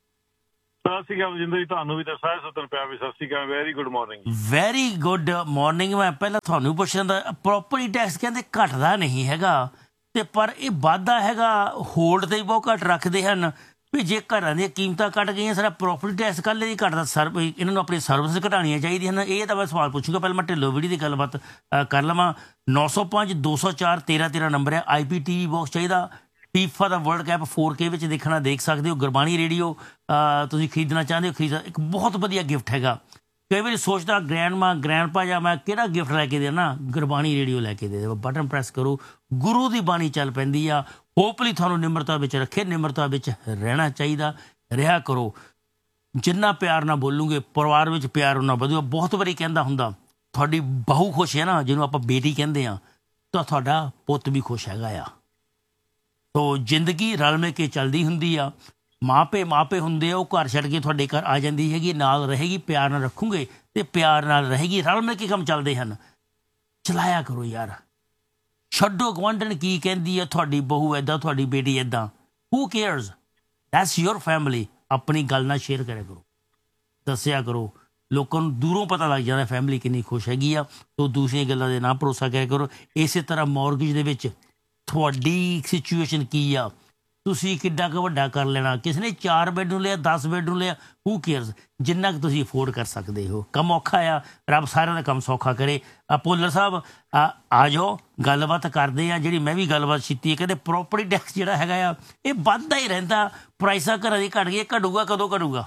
ਸਤਿ ਸ਼੍ਰੀ ਅਕਾਲ ਬਲਜਿੰਦਰ ਜੀ, ਤੁਹਾਨੂੰ ਵੀ ਤਾਂ ਸਾਰੇ ਸੁਤਨ ਪਿਆ ਵੀ ਸਤਿ ਸ਼੍ਰੀ ਅਕਾਲ। Very good morning. Very good morning. ਮੈਂ ਪਹਿਲਾਂ ਤੁਹਾਨੂੰ ਪੁੱਛਣਾ ਦਾ, ਪ੍ਰੋਪਰਟੀ ਟੈਕਸ ਕਹਿੰਦੇ ਘਟਦਾ ਨਹੀਂ ਹੈਗਾ ਤੇ ਪਰ ਇਹ ਵਾਧਾ ਹੈਗਾ, ਹੋਲਡ ਤੇ ਹੀ ਬਹੁਤ ਘੱਟ ਰੱਖਦੇ ਹਨ ਵੀ ਜੇ ਘਰਾਂ ਦੀਆਂ ਕੀਮਤਾਂ ਘੱਟ ਗਈਆਂ ਸਾਡਾ ਪ੍ਰੋਪਰਟੀ ਟੈਕਸ ਕੱਲ੍ਹ ਨਹੀਂ ਘਟਦਾ। ਸਰ ਇਹਨਾਂ ਨੂੰ ਆਪਣੀ ਸਰਵਿਸ ਘਟਾਉਣੀਆਂ ਚਾਹੀਦੀਆਂ ਹਨ। ਇਹ ਤਾਂ ਮੈਂ ਸਵਾਲ ਪੁੱਛੂੰਗਾ, ਪਹਿਲਾਂ ਮੈਂ ਢਿੱਲੋਂ ਵੀਡੀਓ ਦੀ ਗੱਲਬਾਤ ਕਰ ਲਵਾਂ। ਨੌ ਸੌ ਪੰਜ ਦੋ ਸੌ ਚਾਰ ਤੇਰਾਂ ਤੇਰਾਂ ਨੰਬਰ ਹੈ। ਆਈ ਪੀ ਟੀ ਵੀ ਬਾਕਸ ਚਾਹੀਦਾ, ਫੀਫਾ ਦਾ ਵਰਲਡ ਕੱਪ ਫੋਰ ਕੇ ਵਿੱਚ ਦੇਖਣਾ ਦੇਖ ਸਕਦੇ ਹੋ। ਗੁਰਬਾਣੀ ਰੇਡੀਓ ਤੁਸੀਂ ਖਰੀਦਣਾ ਚਾਹੁੰਦੇ ਹੋ ਖਰੀਦ, ਇੱਕ ਬਹੁਤ ਵਧੀਆ ਗਿਫਟ ਹੈਗਾ। ਕਈ ਵਾਰੀ ਸੋਚਦਾ ਗ੍ਰੈਂਡ ਮਾਂ ਗ੍ਰੈਂਡ ਪਾ ਜਾਂ ਮੈਂ ਕਿਹੜਾ ਗਿਫਟ ਲੈ ਕੇ ਦੇਣਾ, ਗੁਰਬਾਣੀ ਰੇਡੀਓ ਲੈ ਕੇ ਦੇ ਦਿਓ। ਬਟਨ ਪ੍ਰੈਸ ਕਰੋ, ਗੁਰੂ ਦੀ ਬਾਣੀ ਚੱਲ ਪੈਂਦੀ ਆ। ਹੋਪਲੀ ਤੁਹਾਨੂੰ ਨਿਮਰਤਾ ਵਿੱਚ ਰੱਖੇ, ਨਿਮਰਤਾ ਵਿੱਚ ਰਹਿਣਾ ਚਾਹੀਦਾ, ਰਿਹਾ ਕਰੋ। ਜਿੰਨਾ ਪਿਆਰ ਨਾਲ ਬੋਲੂਗੇ ਪਰਿਵਾਰ ਵਿੱਚ ਪਿਆਰ ਉਹਨਾਂ ਵਧੂਗਾ। ਬਹੁਤ ਵਾਰੀ ਕਹਿੰਦਾ ਹੁੰਦਾ ਤੁਹਾਡੀ ਬਹੂ ਖੁਸ਼ ਹੈ ਨਾ, ਜਿਹਨੂੰ ਆਪਾਂ ਬੇਟੀ ਕਹਿੰਦੇ ਹਾਂ, ਤਾਂ ਤੁਹਾਡਾ ਪੁੱਤ ਵੀ ਖੁਸ਼ ਹੈਗਾ ਆ। ਤੋ ਜ਼ਿੰਦਗੀ ਰਲ ਮਿਲ ਕੇ ਚੱਲਦੀ ਹੁੰਦੀ ਆ। ਮਾਪੇ ਮਾਪੇ ਹੁੰਦੇ ਆ, ਉਹ ਘਰ ਛੱਡ ਕੇ ਤੁਹਾਡੇ ਘਰ ਆ ਜਾਂਦੀ ਹੈਗੀ, ਨਾਲ ਰਹੇਗੀ, ਪਿਆਰ ਨਾਲ ਰੱਖੂਗੇ ਤੇ ਪਿਆਰ ਨਾਲ ਰਹੇਗੀ। ਰਲ ਮਿਲ ਕੇ ਕੰਮ ਚੱਲਦੇ ਹਨ, ਚਲਾਇਆ ਕਰੋ ਯਾਰ। ਛੱਡੋ ਗੁਆਂਢਣ ਕੀ ਕਹਿੰਦੀ ਆ, ਤੁਹਾਡੀ ਬਹੂ ਇੱਦਾਂ, ਤੁਹਾਡੀ ਬੇਟੀ ਇੱਦਾਂ, ਹੂ ਕੇਅਰਸ, ਦੈਟਸ ਯੋਰ ਫੈਮਿਲੀ। ਆਪਣੀ ਗੱਲ ਨਾਲ ਸ਼ੇਅਰ ਕਰਿਆ ਕਰੋ, ਦੱਸਿਆ ਕਰੋ, ਲੋਕਾਂ ਨੂੰ ਦੂਰੋਂ ਪਤਾ ਲੱਗ ਜਾਂਦਾ ਫੈਮਿਲੀ ਕਿੰਨੀ ਖੁਸ਼ ਹੈਗੀ ਆ। ਤੋ ਦੂਸਰੀਆਂ ਗੱਲਾਂ ਦੇ ਨਾ ਭਰੋਸਾ ਕਰਿਆ ਕਰੋ। ਇਸੇ ਤਰ੍ਹਾਂ ਮੌਰਗੇਜ ਦੇ ਵਿੱਚ ਤੁਹਾਡੀ ਸਿਚੁਏਸ਼ਨ ਕੀ ਆ, ਤੁਸੀਂ ਕਿੱਡਾ ਕੁ ਵੱਡਾ ਕਰ ਲੈਣਾ। ਕਿਸੇ ਨੇ ਚਾਰ ਬੈੱਡਰੂਮ ਲਿਆ, ਦਸ ਬੈੱਡਰੂਮ ਲਿਆ, ਹੂ ਕੇਅਰਸ, ਜਿੰਨਾ ਕੁ ਤੁਸੀਂ ਅਫੋਰਡ ਕਰ ਸਕਦੇ ਹੋ। ਕੰਮ ਔਖਾ ਆ, ਰੱਬ ਸਾਰਿਆਂ ਦਾ ਕੰਮ ਸੌਖਾ ਕਰੇ। ਭੁੱਲਰ ਸਾਹਿਬ ਆ ਜਾਓ, ਗੱਲਬਾਤ ਕਰਦੇ ਆ। ਜਿਹੜੀ ਮੈਂ ਵੀ ਗੱਲਬਾਤ ਕੀਤੀ ਹੈ, ਕਹਿੰਦੇ ਪ੍ਰੋਪਰਟੀ ਟੈਕਸ ਜਿਹੜਾ ਹੈਗਾ ਆ ਇਹ ਵੱਧਦਾ ਹੀ ਰਹਿੰਦਾ, ਪ੍ਰਾਈਸਾਂ ਘਰਾਂ ਦੀ ਘੱਟ ਗਈਆਂ, ਘਟੂਗਾ ਕਦੋਂ ਘਟੂਗਾ?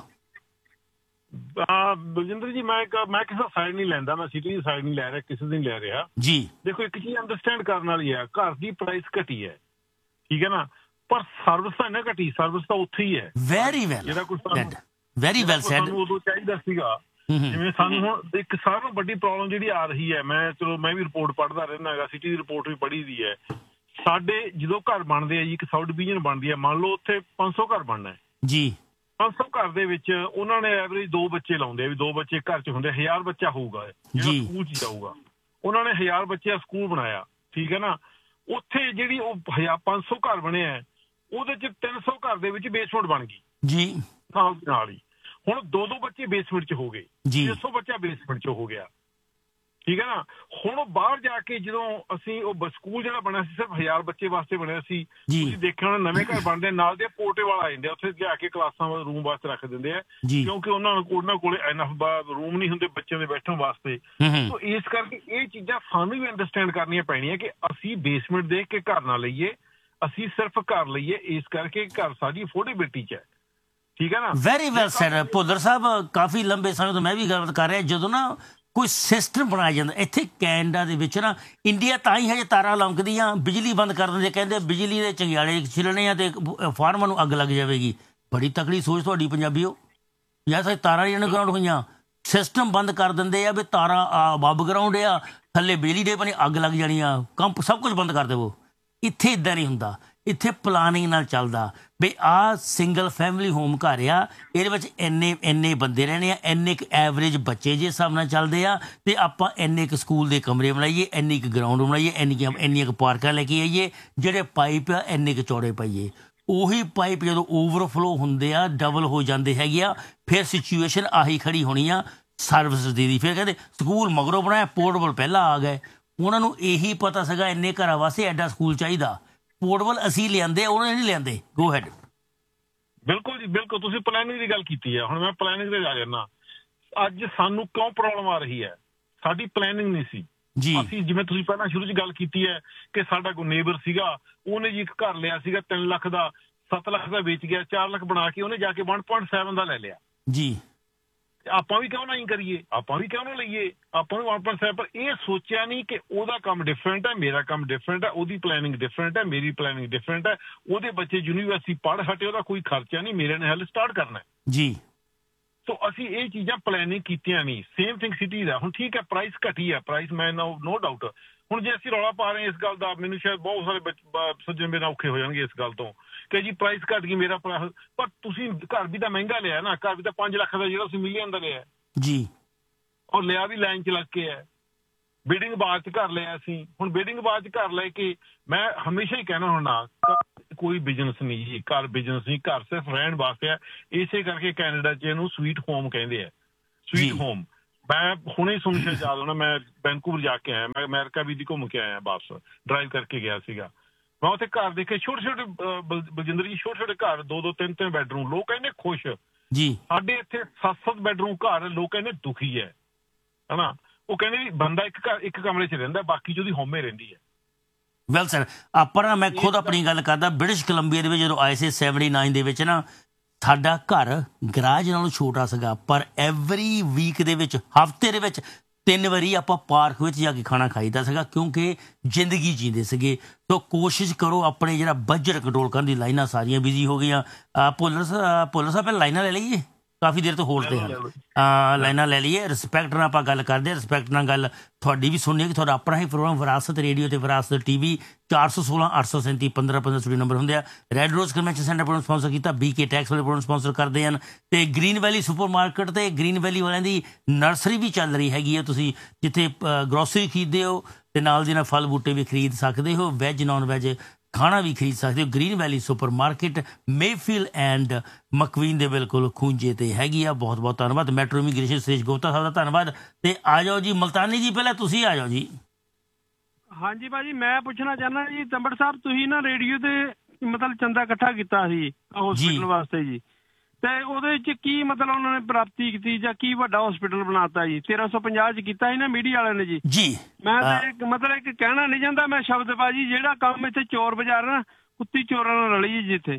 ਬਲਜਿੰਦਰ ਜੀ ਮੈਂ ਮੈਂ ਕਿਸੇ ਦਾ ਸਾਈਡ ਨਹੀਂ ਲੈਂਦਾ, ਮੈਂ ਸਿਟੀ ਦੀ ਸਾਈਡ ਨਹੀਂ ਲੈ ਰਿਹਾ, ਕਿਸੇ ਦੀ ਨਹੀਂ ਲੈ ਰਿਹਾ ਜੀ। ਦੇਖੋ ਇੱਕ ਚੀਜ਼ ਅੰਡਰਸਟੈਂਡ ਕਰਨ ਵਾਲੀ ਹੈ, ਘਰ ਦੀ ਪ੍ਰਾਈਸ ਘਟੀ ਹੈ, ਠੀਕ ਹੈ ਨਾ, ਪਰ ਸਰਵਿਸ ਤਾਂ ਨਾ ਘਟੀ, ਸਰਵਿਸ ਤਾਂ ਉੱਥੇ ਹੀ ਹੈ। ਵੈਰੀ ਵੈਲ ਜਿਹੜਾ ਕੁਝ ਵੈਰੀ ਵੈਲ ਸੈਡ। ਸਾਨੂੰ ਉਦੋਂ ਚਾਹੀਦਾ ਸੀਗਾ, ਜਿਵੇਂ ਸਾਨੂੰ ਹੁਣ ਇੱਕ ਸਾਰਿਆਂ ਨੂੰ ਵੱਡੀ ਪ੍ਰੋਬਲਮ ਜਿਹੜੀ ਆ ਰਹੀ ਹੈ, ਮੈਂ ਚਲੋ ਮੈਂ ਵੀ ਰਿਪੋਰਟ ਪੜ੍ਹਦਾ ਰਹਿੰਦਾ ਹੈਗਾ, ਸਿਟੀ ਦੀ ਰਿਪੋਰਟ ਵੀ ਪੜ੍ਹੀ ਦੀ ਹੈ। ਸਾਡੇ ਜਦੋਂ ਘਰ ਬਣਦੇ ਆ ਜੀ, ਇੱਕ ਸਾਊਥ ਡਿਵੀਜ਼ਨ ਬਣਦੀ ਹੈ, ਮੰਨ ਲਓ ਉੱਥੇ ਪੰਜ ਸੌ ਘਰ ਬਣਨਾ ਜੀ। ਪੰਜ ਸੌ ਘਰ ਦੇ ਵਿੱਚ ਉਹਨਾਂ ਨੇ ਐਵਰੇਜ ਦੋ ਬੱਚੇ ਲਾਉਂਦੇ ਆ, ਵੀ ਦੋ ਬੱਚੇ ਘਰ 'ਚ ਹੁੰਦੇ, ਹਜ਼ਾਰ ਬੱਚਾ ਹੋਊਗਾ ਜਿਹੜਾ ਸਕੂਲ 'ਚ ਜਾਊਗਾ। ਉਹਨਾਂ ਨੇ ਹਜ਼ਾਰ ਬੱਚੇ ਸਕੂਲ ਬਣਾਇਆ, ਠੀਕ ਹੈ ਨਾ। ਉੱਥੇ ਜਿਹੜੀ ਉਹ ਹਜ਼ਾਰ ਪੰਜ ਸੌ ਘਰ ਬਣਿਆ, ਉਹਦੇ 'ਚ ਤਿੰਨ ਸੌ ਘਰ ਦੇ ਵਿੱਚ ਬੇਸਮੈਂਟ ਬਣ ਗਈ ਜੀ, ਨਾਲ ਦੀ ਨਾਲ ਹੀ। ਹੁਣ ਦੋ ਦੋ ਬੱਚੇ ਬੇਸਮੈਂਟ 'ਚ ਹੋ ਗਏ, ਛੇ ਸੌ ਬੱਚਾ ਬੇਸਮੈਂਟ 'ਚ ਹੋ ਗਿਆ, ਠੀਕ ਹੈ ਨਾ। ਹੁਣ ਬਾਹਰ ਜਾ ਕੇ ਜਦੋਂ ਅਸੀਂ ਉਹ ਸਕੂਲ ਜਿਹੜਾ ਬਣਿਆ ਸੀ ਸਿਰਫ ਹਜ਼ਾਰ ਬੱਚੇ ਵਾਸਤੇ ਬਣਿਆ ਸੀ, ਤੁਸੀਂ ਦੇਖਿਆ ਹੋਣਾ ਨਵੇਂ ਘਰ ਬਣਦੇ ਨਾਲ ਦੇ ਪੋਰਟੇ ਵਾਲਾ ਆ ਜਾਂਦੇ, ਉੱਥੇ ਲਿਆ ਕੇ ਕਲਾਸਾਂ ਰੂਮ ਵਾਸਤੇ ਰੱਖ ਦਿੰਦੇ ਆ, ਕਿਉਂਕਿ ਉਹਨਾਂ ਉਹਨਾਂ ਕੋਲ ਇਨਫ ਰੂਮ ਨਹੀਂ ਹੁੰਦੇ ਬੱਚਿਆਂ ਦੇ ਬੈਠਣ ਵਾਸਤੇ। ਸੋ ਇਸ ਕਰਕੇ ਇਹ ਚੀਜ਼ਾਂ ਸਾਨੂੰ ਵੀ ਅੰਡਰਸਟੈਂਡ ਕਰਨੀਆਂ ਪੈਣੀਆਂ ਕਿ ਅਸੀਂ ਬੇਸਮੈਂਟ ਦੇਖ ਕੇ ਘਰ ਨਾ ਲਈਏ, ਅਸੀਂ ਸਿਰਫ ਘਰ ਲਈਏ ਇਸ ਕਰਕੇ ਘਰ ਸਾਡੀ ਅਫੋਰਡੇਬਿਲਿਟੀ 'ਚ ਹੈ, ਠੀਕ ਹੈ ਨਾ। ਵੈਰੀ ਵੈਲ ਸੈਡ ਭੁੱਲਰ ਸਾਹਿਬ। ਕਾਫੀ ਲੰਬੇ ਸਮੇਂ ਤੋਂ ਮੈਂ ਵੀ ਗੱਲਬਾਤ ਕਰ ਰਿਹਾ, ਜਦੋਂ ਨਾ ਕੋਈ ਸਿਸਟਮ ਬਣਾਇਆ ਜਾਂਦਾ ਇੱਥੇ ਕੈਨੇਡਾ ਦੇ ਵਿੱਚ ਨਾ, ਇੰਡੀਆ ਤਾਂ ਹੀ ਹਜੇ ਤਾਰਾਂ ਲੰਕਦੀਆਂ, ਬਿਜਲੀ ਬੰਦ ਕਰ ਦਿੰਦੇ, ਕਹਿੰਦੇ ਬਿਜਲੀ ਦੇ ਚੰਗਿਆੜੇ ਛਿਲਣੇ ਆ ਤੇ ਫਾਰਮਾਂ ਨੂੰ ਅੱਗ ਲੱਗ ਜਾਵੇਗੀ। ਬੜੀ ਤਕੜੀ ਸੋਚ ਤੁਹਾਡੀ ਪੰਜਾਬੀਓ। ਜਾਂ ਸਾਡੀ ਤਾਰਾਂ ਹੀ ਅੰਡਰਗਰਾਊਂਡ ਹੋਈਆਂ, ਸਿਸਟਮ ਬੰਦ ਕਰ ਦਿੰਦੇ ਆ ਵੀ ਤਾਰਾਂ ਅਬਵ ਗਰਾਊਂਡ ਆ, ਥੱਲੇ ਬਿਜਲੀ ਦੇ ਬਣੇ ਅੱਗ ਲੱਗ ਜਾਣੀ ਆ, ਕੰਪ ਸਭ ਕੁਝ ਬੰਦ ਕਰ ਦੇਵੋ। ਇੱਥੇ ਇੱਦਾਂ ਨਹੀਂ ਹੁੰਦਾ, ਇੱਥੇ ਪਲਾਨਿੰਗ ਨਾਲ ਚੱਲਦਾ ਵੀ ਆਹ ਸਿੰਗਲ ਫੈਮਿਲੀ ਹੋਮ ਘਰ ਆ, ਇਹਦੇ ਵਿੱਚ ਇੰਨੇ ਇੰਨੇ ਬੰਦੇ ਰਹਿਣੇ ਆ, ਇੰਨੇ ਕੁ ਐਵਰੇਜ ਬੱਚੇ ਜੇ ਹਿਸਾਬ ਨਾਲ ਚੱਲਦੇ ਆ, ਅਤੇ ਆਪਾਂ ਇੰਨੇ ਕੁ ਸਕੂਲ ਦੇ ਕਮਰੇ ਬਣਾਈਏ, ਇੰਨੀ ਕੁ ਗਰਾਊਂਡ ਬਣਾਈਏ, ਇੰਨੀ ਇੰਨੀਆਂ ਕੁ ਪਾਰਕਾਂ ਲੈ ਕੇ ਆਈਏ, ਜਿਹੜੇ ਪਾਈਪ ਆ ਇੰਨੇ ਕੁ ਚੌੜੇ ਪਾਈਏ। ਉਹੀ ਪਾਈਪ ਜਦੋਂ ਓਵਰਫਲੋ ਹੁੰਦੇ ਆ, ਡਬਲ ਹੋ ਜਾਂਦੇ ਹੈਗੇ ਆ, ਫਿਰ ਸਿਚੁਏਸ਼ਨ ਆਹੀ ਖੜੀ ਹੋਣੀ ਆ ਸਰਵਿਸ ਦੀ। ਫਿਰ ਕਹਿੰਦੇ ਸਕੂਲ ਮਗਰੋਂ ਬਣਾਇਆ, ਪੋਰਟੇਬਲ ਪਹਿਲਾਂ ਆ ਗਏ। ਉਹਨਾਂ ਨੂੰ ਇਹੀ ਪਤਾ ਸੀਗਾ ਇੰਨੇ ਘਰਾਂ ਵਾਸਤੇ ਐਡਾ ਸਕੂਲ ਚਾਹੀਦਾ, ਪੋਰਟੇਬਲ ਅਸੀਂ ਲਿਆਂਦੇ, ਉਹਨਾਂ ਨੇ ਨਹੀਂ ਲਿਆਂਦੇ। Go ahead. ਬਿਲਕੁਲ ਜੀ ਬਿਲਕੁਲ, ਤੁਸੀਂ ਪਲੈਨਿੰਗ ਦੀ ਗੱਲ ਕੀਤੀ ਹੈ, ਹੁਣ ਮੈਂ ਪਲੈਨਿੰਗ ਤੇ ਜਾ ਜਾਂਦਾ। ਅੱਜ ਸਾਨੂੰ ਕਿਉਂ ਪ੍ਰੋਬਲਮ ਆ ਰਹੀ ਹੈ, ਸਾਡੀ ਪਲੈਨਿੰਗ ਨਹੀਂ ਸੀ ਜੀ। ਅਸੀਂ ਜਿਵੇਂ ਤੁਸੀਂ ਪਹਿਲਾਂ ਸ਼ੁਰੂ 'ਚ ਗੱਲ ਕੀਤੀ ਹੈ ਕਿ ਸਾਡਾ ਕੋਈ ਨੇਬਰ ਸੀਗਾ, ਉਹਨੇ ਜੀ ਇੱਕ ਘਰ ਲਿਆ ਸੀਗਾ ਤਿੰਨ ਲੱਖ ਦਾ, ਸੱਤ ਲੱਖ ਦਾ ਵੇਚ ਗਿਆ, ਚਾਰ ਲੱਖ ਬਣਾ ਕੇ ਉਹਨੇ ਜਾ ਕੇ ਵਨ ਪੁਆਇੰਟ ਸੈਵਨ ਦਾ ਲੈ ਲਿਆ ਜੀ। ਆਪਾਂ ਵੀ ਕਿਉਂ ਨਹੀਂ ਕਰੀਏ, ਆਪਾਂ ਵੀ ਕਿਉਂ ਨਾ ਲਈਏ, ਆਪਾਂ ਨੂੰ ਵਨ ਪੁਆਇੰਟ ਸੈਵਨ। ਪਰ ਇਹ ਸੋਚਿਆ ਨਹੀਂ ਕਿ ਉਹਦਾ ਕੰਮ ਡਿਫਰੈਂਟ ਹੈ, ਮੇਰਾ ਕੰਮ ਡਿਫਰੈਂਟ ਹੈ, ਉਹਦੀ ਪਲੈਨਿੰਗ ਡਿਫਰੈਂਟ ਹੈ, ਮੇਰੀ ਪਲੈਨਿੰਗ ਡਿਫਰੈਂਟ ਹੈ। ਉਹਦੇ ਬੱਚੇ ਯੂਨੀਵਰਸਿਟੀ ਪੜ੍ਹ ਹਟੇ, ਉਹਦਾ ਕੋਈ ਖਰਚਾ ਨਹੀਂ, ਮੇਰੇ ਨੇ ਹਾਲੇ ਸਟਾਰਟ ਕਰਨਾ ਜੀ। ਸੋ ਅਸੀਂ ਇਹ ਚੀਜ਼ਾਂ ਪਲੈਨਿੰਗ ਕੀਤੀਆਂ ਨਹੀਂ। ਸੇਮ ਥਿੰਗ ਸਿਟੀ ਦਾ ਹੁਣ ਠੀਕ ਹੈ, ਪ੍ਰਾਈਸ ਘਟੀ ਹੈ, ਪ੍ਰਾਈਸ ਮੈਂ ਨੋ ਨੋ ਡਾਊਟ। ਹੁਣ ਜੇ ਅਸੀਂ ਰੌਲਾ ਪਾ ਰਹੇ ਇਸ ਗੱਲ ਦਾ, ਮੈਨੂੰ ਸ਼ਾਇਦ ਬਹੁਤ ਸਾਰੇ ਸੱਜਣ ਮੇਰੇ ਔਖੇ ਹੋ ਜਾਣਗੇ ਇਸ ਗੱਲ ਤੋਂ ਕਿ ਜੀ ਪ੍ਰਾਈਸ ਘਟ ਗਈ ਮੇਰਾ, ਪਰ ਤੁਸੀਂ ਘਰ ਵੀ ਤਾਂ ਮਹਿੰਗਾ ਲਿਆ ਨਾ, ਘਰ ਵੀ ਤਾਂ ਪੰਜ ਲੱਖ ਦਾ ਜਿਹੜਾ ਤੁਸੀਂ ਮਿਲੀਅਨ ਦਾ ਲਿਆ ਜੀ, ਔਰ ਲਿਆ ਵੀ ਲਾਈਨ 'ਚ ਲੱਗ ਕੇ ਹੈ। ਬਿਡਿੰਗ ਬਾਅਦ 'ਚ ਘਰ ਲਿਆ ਅਸੀਂ, ਹੁਣ ਬਿਡਿੰਗ ਬਾਅਦ 'ਚ ਘਰ ਲੈ ਕੇ ਮੈਂ ਹਮੇਸ਼ਾ ਹੀ ਕਹਿਣਾ ਹੁੰਦਾ ਕੋਈ ਬਿਜ਼ਨਸ ਨਹੀਂ ਜੀ, ਘਰ ਬਿਜ਼ਨਸ ਨਹੀਂ, ਘਰ ਸਿਰਫ ਰਹਿਣ ਵਾਸਤੇ ਹੈ। ਇਸੇ ਕਰਕੇ ਕੈਨੇਡਾ 'ਚ ਇਹਨੂੰ ਸਵੀਟ ਹੋਮ ਕਹਿੰਦੇ ਆ, ਸਵੀਟ ਹੋਮ। ਮੈਂ ਹੁਣੇ ਸੁਣ ਕੇ ਯਾਦ ਹੋਣਾ, ਮੈਂ ਵੈਨਕੂਵਰ ਜਾ ਕੇ ਆਇਆ, ਮੈਂ ਅਮਰੀਕਾ ਵੀ ਦੀ ਘੁੰਮ ਕੇ ਆਇਆ, ਵਾਪਸ ਡਰਾਈਵ ਕਰਕੇ ਗਿਆ ਸੀਗਾ। ਮੈਂ ਉੱਥੇ ਘਰ ਦੇਖੇ ਛੋਟੇ ਛੋਟੇ, ਬਲਜਿੰਦਰ ਜੀ, ਛੋਟੇ ਛੋਟੇ ਘਰ, ਦੋ ਦੋ ਤਿੰਨ ਤਿੰਨ ਬੈਡਰੂਮ, ਲੋਕ ਕਹਿੰਦੇ ਖੁਸ਼ ਜੀ। ਸਾਡੇ ਇੱਥੇ ਸੱਤ ਸੱਤ ਬੈਡਰੂਮ ਘਰ, ਲੋਕ ਕਹਿੰਦੇ ਦੁਖੀ ਹੈ ਹਨਾ। ਉਹ ਕਹਿੰਦੇ ਵੀ ਬੰਦਾ ਇੱਕ ਘਰ ਇੱਕ ਕਮਰੇ 'ਚ ਰਹਿੰਦਾ, ਬਾਕੀ 'ਚ ਉਹਦੀ ਹੋਮੇ ਰਹਿੰਦੀ ਹੈ। ਵੈਲ ਸਰ, ਆਪਾਂ ਨਾ, ਮੈਂ ਖੁਦ ਆਪਣੀ ਗੱਲ ਕਰਦਾ, ਬ੍ਰਿਟਿਸ਼ ਕੋਲੰਬੀਆ ਦੇ ਵਿੱਚ ਜਦੋਂ ਆਏ ਸੀ ਸੈਵਨਟੀ ਨਾਈਨ ਦੇ ਵਿੱਚ ਨਾ, ਸਾਡਾ ਘਰ ਗਰਾਜ ਨਾਲੋਂ ਛੋਟਾ ਸੀਗਾ, ਪਰ ਐਵਰੀ ਵੀਕ ਦੇ ਵਿੱਚ, ਹਫ਼ਤੇ ਦੇ ਵਿੱਚ ਤਿੰਨ ਵਾਰੀ ਆਪਾਂ ਪਾਰਕ ਵਿੱਚ ਜਾ ਕੇ ਖਾਣਾ ਖਾਈਦਾ ਸੀਗਾ, ਕਿਉਂਕਿ ਜ਼ਿੰਦਗੀ ਜੀਂਦੇ ਸੀਗੇ। ਸੋ ਕੋਸ਼ਿਸ਼ ਕਰੋ ਆਪਣੇ ਜਿਹੜਾ ਬਜਟ ਕੰਟਰੋਲ ਕਰਨ ਦੀ। ਲਾਈਨਾਂ ਸਾਰੀਆਂ ਬਿਜ਼ੀ ਹੋ ਗਈਆਂ। ਭੁੱਲਰ ਸਾਹਿਬ ਭੁੱਲਰ ਸਾਹਿਬ ਪਹਿਲਾਂ ਲਾਈਨਾਂ ਲੈ ਲਈਏ, ਕਾਫੀ ਦੇਰ ਤੋਂ ਹੋਲਡ ਤੇ ਹਨ, ਲਾਈਨਾਂ ਲੈ ਲਈਏ। ਰਿਸਪੈਕਟ ਨਾਲ ਆਪਾਂ ਗੱਲ ਕਰਦੇ ਹਾਂ, ਰਿਸਪੈਕਟ ਨਾਲ ਗੱਲ ਤੁਹਾਡੀ ਵੀ ਸੁਣਨੀ ਹੈ ਕਿ ਤੁਹਾਡਾ ਆਪਣਾ ਹੀ ਪ੍ਰੋਗਰਾਮ ਵਿਰਾਸਤ ਰੇਡੀਓ ਤੇ ਵਿਰਾਸਤ ਟੀ ਵੀ, ਚਾਰ ਸੌ ਸੋਲਾਂ ਅੱਠ ਸੌ ਸੈਂਤੀ ਪੰਦਰਾਂ ਪੰਦਰਾਂ ਸਟੂਡੀਓ ਨੰਬਰ ਹੁੰਦੇ ਆ। ਰੈੱਡ ਰੋਜ਼ ਕਨਵੈਨਸ਼ਨ ਸੈਂਟਰ ਪ੍ਰੋਗਰਾਮ ਸਪਾਂਸਰ ਕੀਤਾ, ਬੀ ਕੇ ਟੈਕਸ ਵਾਲੇ ਪ੍ਰੋਗਰਾਮ ਸਪਾਂਸਰ ਕਰਦੇ ਹਨ, ਤੇ ਗ੍ਰੀਨ ਵੈਲੀ ਸੁਪਰ ਮਾਰਕੀਟ ਤੇ ਗ੍ਰੀਨ ਵੈਲੀ ਵਾਲਿਆਂ ਦੀ ਨਰਸਰੀ ਵੀ ਚੱਲ ਰਹੀ ਹੈਗੀ ਹੈ। ਤੁਸੀਂ ਜਿੱਥੇ ਗਰੋਸਰੀ ਖਰੀਦਦੇ ਹੋ ਤੇ ਨਾਲ ਦੀ ਨਾਲ ਫਲ ਬੂਟੇ ਵੀ ਖਰੀਦ ਸਕਦੇ ਹੋ, ਵੈਜ ਨੌਨ ਵੈਜ ਖਾਣਾ ਵੀ ਖਰੀਦ ਸਕਦੇ ਹੋ। Green valley super market ਮੇਫੀਲ and ਮਕਵੀਨ ਦੇ ਬਿਲਕੁਲ ਖੂੰਜੇ ਤੇ ਹੈਗੀ ਆ। ਬਹੁਤ ਬਹੁਤ ਧੰਨਵਾਦ। ਮੈਟਰੋ ਇਮੀਗ੍ਰੇਸ਼ਨ ਸੁਰੇਸ਼ ਗੁਪਤਾ ਸਾਹਿਬ ਦਾ ਧੰਨਵਾਦ। ਤੇ ਆ ਜਾਓ ਜੀ ਮਲਤਾਨੀ ਜੀ, ਪਹਿਲਾਂ ਤੁਸੀਂ ਆ ਜਾਓ ਜੀ। ਹਾਂਜੀ ਭਾਜੀ, ਮੈਂ ਪੁੱਛਣਾ ਚਾਹੁੰਦਾ ਜੀ, ਤੰਬੜ ਸਾਹਿਬ ਤੁਸੀਂ ਨਾ ਰੇਡੀਓ ਤੇ ਮਤਲਬ ਚੰਦਾ ਇਕੱਠਾ ਕੀਤਾ ਸੀ ਹਸਪੀਟਲ ਵਾਸਤੇ ਜੀ, ਤੇ ਉਹਦੇ ਵਿੱਚ ਕੀ ਮਤਲਬ ਉਹਨਾਂ ਨੇ ਪ੍ਰਾਪਤੀ ਕੀਤੀ ਜਾਂ ਕੀ ਵੱਡਾ ਹਸਪੀਟਲ ਬਣਾਤਾ ਜੀ? ਤੇਰਾਂ ਸੌ ਪੰਜਾਹ 'ਚ ਕੀਤਾ ਸੀ ਨਾ ਮੀਡੀਆ ਵਾਲਿਆਂ ਨੇ ਜੀ। ਜੀ ਮੈਂ ਤਾਂ ਇੱਕ ਮਤਲਬ ਇੱਕ ਕਹਿਣਾ ਨਹੀਂ ਚਾਹੁੰਦਾ ਮੈਂ ਸ਼ਬਦਬਾਜੀ, ਜਿਹੜਾ ਕੰਮ ਇੱਥੇ ਚੋਰ ਬਾਜ਼ਾਰ ਨਾ ਕੁੱਤੀ ਚੋਰਾਂ ਨਾਲ ਰਲੀ ਜੀ ਜਿੱਥੇ।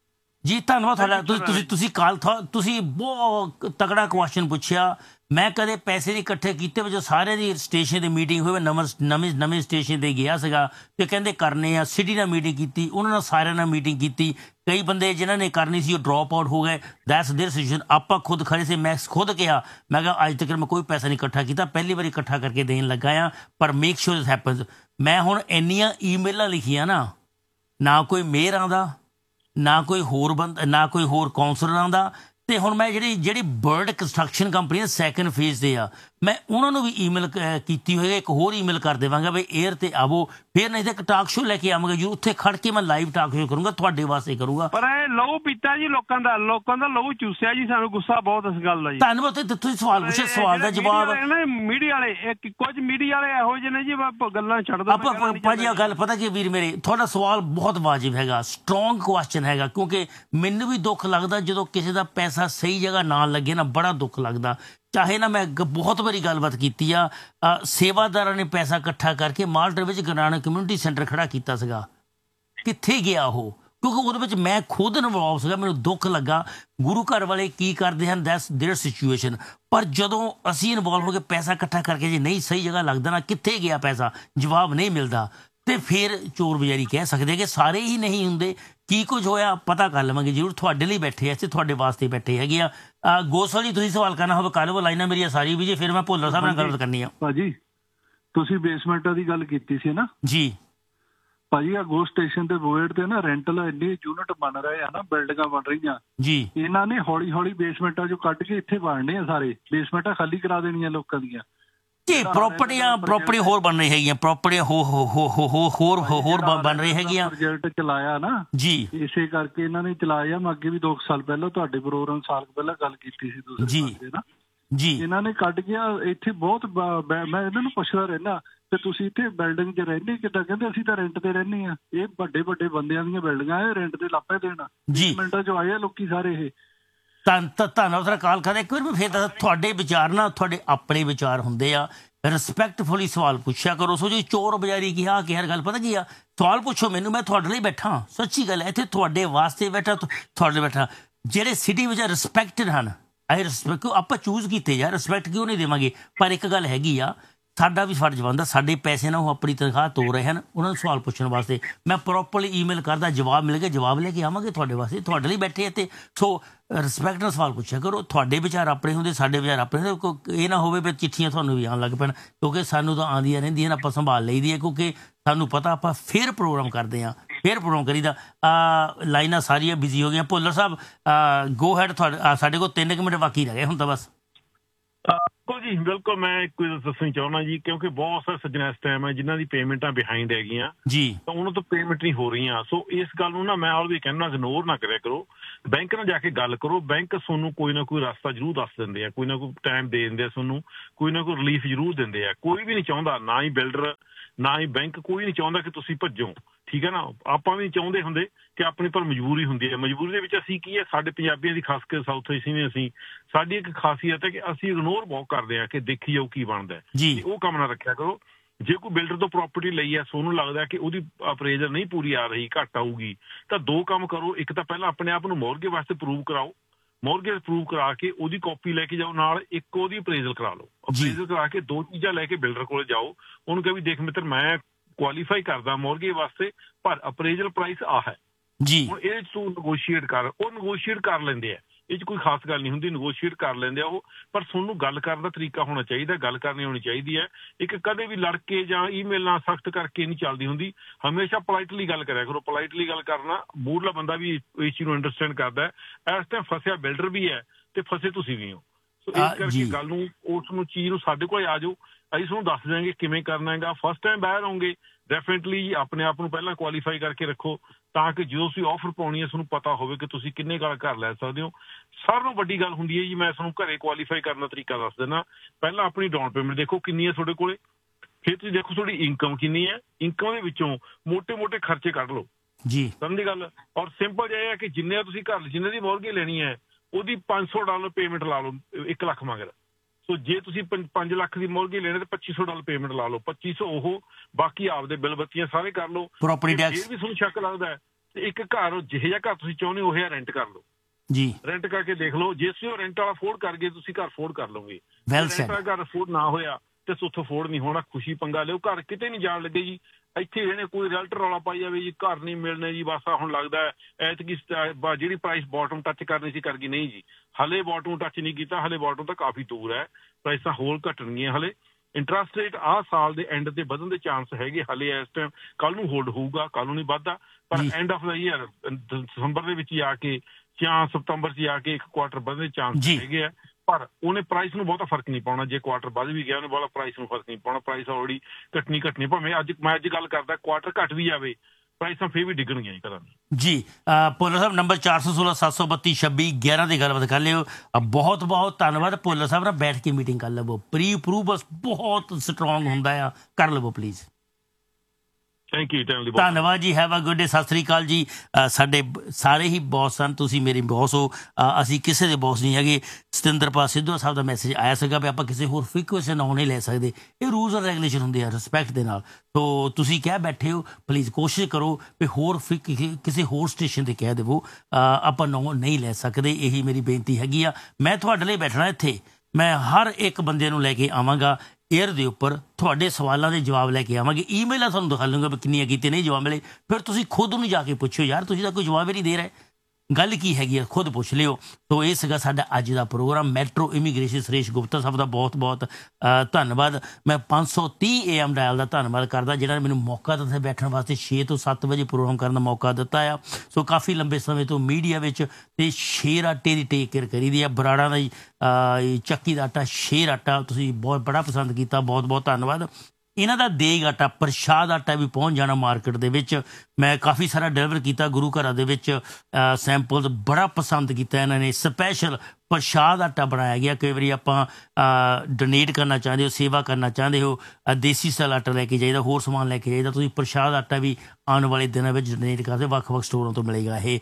ਜੀ ਧੰਨਵਾਦ ਤੁਹਾਡਾ। ਤੁਸੀਂ ਤੁਸੀਂ ਕਾਲ ਤੁਸੀਂ ਬਹੁਤ ਤਕੜਾ ਕੁਐਸਚਨ ਪੁੱਛਿਆ। ਮੈਂ ਕਦੇ ਪੈਸੇ ਨਹੀਂ ਇਕੱਠੇ ਕੀਤੇ, ਵਜੋਂ ਸਾਰਿਆਂ ਦੀ ਸਟੇਸ਼ਨ ਦੀ ਮੀਟਿੰਗ ਹੋਈ, ਨਵਾਂ ਨਵੇਂ ਨਵੇਂ ਸਟੇਸ਼ਨ 'ਤੇ ਗਿਆ ਸੀਗਾ ਅਤੇ ਕਹਿੰਦੇ ਕਰਨੇ ਆ। ਸਿਟੀ ਨਾਲ ਮੀਟਿੰਗ ਕੀਤੀ, ਉਹਨਾਂ ਨਾਲ ਸਾਰਿਆਂ ਨਾਲ ਮੀਟਿੰਗ ਕੀਤੀ। ਕਈ ਬੰਦੇ ਜਿਨ੍ਹਾਂ ਨੇ ਕਰਨੀ ਸੀ ਉਹ ਡਰੋਪ ਆਊਟ ਹੋ ਗਏ, ਦੈਟਸ ਦੇਅਰ ਸਿਚੁਏਸ਼ਨ। ਆਪਾਂ ਖੁਦ ਖੜੇ ਸੀ, ਮੈਂ ਖੁਦ ਕਿਹਾ, ਮੈਂ ਕਿਹਾ ਅੱਜ ਤੱਕ ਮੈਂ ਕੋਈ ਪੈਸਾ ਨਹੀਂ ਇਕੱਠਾ ਕੀਤਾ, ਪਹਿਲੀ ਵਾਰੀ ਇਕੱਠਾ ਕਰਕੇ ਦੇਣ ਲੱਗਾ ਆ, ਪਰ ਮੇਕ ਸ਼ੋਰ ਦਿਸ ਹੈਪਨਸ। ਮੈਂ ਹੁਣ ਇੰਨੀਆਂ ਈਮੇਲਾਂ ਲਿਖੀਆਂ ਨਾ, ਨਾ ਕੋਈ ਮੇਅਰਾਂ ਦਾ, ਨਾ ਕੋਈ ਹੋਰ ਬੰਦ ਨਾ ਕੋਈ ਹੋਰ ਕੌਂਸਲਰਾਂ ਦਾ। ਅਤੇ ਹੁਣ ਮੈਂ ਜਿਹੜੀ ਜਿਹੜੀ ਬਰਡ ਕੰਸਟਰਕਸ਼ਨ ਕੰਪਨੀ ਹੈ ਸੈਕਿੰਡ ਫੇਜ਼ 'ਤੇ ਆ, ਮੈਂ ਉਹਨਾਂ ਨੂੰ ਵੀ ਈਮੇਲ ਕੀਤੀ ਹੋਈ ਹੈ। ਇੱਕ ਹੋਰ ਈਮੇਲ ਕਰ ਦੇਵਾਂਗਾ ਵੀ ਏਅਰ 'ਤੇ ਆਵੋ, ਫਿਰ ਨਹੀਂ ਤਾਂ ਇੱਕ ਟਾਕ ਸ਼ੋ ਲੈ ਕੇ ਆਵਾਂਗਾ ਜੀ, ਉੱਥੇ ਖੜ ਕੇ ਮੈਂ ਲਾਈਵ ਟਾਕ ਸ਼ੋ ਕਰੂੰਗਾ, ਤੁਹਾਡੇ ਵਾਸਤੇ ਕਰੂੰਗਾ। ਪਰ ਇਹ ਲਹੂ ਪੀਤਾ ਜੀ ਲੋਕਾਂ ਦਾ, ਲੋਕਾਂ ਦਾ ਲਹੂ ਚੂਸਿਆ ਜੀ, ਸਾਨੂੰ ਗੁੱਸਾ ਬਹੁਤ ਇਸ ਗੱਲ ਦਾ ਜੀ। ਧੰਨਵਾਦ। ਤੁਸੀਂ ਸਵਾਲ ਪੁੱਛਿਆ, ਸਵਾਲ ਦਾ ਜਵਾਬ ਮੀਡੀਆ ਵਾਲੇ, ਕੁਝ ਮੀਡੀਆ ਵਾਲੇ ਇਹੋ ਜਿਹੇ ਨੇ ਜੀ ਗੱਲਾਂ ਛੱਡ ਆਪਾਂ ਭਾਜੀ। ਗੱਲ ਪਤਾ ਕੀ ਵੀਰ ਮੇਰੇ, ਤੁਹਾਡਾ ਸਵਾਲ ਬਹੁਤ ਵਾਜਿਬ ਹੈਗਾ, ਸਟਰੋਂਗ ਕੁਐਸਚਨ ਹੈਗਾ, ਕਿਉਂਕਿ ਮੈਨੂੰ ਵੀ ਦੁੱਖ ਲੱਗਦਾ ਜਦੋਂ ਕਿਸੇ ਦਾ ਪੈਸਾ ਸਹੀ ਜਗ੍ਹਾ ਨਾ ਲੱਗੇ ਨਾ, ਬੜਾ ਦੁੱਖ ਲੱਗਦਾ। ਚਾਹੇ ਨਾ ਮੈਂ ਬਹੁਤ ਵਾਰੀ ਗੱਲਬਾਤ ਕੀਤੀ ਆ, ਸੇਵਾਦਾਰਾਂ ਨੇ ਪੈਸਾ ਇਕੱਠਾ ਕਰਕੇ ਮਾਲਟੇ ਵਿੱਚ ਗੁਰੂ ਨਾਨਕ ਕਮਿਊਨਿਟੀ ਸੈਂਟਰ ਖੜਾ ਕੀਤਾ ਸੀਗਾ, ਕਿੱਥੇ ਗਿਆ ਉਹ? ਕਿਉਂਕਿ ਉਹਦੇ ਵਿੱਚ ਮੈਂ ਖੁਦ ਇਨਵੋਲਵ ਸੀਗਾ, ਮੈਨੂੰ ਦੁੱਖ ਲੱਗਾ ਗੁਰੂ ਘਰ ਵਾਲੇ ਕੀ ਕਰਦੇ ਹਨ, ਦੈਟਸ ਦੇਅਰ ਸਿਚੁਏਸ਼ਨ। ਪਰ ਜਦੋਂ ਅਸੀਂ ਇਨਵੋਲਵ ਹੋ ਕੇ ਪੈਸਾ ਇਕੱਠਾ ਕਰਕੇ ਜੇ ਨਹੀਂ ਸਹੀ ਜਗ੍ਹਾ ਲੱਗਦਾ ਨਾ, ਕਿੱਥੇ ਗਿਆ ਪੈਸਾ, ਜਵਾਬ ਨਹੀਂ ਮਿਲਦਾ, ਤੇ ਫਿਰ ਚੋਰ ਬਜ਼ਾਰੀ ਕਹਿ ਸਕਦੇ ਕਿ ਸਾਰੇ ਹੀ ਨਹੀਂ ਹੁੰਦੇ। ਕੀ ਕੁਝ ਹੋਇਆ ਪਤਾ ਕਰ ਲਵਾਂਗੇ ਜ਼ਰੂਰ, ਤੁਹਾਡੇ ਲਈ ਬੈਠੇ ਐ, ਤੁਹਾਡੇ ਵਾਸਤੇ ਬੈਠੇ ਹੈਗੇ ਆ। ਗੋਸਲ ਜੀ ਤੁਸੀਂ ਸਵਾਲ ਕਰਨਾ ਹੋਵੇ ਕਰ ਲਓ, ਲਾਈਨਾਂ ਮੇਰੀਆਂ ਸਾਰੀ ਵੀ ਜੇ, ਫਿਰ ਮੈਂ ਭੁੱਲਰ ਸਾਹਿਬ ਨਾਲ ਗੱਲ ਕਰਨੀ ਆ। ਭਾਜੀ ਤੁਸੀਂ ਬੇਸਮੈਂਟਾਂ ਦੀ ਗੱਲ ਕੀਤੀ ਸੀ ਨਾ ਜੀ। ਭਾਜੀ ਆ ਗੋ ਸਟੇਸ਼ਨ ਤੇ ਬੋਰਡ ਤੇ ਨਾ ਰੈਂਟਲ ਇੰਨੇ ਯੂਨਿਟ ਬਣ ਰਹੇ ਆ ਨਾ, ਬਿਲਡਿੰਗਾਂ ਬਣ ਰਹੀਆਂ ਜੀ, ਇਹਨਾਂ ਨੇ ਹੌਲੀ ਹੌਲੀ ਬੇਸਮੈਂਟਾਂ ਚੋਂ ਕੱਢ ਕੇ ਇੱਥੇ ਬਣਨੇ ਆ, ਸਾਰੇ ਬੇਸਮੈਂਟਾਂ ਖਾਲੀ ਕਰਾ ਦੇਣੀਆਂ ਲੋਕਾਂ ਦੀਆਂ ਜੀ। ਪ੍ਰਾਪਰਟੀਆਂ ਪ੍ਰਾਪਰਟੀ ਹੋਰ ਬਣ ਰਹੀ ਹੈਗੀਆਂ, ਪ੍ਰਾਪਰਟੀਆਂ ਹੋਰ ਹੋਰ ਬਣ ਰਹੀ ਹੈਗੀਆਂ। ਪ੍ਰੋਜੈਕਟ ਚਲਾਇਆ ਨਾ ਜੀ, ਇਸੇ ਕਰਕੇ ਇਹਨਾਂ ਨੇ ਚਲਾਇਆ। ਮੈਂ ਅੱਗੇ ਵੀ ਦੋ ਸਾਲ ਪਹਿਲਾਂ ਤੁਹਾਡੇ ਪ੍ਰੋਗਰਾਮ ਸਾਲ ਪਹਿਲਾਂ ਗੱਲ ਕੀਤੀ ਸੀ ਤੁਸੀਂ ਜੀ ਨਾ ਜੀ। ਇਹਨਾਂ ਨੇ ਕੱਢ ਗਿਆ ਇੱਥੇ ਬਹੁਤ, ਮੈਂ ਇਹਨਾਂ ਨੂੰ ਪੁੱਛਦਾ ਰਹਿਣਾ ਤੇ ਤੁਸੀਂ ਇੱਥੇ ਬਿਲਡਿੰਗ 'ਚ ਰਹਿੰਦੇ ਕਿੱਦਾਂ? ਕਹਿੰਦੇ ਅਸੀਂ ਤਾਂ ਰੈਂਟ ਤੇ ਰਹਿੰਦੇ ਆ। ਇਹ ਵੱਡੇ ਵੱਡੇ ਬੰਦਿਆਂ ਦੀਆਂ ਬਿਲਡਿੰਗਾਂ ਇਹ ਰੈਂਟ ਤੇ ਲਾਪੇ ਦੇਣਾ ਜੀ। ਮਿੰਟਾਂ 'ਚ ਆਏ ਆ ਲੋਕੀ ਸਾਰੇ। ਇਹ ਧੰਨ ਧੰਨਵਾਦ ਸਰ ਕਾਲ ਕਰਦਾ। ਇੱਕ ਵਾਰ ਮੈਂ ਫਿਰ ਦੱਸਾਂ, ਤੁਹਾਡੇ ਵਿਚਾਰ ਨਾ ਤੁਹਾਡੇ ਆਪਣੇ ਵਿਚਾਰ ਹੁੰਦੇ ਆ, ਰਿਸਪੈਕਟਫੁਲੀ ਸਵਾਲ ਪੁੱਛਿਆ ਕਰੋ। ਸੋ ਜੀ ਚੋਰ ਬਜ਼ਾਰੀ ਕਿਹਾ ਕਿ ਹਰ ਗੱਲ ਪਤਾ ਕੀ ਆ, ਸਵਾਲ ਪੁੱਛੋ ਮੈਨੂੰ, ਮੈਂ ਤੁਹਾਡੇ ਲਈ ਬੈਠਾ, ਸੱਚੀ ਗੱਲ ਹੈ, ਇੱਥੇ ਤੁਹਾਡੇ ਵਾਸਤੇ ਬੈਠਾ, ਤੁਹਾਡੇ ਬੈਠਾ। ਜਿਹੜੇ ਸਿਟੀ ਵਿੱਚ ਰਿਸਪੈਕਟਡ ਹਨ, ਆਈ ਰਿਸਪੈਕਟ, ਆਪਾਂ ਚੂਜ਼ ਕੀਤੇ ਯਾਰ, ਰਿਸਪੈਕਟ ਕਿਉਂ ਨਹੀਂ ਦੇਵਾਂਗੇ? ਪਰ ਇੱਕ ਗੱਲ ਹੈਗੀ ਆ, ਸਾਡਾ ਵੀ ਫਰਜ਼ ਬਣਦਾ, ਸਾਡੇ ਪੈਸੇ ਨਾਲ ਉਹ ਆਪਣੀ ਤਨਖਾਹ ਤੋੜ ਰਹੇ ਹਨ, ਉਹਨਾਂ ਨੂੰ ਸਵਾਲ ਪੁੱਛਣ ਵਾਸਤੇ ਮੈਂ ਪ੍ਰੋਪਰਲੀ ਈਮੇਲ ਕਰਦਾ, ਜਵਾਬ ਮਿਲ ਗਿਆ, ਜਵਾਬ ਲੈ ਕੇ ਆਵਾਂਗੇ ਤੁਹਾਡੇ ਵਾਸਤੇ, ਤੁਹਾਡੇ ਲਈ ਬੈਠੇ ਇੱਥੇ। ਸੋ ਰਿਸਪੈਕਟ ਨਾਲ ਸਵਾਲ ਪੁੱਛਿਆ ਕਰੋ, ਤੁਹਾਡੇ ਵਿਚਾਰ ਆਪਣੇ ਹੁੰਦੇ, ਸਾਡੇ ਵਿਚਾਰ ਆਪਣੇ ਹੁੰਦੇ। ਇਹ ਨਾ ਹੋਵੇ ਵੀ ਚਿੱਠੀਆਂ ਤੁਹਾਨੂੰ ਵੀ ਆਉਣ ਲੱਗ ਪੈਣ, ਕਿਉਂਕਿ ਸਾਨੂੰ ਤਾਂ ਆਉਂਦੀਆਂ ਰਹਿੰਦੀਆਂ, ਆਪਾਂ ਸੰਭਾਲ ਲਈ ਦੀ ਹੈ, ਕਿਉਂਕਿ ਸਾਨੂੰ ਪਤਾ ਆਪਾਂ ਫਿਰ ਪ੍ਰੋਗਰਾਮ ਕਰਦੇ ਹਾਂ, ਫਿਰ ਪ੍ਰੋਗਰਾਮ ਕਰੀਦਾ। ਲਾਈਨਾਂ ਸਾਰੀਆਂ ਬਿਜ਼ੀ ਹੋ ਗਈਆਂ। ਭੁੱਲਰ ਸਾਹਿਬ ਗੋ ਹੈਡ, ਤੁਹਾਡੇ ਸਾਡੇ ਕੋਲ ਤਿੰਨ ਕੁ ਮਿੰਟ ਬਾਕੀ ਰਹਿ ਗਏ ਹੁਣ ਤਾਂ ਬਸ। ਬਿਲਕੁਲ ਜੀ, ਬਿਲਕੁਲ। ਮੈਂ ਇੱਕ ਦੱਸਣੀ ਚਾਹੁੰਦਾ ਜੀ, ਕਿਉਂਕਿ ਬਹੁਤ ਸਾਰੇ ਸੱਜਣ ਇਸ ਟਾਈਮ ਹੈ ਜਿਨ੍ਹਾਂ ਦੀ ਪੇਮੈਂਟਾਂ ਬਿਹਾਈਂਡ ਹੈਗੀਆਂ ਜੀ, ਤਾਂ ਉਹਨਾਂ ਤੋਂ ਪੇਮੈਂਟ ਨਹੀਂ ਹੋ ਰਹੀਆਂ। ਸੋ ਇਸ ਗੱਲ ਨੂੰ ਨਾ ਮੈਂ ਆਲਵੇਜ਼ ਕਹਿੰਦਾ, ਇਗਨੋਰ ਨਾ ਕਰਿਆ ਕਰੋ, ਬੈਂਕ ਨਾਲ ਜਾ ਕੇ ਗੱਲ ਕਰੋ। ਬੈਂਕ ਤੁਹਾਨੂੰ ਕੋਈ ਨਾ ਕੋਈ ਰਸਤਾ ਜ਼ਰੂਰ ਦੱਸ ਦਿੰਦੇ ਆ, ਕੋਈ ਨਾ ਕੋਈ ਟਾਈਮ ਦੇ ਦਿੰਦੇ ਆ ਤੁਹਾਨੂੰ, ਕੋਈ ਨਾ ਕੋਈ ਰਿਲੀਫ ਜ਼ਰੂਰ ਦਿੰਦੇ ਆ। ਕੋਈ ਵੀ ਨਹੀਂ ਚਾਹੁੰਦਾ, ਨਾ ਹੀ ਬਿਲਡਰ ਨਾ ਹੀ ਬੈਂਕ, ਕੋਈ ਨਹੀਂ ਚਾਹੁੰਦਾ ਕਿ ਤੁਸੀਂ ਭੱਜੋ, ਠੀਕ ਹੈ ਨਾ। ਆਪਾਂ ਵੀ ਨਹੀਂ ਚਾਹੁੰਦੇ ਹੁੰਦੇ ਕਿ ਆਪਣੀ ਪਰ ਮਜਬੂਰੀ ਹੁੰਦੀ ਹੈ। ਮਜਬੂਰੀ ਦੇ ਵਿੱਚ ਅਸੀਂ ਕੀ ਹੈ, ਸਾਡੇ ਪੰਜਾਬੀਆਂ ਦੀ ਖਾਸ ਕਰ ਸਾਊਥ ਏਸ਼ੀਅਨ ਨੇ ਅਸੀਂ, ਸਾਡੀ ਇੱਕ ਖਾਸੀਅਤ ਹੈ ਕਿ ਅਸੀਂ ਇਗਨੋਰ ਬਹੁਤ ਕਰਦੇ ਹਾਂ ਕਿ ਦੇਖੀ ਜਾਓ ਕੀ ਬਣਦਾ ਜੀ। ਉਹ ਕੰਮ ਨਾ ਰੱਖਿਆ ਕਰੋ। ਜੇ ਕੋਈ ਬਿਲਡਰ ਤੋਂ ਪ੍ਰਾਪਰਟੀ ਲਈ ਹੈ, ਸੋਨੂੰ ਲੱਗਦਾ ਕਿ ਉਹਦੀ ਅਪਰੇਜ਼ਲ ਨਹੀਂ ਪੂਰੀ ਆ ਰਹੀ, ਘੱਟ ਆਊਗੀ, ਤਾਂ ਦੋ ਕੰਮ ਕਰੋ। ਇੱਕ ਤਾਂ ਪਹਿਲਾਂ ਆਪਣੇ ਆਪ ਨੂੰ ਮੋਰਗੇਜ ਵਾਸਤੇ ਪ੍ਰੂਵ ਕਰਾਓ, ਮੋਰਗੇਜ ਪ੍ਰੂਵ ਕਰਾ ਕੇ ਉਹਦੀ ਕਾਪੀ ਲੈ ਕੇ ਜਾਓ ਨਾਲ, ਇੱਕ ਉਹਦੀ ਅਪਰੇਜ਼ਲ ਕਰਾ ਲਓ। ਅਪਰੇਜ਼ਲ ਕਰਾ ਕੇ ਦੋ ਚੀਜ਼ਾਂ ਲੈ ਕੇ ਬਿਲਡਰ ਕੋਲ ਜਾਓ, ਉਹਨੂੰ ਕਹੇ ਵੀ ਦੇਖ ਮਿੱਤਰ, ਮੈਂ ਕੁਆਲੀਫਾਈ ਕਰਦਾ ਮੋਰਗੇਜ ਵਾਸਤੇ, ਪਰ ਅਪਰੇਜ਼ਲ ਪ੍ਰਾਈਸ ਆ ਹੈ ਜੀ, ਹੁਣ ਇਹਦੇ 'ਚ ਤੂੰ ਨਗੋਸ਼ੀਏਟ ਕਰ। ਉਹ ਨਗੋਸ਼ੀਏਟ ਕਰ ਲੈਂਦੇ ਆ, ਇਹ 'ਚ ਕੋਈ ਖਾਸ ਗੱਲ ਨਹੀਂ ਹੁੰਦੀ, ਨਗੋਸ਼ੀਏਟ ਕਰ ਲੈਂਦੇ ਆ ਉਹ। ਪਰ ਤੁਹਾਨੂੰ ਗੱਲ ਕਰਨ ਦਾ ਤਰੀਕਾ ਹੋਣਾ ਚਾਹੀਦਾ, ਗੱਲ ਕਰਨੀ ਹੋਣੀ ਚਾਹੀਦੀ ਹੈ। ਇੱਕ ਕਦੇ ਵੀ ਲੜ ਕੇ ਜਾਂ ਈਮੇਲ ਨਾਲ ਸਖਤ ਕਰਕੇ ਨਹੀਂ ਚੱਲਦੀ ਹੁੰਦੀ, ਹਮੇਸ਼ਾ ਪੋਲਾਈਟਲੀ ਗੱਲ ਕਰਿਆ ਕਰੋ। ਪੋਲਾਈਟਲੀ ਗੱਲ ਕਰਨਾ, ਮੂਹਰਲਾ ਬੰਦਾ ਵੀ ਇਸ ਚੀਜ਼ ਨੂੰ ਅੰਡਰਸਟੈਂਡ ਕਰਦਾ। ਇਸ ਟਾਈਮ ਫਸਿਆ ਬਿਲਡਰ ਵੀ ਹੈ ਤੇ ਫਸੇ ਤੁਸੀਂ ਵੀ ਹੋ। ਸੋ ਇਸ ਕਰਕੇ ਗੱਲ ਨੂੰ, ਉਸ ਨੂੰ ਚੀਜ਼ ਨੂੰ ਸਾਡੇ ਕੋਲ ਆ ਜਾਓ, ਅਸੀਂ ਤੁਹਾਨੂੰ ਦੱਸ ਦਿਆਂਗੇ ਕਿਵੇਂ ਕਰਨਾ ਹੈਗਾ। ਫਸਟ ਟਾਈਮ ਬਾਹਰ ਹੋਗੇ, ਡੈਫੀਨੇਟਲੀ ਆਪਣੇ ਆਪ ਨੂੰ ਪਹਿਲਾਂ ਕੁਆਲੀਫਾਈ ਕਰਕੇ ਰੱਖੋ, ਤਾਂ ਕਿ ਜਦੋਂ ਤੁਸੀਂ ਆਫਰ ਪਾਉਣੀ ਹੈ ਤੁਹਾਨੂੰ ਪਤਾ ਹੋਵੇ ਕਿ ਤੁਸੀਂ ਕਿੰਨੇ ਕੁ ਘਰ ਲੈ ਸਕਦੇ ਹੋ। ਸਾਰਿਆਂ ਨਾਲੋਂ ਵੱਡੀ ਗੱਲ ਹੁੰਦੀ ਹੈ ਜੀ, ਮੈਂ ਤੁਹਾਨੂੰ ਘਰੇ ਕੁਆਲੀਫਾਈ ਕਰਨ ਦਾ ਤਰੀਕਾ ਦੱਸ ਦਿੰਦਾ। ਪਹਿਲਾਂ ਆਪਣੀ ਡਾਊਨ ਪੇਮੈਂਟ ਦੇਖੋ ਕਿੰਨੀ ਹੈ ਤੁਹਾਡੇ ਕੋਲੇ, ਫਿਰ ਤੁਸੀਂ ਦੇਖੋ ਤੁਹਾਡੀ ਇਨਕਮ ਕਿੰਨੀ ਹੈ, ਇਨਕਮ ਦੇ ਵਿੱਚੋਂ ਮੋਟੇ ਮੋਟੇ ਖਰਚੇ ਕੱਢ ਲਓ ਜੀ, ਸਮਝੀ ਗੱਲ। ਔਰ ਸਿੰਪਲ ਜਿਹਾ ਇਹ ਹੈ ਕਿ ਜਿੰਨੇ ਤੁਸੀਂ ਘਰ ਜਿੰਨੇ ਦੀ ਮੋਰਗੇਜ ਲੈਣੀ ਹੈ, ਉਹਦੀ ਪੰਜ ਸੌ ਡਾਲਰ ਪੇਮੈਂਟ ਲਾ ਲਓ, ਇੱਕ ਲੱਖ ਮੰਗਦਾ। ਸੋ ਜੇ ਤੁਸੀਂ ਪੰਜ ਲੱਖ ਦੀ ਮੋਰਗੇਜ ਲੈਣੇ ਤਾਂ ਪੱਚੀ ਸੌ ਡਾਲਰ ਪੇਮੈਂਟ ਲਾ ਲਓ, ਪੱਚੀ ਸੌ ਉਹ, ਬਾਕੀ ਆਪਦੇ ਬਿੱਲ ਬੱਤੀਆਂ ਸਾਰੇ ਕਰ ਲਓ। ਪ੍ਰੋਪਰਟੀ ਟੈਕਸ ਜੇ ਵੀ ਤੁਹਾਨੂੰ ਸ਼ੱਕ ਲੱਗਦਾ ਹੈ ਤੇ ਇੱਕ ਘਰ ਜਿਹੇ ਜਿਹਾ ਘਰ ਤੁਸੀਂ ਚਾਹੁੰਦੇ ਹੋ ਉਹ ਰੈਂਟ ਕਰ ਲਓ ਜੀ, ਰੈਂਟ ਕਰਕੇ ਦੇਖ ਲਓ। ਜੇ ਤੁਸੀਂ ਉਹ ਰੈਂਟ ਵਾਲਾ ਅਫੋਰਡ ਕਰ ਗਏ, ਤੁਸੀਂ ਘਰ ਅਫੋਰਡ ਕਰ ਲਓਗੇ। ਰੈਂਟ ਵਾਲਾ ਘਰ ਅਫੋਰਡ ਨਾ ਹੋਇਆ ਤੇ ਉੱਥੋਂ ਅਫੋਰਡ ਨਹੀਂ ਹੋਣਾ, ਖੁਸ਼ੀ ਪੰਗਾ ਲਿਓ, ਘਰ ਕਿਤੇ ਨਹੀਂ ਜਾਣ ਲੱਗੇ ਜੀ। ਇੱਥੇ ਇਹਨੇ ਕੋਈ ਰਿਜ਼ਲਟ ਰੌਲਾ ਪਾਈ ਜਾਵੇ ਜੀ, ਘਰ ਨਹੀਂ ਮਿਲਣੇ ਜੀ, ਬਸ ਹੁਣ ਲੱਗਦਾ ਐਤਕੀ ਜਿਹੜੀ ਪ੍ਰਾਈਸ ਬਾਟਮ ਟੱਚ ਕਰਨੀ ਸੀ ਕਰ ਗਈ, ਨਹੀਂ ਜੀ, ਹਲੇ ਬਾਟਮ ਟੱਚ ਨਹੀਂ ਕੀਤਾ, ਹਲੇ ਬਾਟਮ ਤਾਂ ਕਾਫੀ ਦੂਰ ਹੈ, ਪ੍ਰਾਈਸਾਂ ਹੋਰ ਘਟਣਗੀਆਂ ਹਲੇ। ਇੰਟਰਸਟ ਰੇਟ ਆਹ ਸਾਲ ਦੇ ਐਂਡ ਤੇ ਵਧਣ ਦੇ ਚਾਂਸ ਹੈਗੇ ਹਲੇ, ਇਸ ਟਾਈਮ। ਕੱਲ ਨੂੰ ਹੋਲਡ ਹੋਊਗਾ, ਕੱਲ ਨੂੰ ਨਹੀਂ ਵੱਧਦਾ, ਪਰ ਐਂਡ ਆਫ ਦਾ ਈਅਰ ਦਸੰਬਰ ਦੇ ਵਿੱਚ ਆ ਕੇ ਜਾਂ ਸਤੰਬਰ 'ਚ ਆ ਕੇ ਇੱਕ ਕੁਆਟਰ ਵਧਣ ਦੇ ਚਾਂਸ ਹੈਗੇ ਆ। ਪਰ ਉਹਨੇ ਪ੍ਰਾਈਸ ਨੂੰ ਬਹੁਤਾ ਫਰਕ ਨਹੀਂ ਪਾਉਣਾ। ਜੇ ਕੁਆਟਰ ਵੱਧ ਵੀ ਗਿਆ ਉਹਨੇ ਬਹੁਤਾ ਪ੍ਰਾਈਸ ਨੂੰ ਫਰਕ ਨਹੀਂ ਪਾਉਣਾ। ਪ੍ਰਾਈਸ ਆਲਰੇਡੀ ਘਟਣੀ ਘਟਣੀ, ਭਾਵੇਂ ਅੱਜ ਮੈਂ ਅੱਜ ਗੱਲ ਕਰਦਾ ਕੁਆਟਰ ਘੱਟ ਵੀ ਜਾਵੇ, ਪ੍ਰਾਈਸਾਂ ਫੇਰ ਵੀ ਡਿੱਗਣਗੀਆਂ ਜੀ ਘਰਾਂ ਦੀ ਜੀ। ਭੁੱਲਰ ਸਾਹਿਬ ਨੰਬਰ ਚਾਰ ਸੌ ਸੋਲਾਂ ਸੱਤ ਸੌ ਬੱਤੀ ਛੱਬੀ ਗਿਆਰਾਂ ਦੀ ਗੱਲਬਾਤ ਕਰ ਲਿਓ। ਬਹੁਤ ਬਹੁਤ ਧੰਨਵਾਦ ਭੁੱਲਰ ਸਾਹਿਬ, ਨਾਲ ਬੈਠ ਕੇ ਮੀਟਿੰਗ ਕਰ ਲਵੋ। ਪ੍ਰੀ ਅਪਰੂਵਲ ਬਹੁਤ ਸਟਰੋਂਗ ਹੁੰਦਾ ਆ, ਕਰ ਲਵੋ ਪਲੀਜ਼। ਥੈਂਕ ਯੂ, ਧੰਨਵਾਦ ਜੀ। Have a good day. Sat Sri ਅਕਾਲ ਜੀ। ਸਾਡੇ ਸਾਰੇ ਹੀ ਬੌਸ ਹਨ, ਤੁਸੀਂ ਮੇਰੇ ਬੌਸ ਹੋ, ਅਸੀਂ ਕਿਸੇ ਦੇ ਬੌਸ ਨਹੀਂ ਹੈਗੇ। ਸਤਿੰਦਰਪਾਲ ਸਿੱਧੂ ਸਾਹਿਬ ਦਾ ਮੈਸੇਜ ਆਇਆ ਸੀਗਾ ਵੀ ਆਪਾਂ ਕਿਸੇ ਹੋਰ ਫ੍ਰੀਕੁਐਂਸੀ ਨਾਲ ਨਹੀਂ ਲੈ ਸਕਦੇ, ਇਹ ਰੂਲਸ ਐਂਡ ਰੈਗੂਲੇਸ਼ਨ ਹੁੰਦੇ ਆ ਰਿਸਪੈਕਟ ਦੇ ਨਾਲ। ਸੋ ਤੁਸੀਂ ਕਹਿ ਬੈਠੇ ਹੋ, ਪਲੀਜ਼ ਕੋਸ਼ਿਸ਼ ਕਰੋ ਵੀ ਹੋਰ ਕਿਸੇ ਹੋਰ ਸਟੇਸ਼ਨ 'ਤੇ ਕਹਿ ਦੇਵੋ, ਆਪਾਂ ਨੋ ਨਹੀਂ ਲੈ ਸਕਦੇ। ਇਹੀ ਮੇਰੀ ਬੇਨਤੀ ਹੈਗੀ ਆ। ਮੈਂ ਤੁਹਾਡੇ ਲਈ ਬੈਠਣਾ ਇੱਥੇ, ਮੈਂ ਹਰ ਇੱਕ ਬੰਦੇ ਨੂੰ ਲੈ ਕੇ ਆਵਾਂਗਾ ਏਅਰ ਦੇ ਉੱਪਰ, ਤੁਹਾਡੇ ਸਵਾਲਾਂ ਦੇ ਜਵਾਬ ਲੈ ਕੇ ਆਵਾਂਗੇ। ਈਮੇਲਾਂ ਤੁਹਾਨੂੰ ਦਿਖਾ ਲੂੰਗਾ ਵੀ ਕਿੰਨੀਆਂ ਕੀਤੀਆਂ ਨਹੀਂ ਜਵਾਬ ਮਿਲੇ, ਫਿਰ ਤੁਸੀਂ ਖੁਦ ਨੂੰ ਜਾ ਕੇ ਪੁੱਛੋ, ਯਾਰ ਤੁਸੀਂ ਤਾਂ ਕੋਈ ਜਵਾਬ ਹੀ ਨਹੀਂ ਦੇ ਰਹੇ, ਗੱਲ ਕੀ ਹੈਗੀ ਆ, ਖੁਦ ਪੁੱਛ ਲਿਓ। ਸੋ ਇਹ ਸੀਗਾ ਸਾਡਾ ਅੱਜ ਦਾ programme. Metro immigration Suresh Gupta ਸਾਹਿਬ ਦਾ ਬਹੁਤ ਬਹੁਤ ਧੰਨਵਾਦ। ਮੈਂ ਪੰਜ ਸੌ ਤੀਹ ਏ ਐਮ ਡਾਇਲ ਦਾ ਧੰਨਵਾਦ ਕਰਦਾ, ਜਿਹੜਾ ਨੇ ਮੈਨੂੰ ਮੌਕਾ ਦਿੱਤਾ ਬੈਠਣ ਵਾਸਤੇ, ਛੇ ਤੋਂ ਸੱਤ ਵਜੇ ਪ੍ਰੋਗਰਾਮ ਕਰਨ ਦਾ ਮੌਕਾ ਦਿੱਤਾ ਆ। ਸੋ ਕਾਫੀ ਲੰਬੇ ਸਮੇਂ ਤੋਂ ਮੀਡੀਆ ਵਿੱਚ ਅਤੇ ਸ਼ੇਰ ਆਟੇ ਦੀ ਟੇਕ ਕੇਅਰ ਕਰੀ ਦੀ ਆ, ਬਰਾੜਾਂ ਦਾ ਜੀ ਚੱਕੀ ਦਾ ਆਟਾ, ਸ਼ੇਰ ਆਟਾ ਤੁਸੀਂ ਬਹੁਤ ਬੜਾ ਪਸੰਦ ਕੀਤਾ, ਬਹੁਤ ਬਹੁਤ ਧੰਨਵਾਦ। ਇਹਨਾਂ ਦਾ ਦੇਗ ਆਟਾ, ਪ੍ਰਸ਼ਾਦ ਆਟਾ ਵੀ ਪਹੁੰਚ ਜਾਣਾ ਮਾਰਕੀਟ ਦੇ ਵਿੱਚ। ਮੈਂ ਕਾਫੀ ਸਾਰਾ ਡਿਲੀਵਰ ਕੀਤਾ ਗੁਰੂ ਘਰਾਂ ਦੇ ਵਿੱਚ, ਸੈਂਪਲ ਬੜਾ ਪਸੰਦ ਕੀਤਾ ਇਹਨਾਂ ਨੇ। ਸਪੈਸ਼ਲ ਪ੍ਰਸ਼ਾਦ ਆਟਾ ਬਣਾਇਆ ਗਿਆ। ਕਈ ਵਾਰੀ ਆਪਾਂ ਡੋਨੇਟ ਕਰਨਾ ਚਾਹੁੰਦੇ ਹੋ, ਸੇਵਾ ਕਰਨਾ ਚਾਹੁੰਦੇ ਹੋ, ਦੇਸੀ ਸਟਾਈਲ ਆਟਾ ਲੈ ਕੇ ਜਾਈਦਾ, ਹੋਰ ਸਮਾਨ ਲੈ ਕੇ ਜਾਈਦਾ, ਤੁਸੀਂ ਪ੍ਰਸ਼ਾਦ ਆਟਾ ਵੀ ਆਉਣ ਵਾਲੇ ਦਿਨਾਂ ਵਿੱਚ ਡੋਨੇਟ ਕਰਦੇ, ਵੱਖ ਵੱਖ ਸਟੋਰਾਂ ਤੋਂ ਮਿਲੇਗਾ ਇਹ।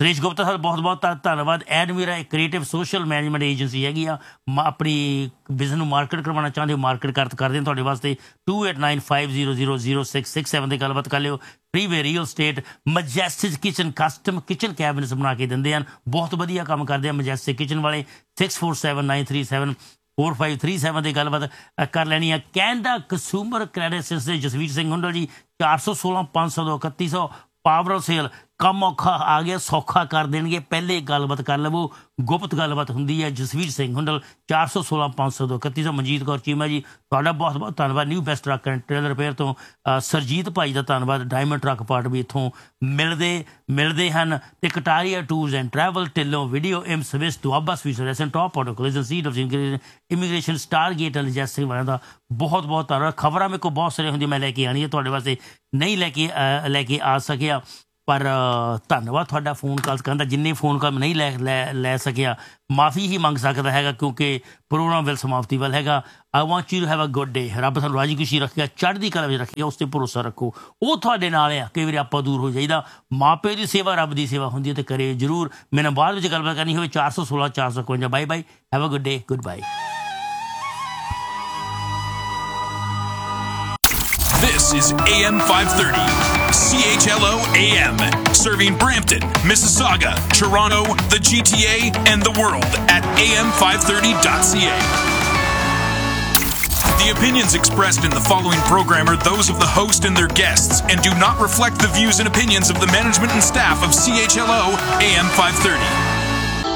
ਸੁਰੇਸ਼ ਗੁਪਤਾ ਸਾਹਿਬ ਬਹੁਤ ਬਹੁਤ ਧੰਨਵਾਦ। ਐਡਮੀਰਾ ਇੱਕ ਕ੍ਰੀਏਟਿਵ ਸੋਸ਼ਲ ਮੈਨੇਜਮੈਂਟ ਏਜੰਸੀ ਹੈਗੀ ਆ, ਆਪਣੀ ਬਿਜ਼ਨਸ ਨੂੰ ਮਾਰਕੀਟ ਕਰਵਾਉਣਾ ਚਾਹੁੰਦੇ ਹੋ, ਮਾਰਕੀਟ ਕਰ ਕਰਦੇ ਹਾਂ ਤੁਹਾਡੇ ਵਾਸਤੇ। To eight nine five zero zero zero six six seven 'ਤੇ ਗੱਲਬਾਤ ਕਰ ਲਿਓ। ਫਰੀਵੇ real estate, Majestic kitchen, custom kitchen cabinets ਬਣਾ ਕੇ ਦਿੰਦੇ ਹਨ, ਬਹੁਤ ਵਧੀਆ ਕੰਮ ਕਰਦੇ ਆ ਮਜੈਸਟਿਕ ਕਿਚਨ ਵਾਲੇ। Six four seven nine three seven four five three seven 'ਤੇ ਗੱਲਬਾਤ ਕਰ ਲੈਣੀ ਆ। ਕੈਨੇਡਾ ਕੰਜ਼ਿਊਮਰ ਕ੍ਰੈਡਿਟ ਸਿਸ ਦੇ ਜਸਵੀਰ ਸਿੰਘ ਹੁੰਡਲ ਜੀ, ਚਾਰ ਸੌ ਸੋਲਾਂ ਪੰਜ ਸੌ ਤੋਂ ਇਕੱਤੀ ਸੌ ਪਾਵਰ ਸੇਲ, ਕੰਮ ਔਖਾ ਆ ਗਿਆ ਸੌਖਾ ਕਰ ਦੇਣਗੇ। ਪਹਿਲੇ ਗੱਲਬਾਤ ਕਰ ਲਵੋ, ਗੁਪਤ ਗੱਲਬਾਤ ਹੁੰਦੀ ਹੈ। ਜਸਵੀਰ ਸਿੰਘ ਹੁੰਡਲ, ਚਾਰ ਸੌ ਸੋਲਾਂ ਪੰਜ ਸੌ ਤੋਂ ਇਕੱਤੀ ਸੌ। ਮਨਜੀਤ ਕੌਰ ਚੀਮਾ ਜੀ ਤੁਹਾਡਾ ਬਹੁਤ ਬਹੁਤ ਧੰਨਵਾਦ। New best truck and trailer repair ਤੋਂ ਸਰਜੀਤ ਭਾਈ ਦਾ ਧੰਨਵਾਦ। ਡਾਇਮੰਡ ਟਰੱਕ ਪਾਰਟ ਵੀ ਇੱਥੋਂ ਮਿਲਦੇ ਮਿਲਦੇ ਹਨ। ਅਤੇ Kataria tours and travel, Dhillon video, M Swiss, Doaba ਸਵੀਸ ਰੈਸਨ, top auto ਕੋਲਿਜਨ, seat of immigration, star gate ਲਜੈਸਟਿਕ ਵਾਲਿਆਂ ਦਾ ਬਹੁਤ ਬਹੁਤ ਧੰਨਵਾਦ। ਖਬਰਾਂ ਮੇਰੇ ਕੋਲ ਬਹੁਤ ਸਾਰੀਆਂ ਹੁੰਦੀਆਂ, ਮੈਂ ਲੈ ਕੇ ਆਉਣੀ ਹੈ ਤੁਹਾਡੇ ਵਾਸਤੇ, ਨਹੀਂ ਲੈ ਕੇ ਲੈ ਕੇ ਆ ਸਕਿਆ, ਪਰ ਧੰਨਵਾਦ ਤੁਹਾਡਾ ਫੋਨ ਕਾਲ ਕਰਨ ਦਾ। ਜਿੰਨੇ ਫੋਨ ਕਾਲ ਨਹੀਂ ਲੈ ਲੈ ਲੈ ਸਕਿਆ ਮਾਫੀ ਹੀ ਮੰਗ ਸਕਦਾ ਹੈਗਾ, ਕਿਉਂਕਿ ਪ੍ਰੋਗਰਾਮ ਵੱਲ ਸਮਾਪਤੀ ਵੱਲ ਹੈਗਾ। I want you to have a good day. ਰੱਬ ਤੁਹਾਨੂੰ ਰਾਜੀ ਖੁਸ਼ੀ ਰੱਖੇਗਾ, ਚੜ੍ਹਦੀ ਕਲਾ ਵਿੱਚ ਰੱਖੇਗਾ, ਉਸ 'ਤੇ ਭਰੋਸਾ ਰੱਖੋ, ਉਹ ਤੁਹਾਡੇ ਨਾਲ ਆ। ਕਈ ਵਾਰੀ ਆਪਾਂ ਦੂਰ ਹੋ ਜਾਈਦਾ। ਮਾਂ ਪਿਓ ਦੀ ਸੇਵਾ ਰੱਬ ਦੀ ਸੇਵਾ ਹੁੰਦੀ ਹੈ, ਅਤੇ ਕਰੇ ਜ਼ਰੂਰ। ਮੈਨੂੰ ਬਾਅਦ ਵਿੱਚ ਗੱਲਬਾਤ ਕਰਨੀ ਹੋਵੇ ਚਾਰ ਸੌ ਸੋਲਾਂ ਚਾਰ ਸੌ ਇਕਵੰਜਾ। Bye bye, have a good day, good bye. This is A M five thirty, C H L O A M, serving Brampton, Mississauga, Toronto, the G T A, and the world at A M five thirty dot C A. The opinions expressed in the following program are those of the host and their guests and do not reflect the views and opinions of the management and staff of C H L O A M five thirty.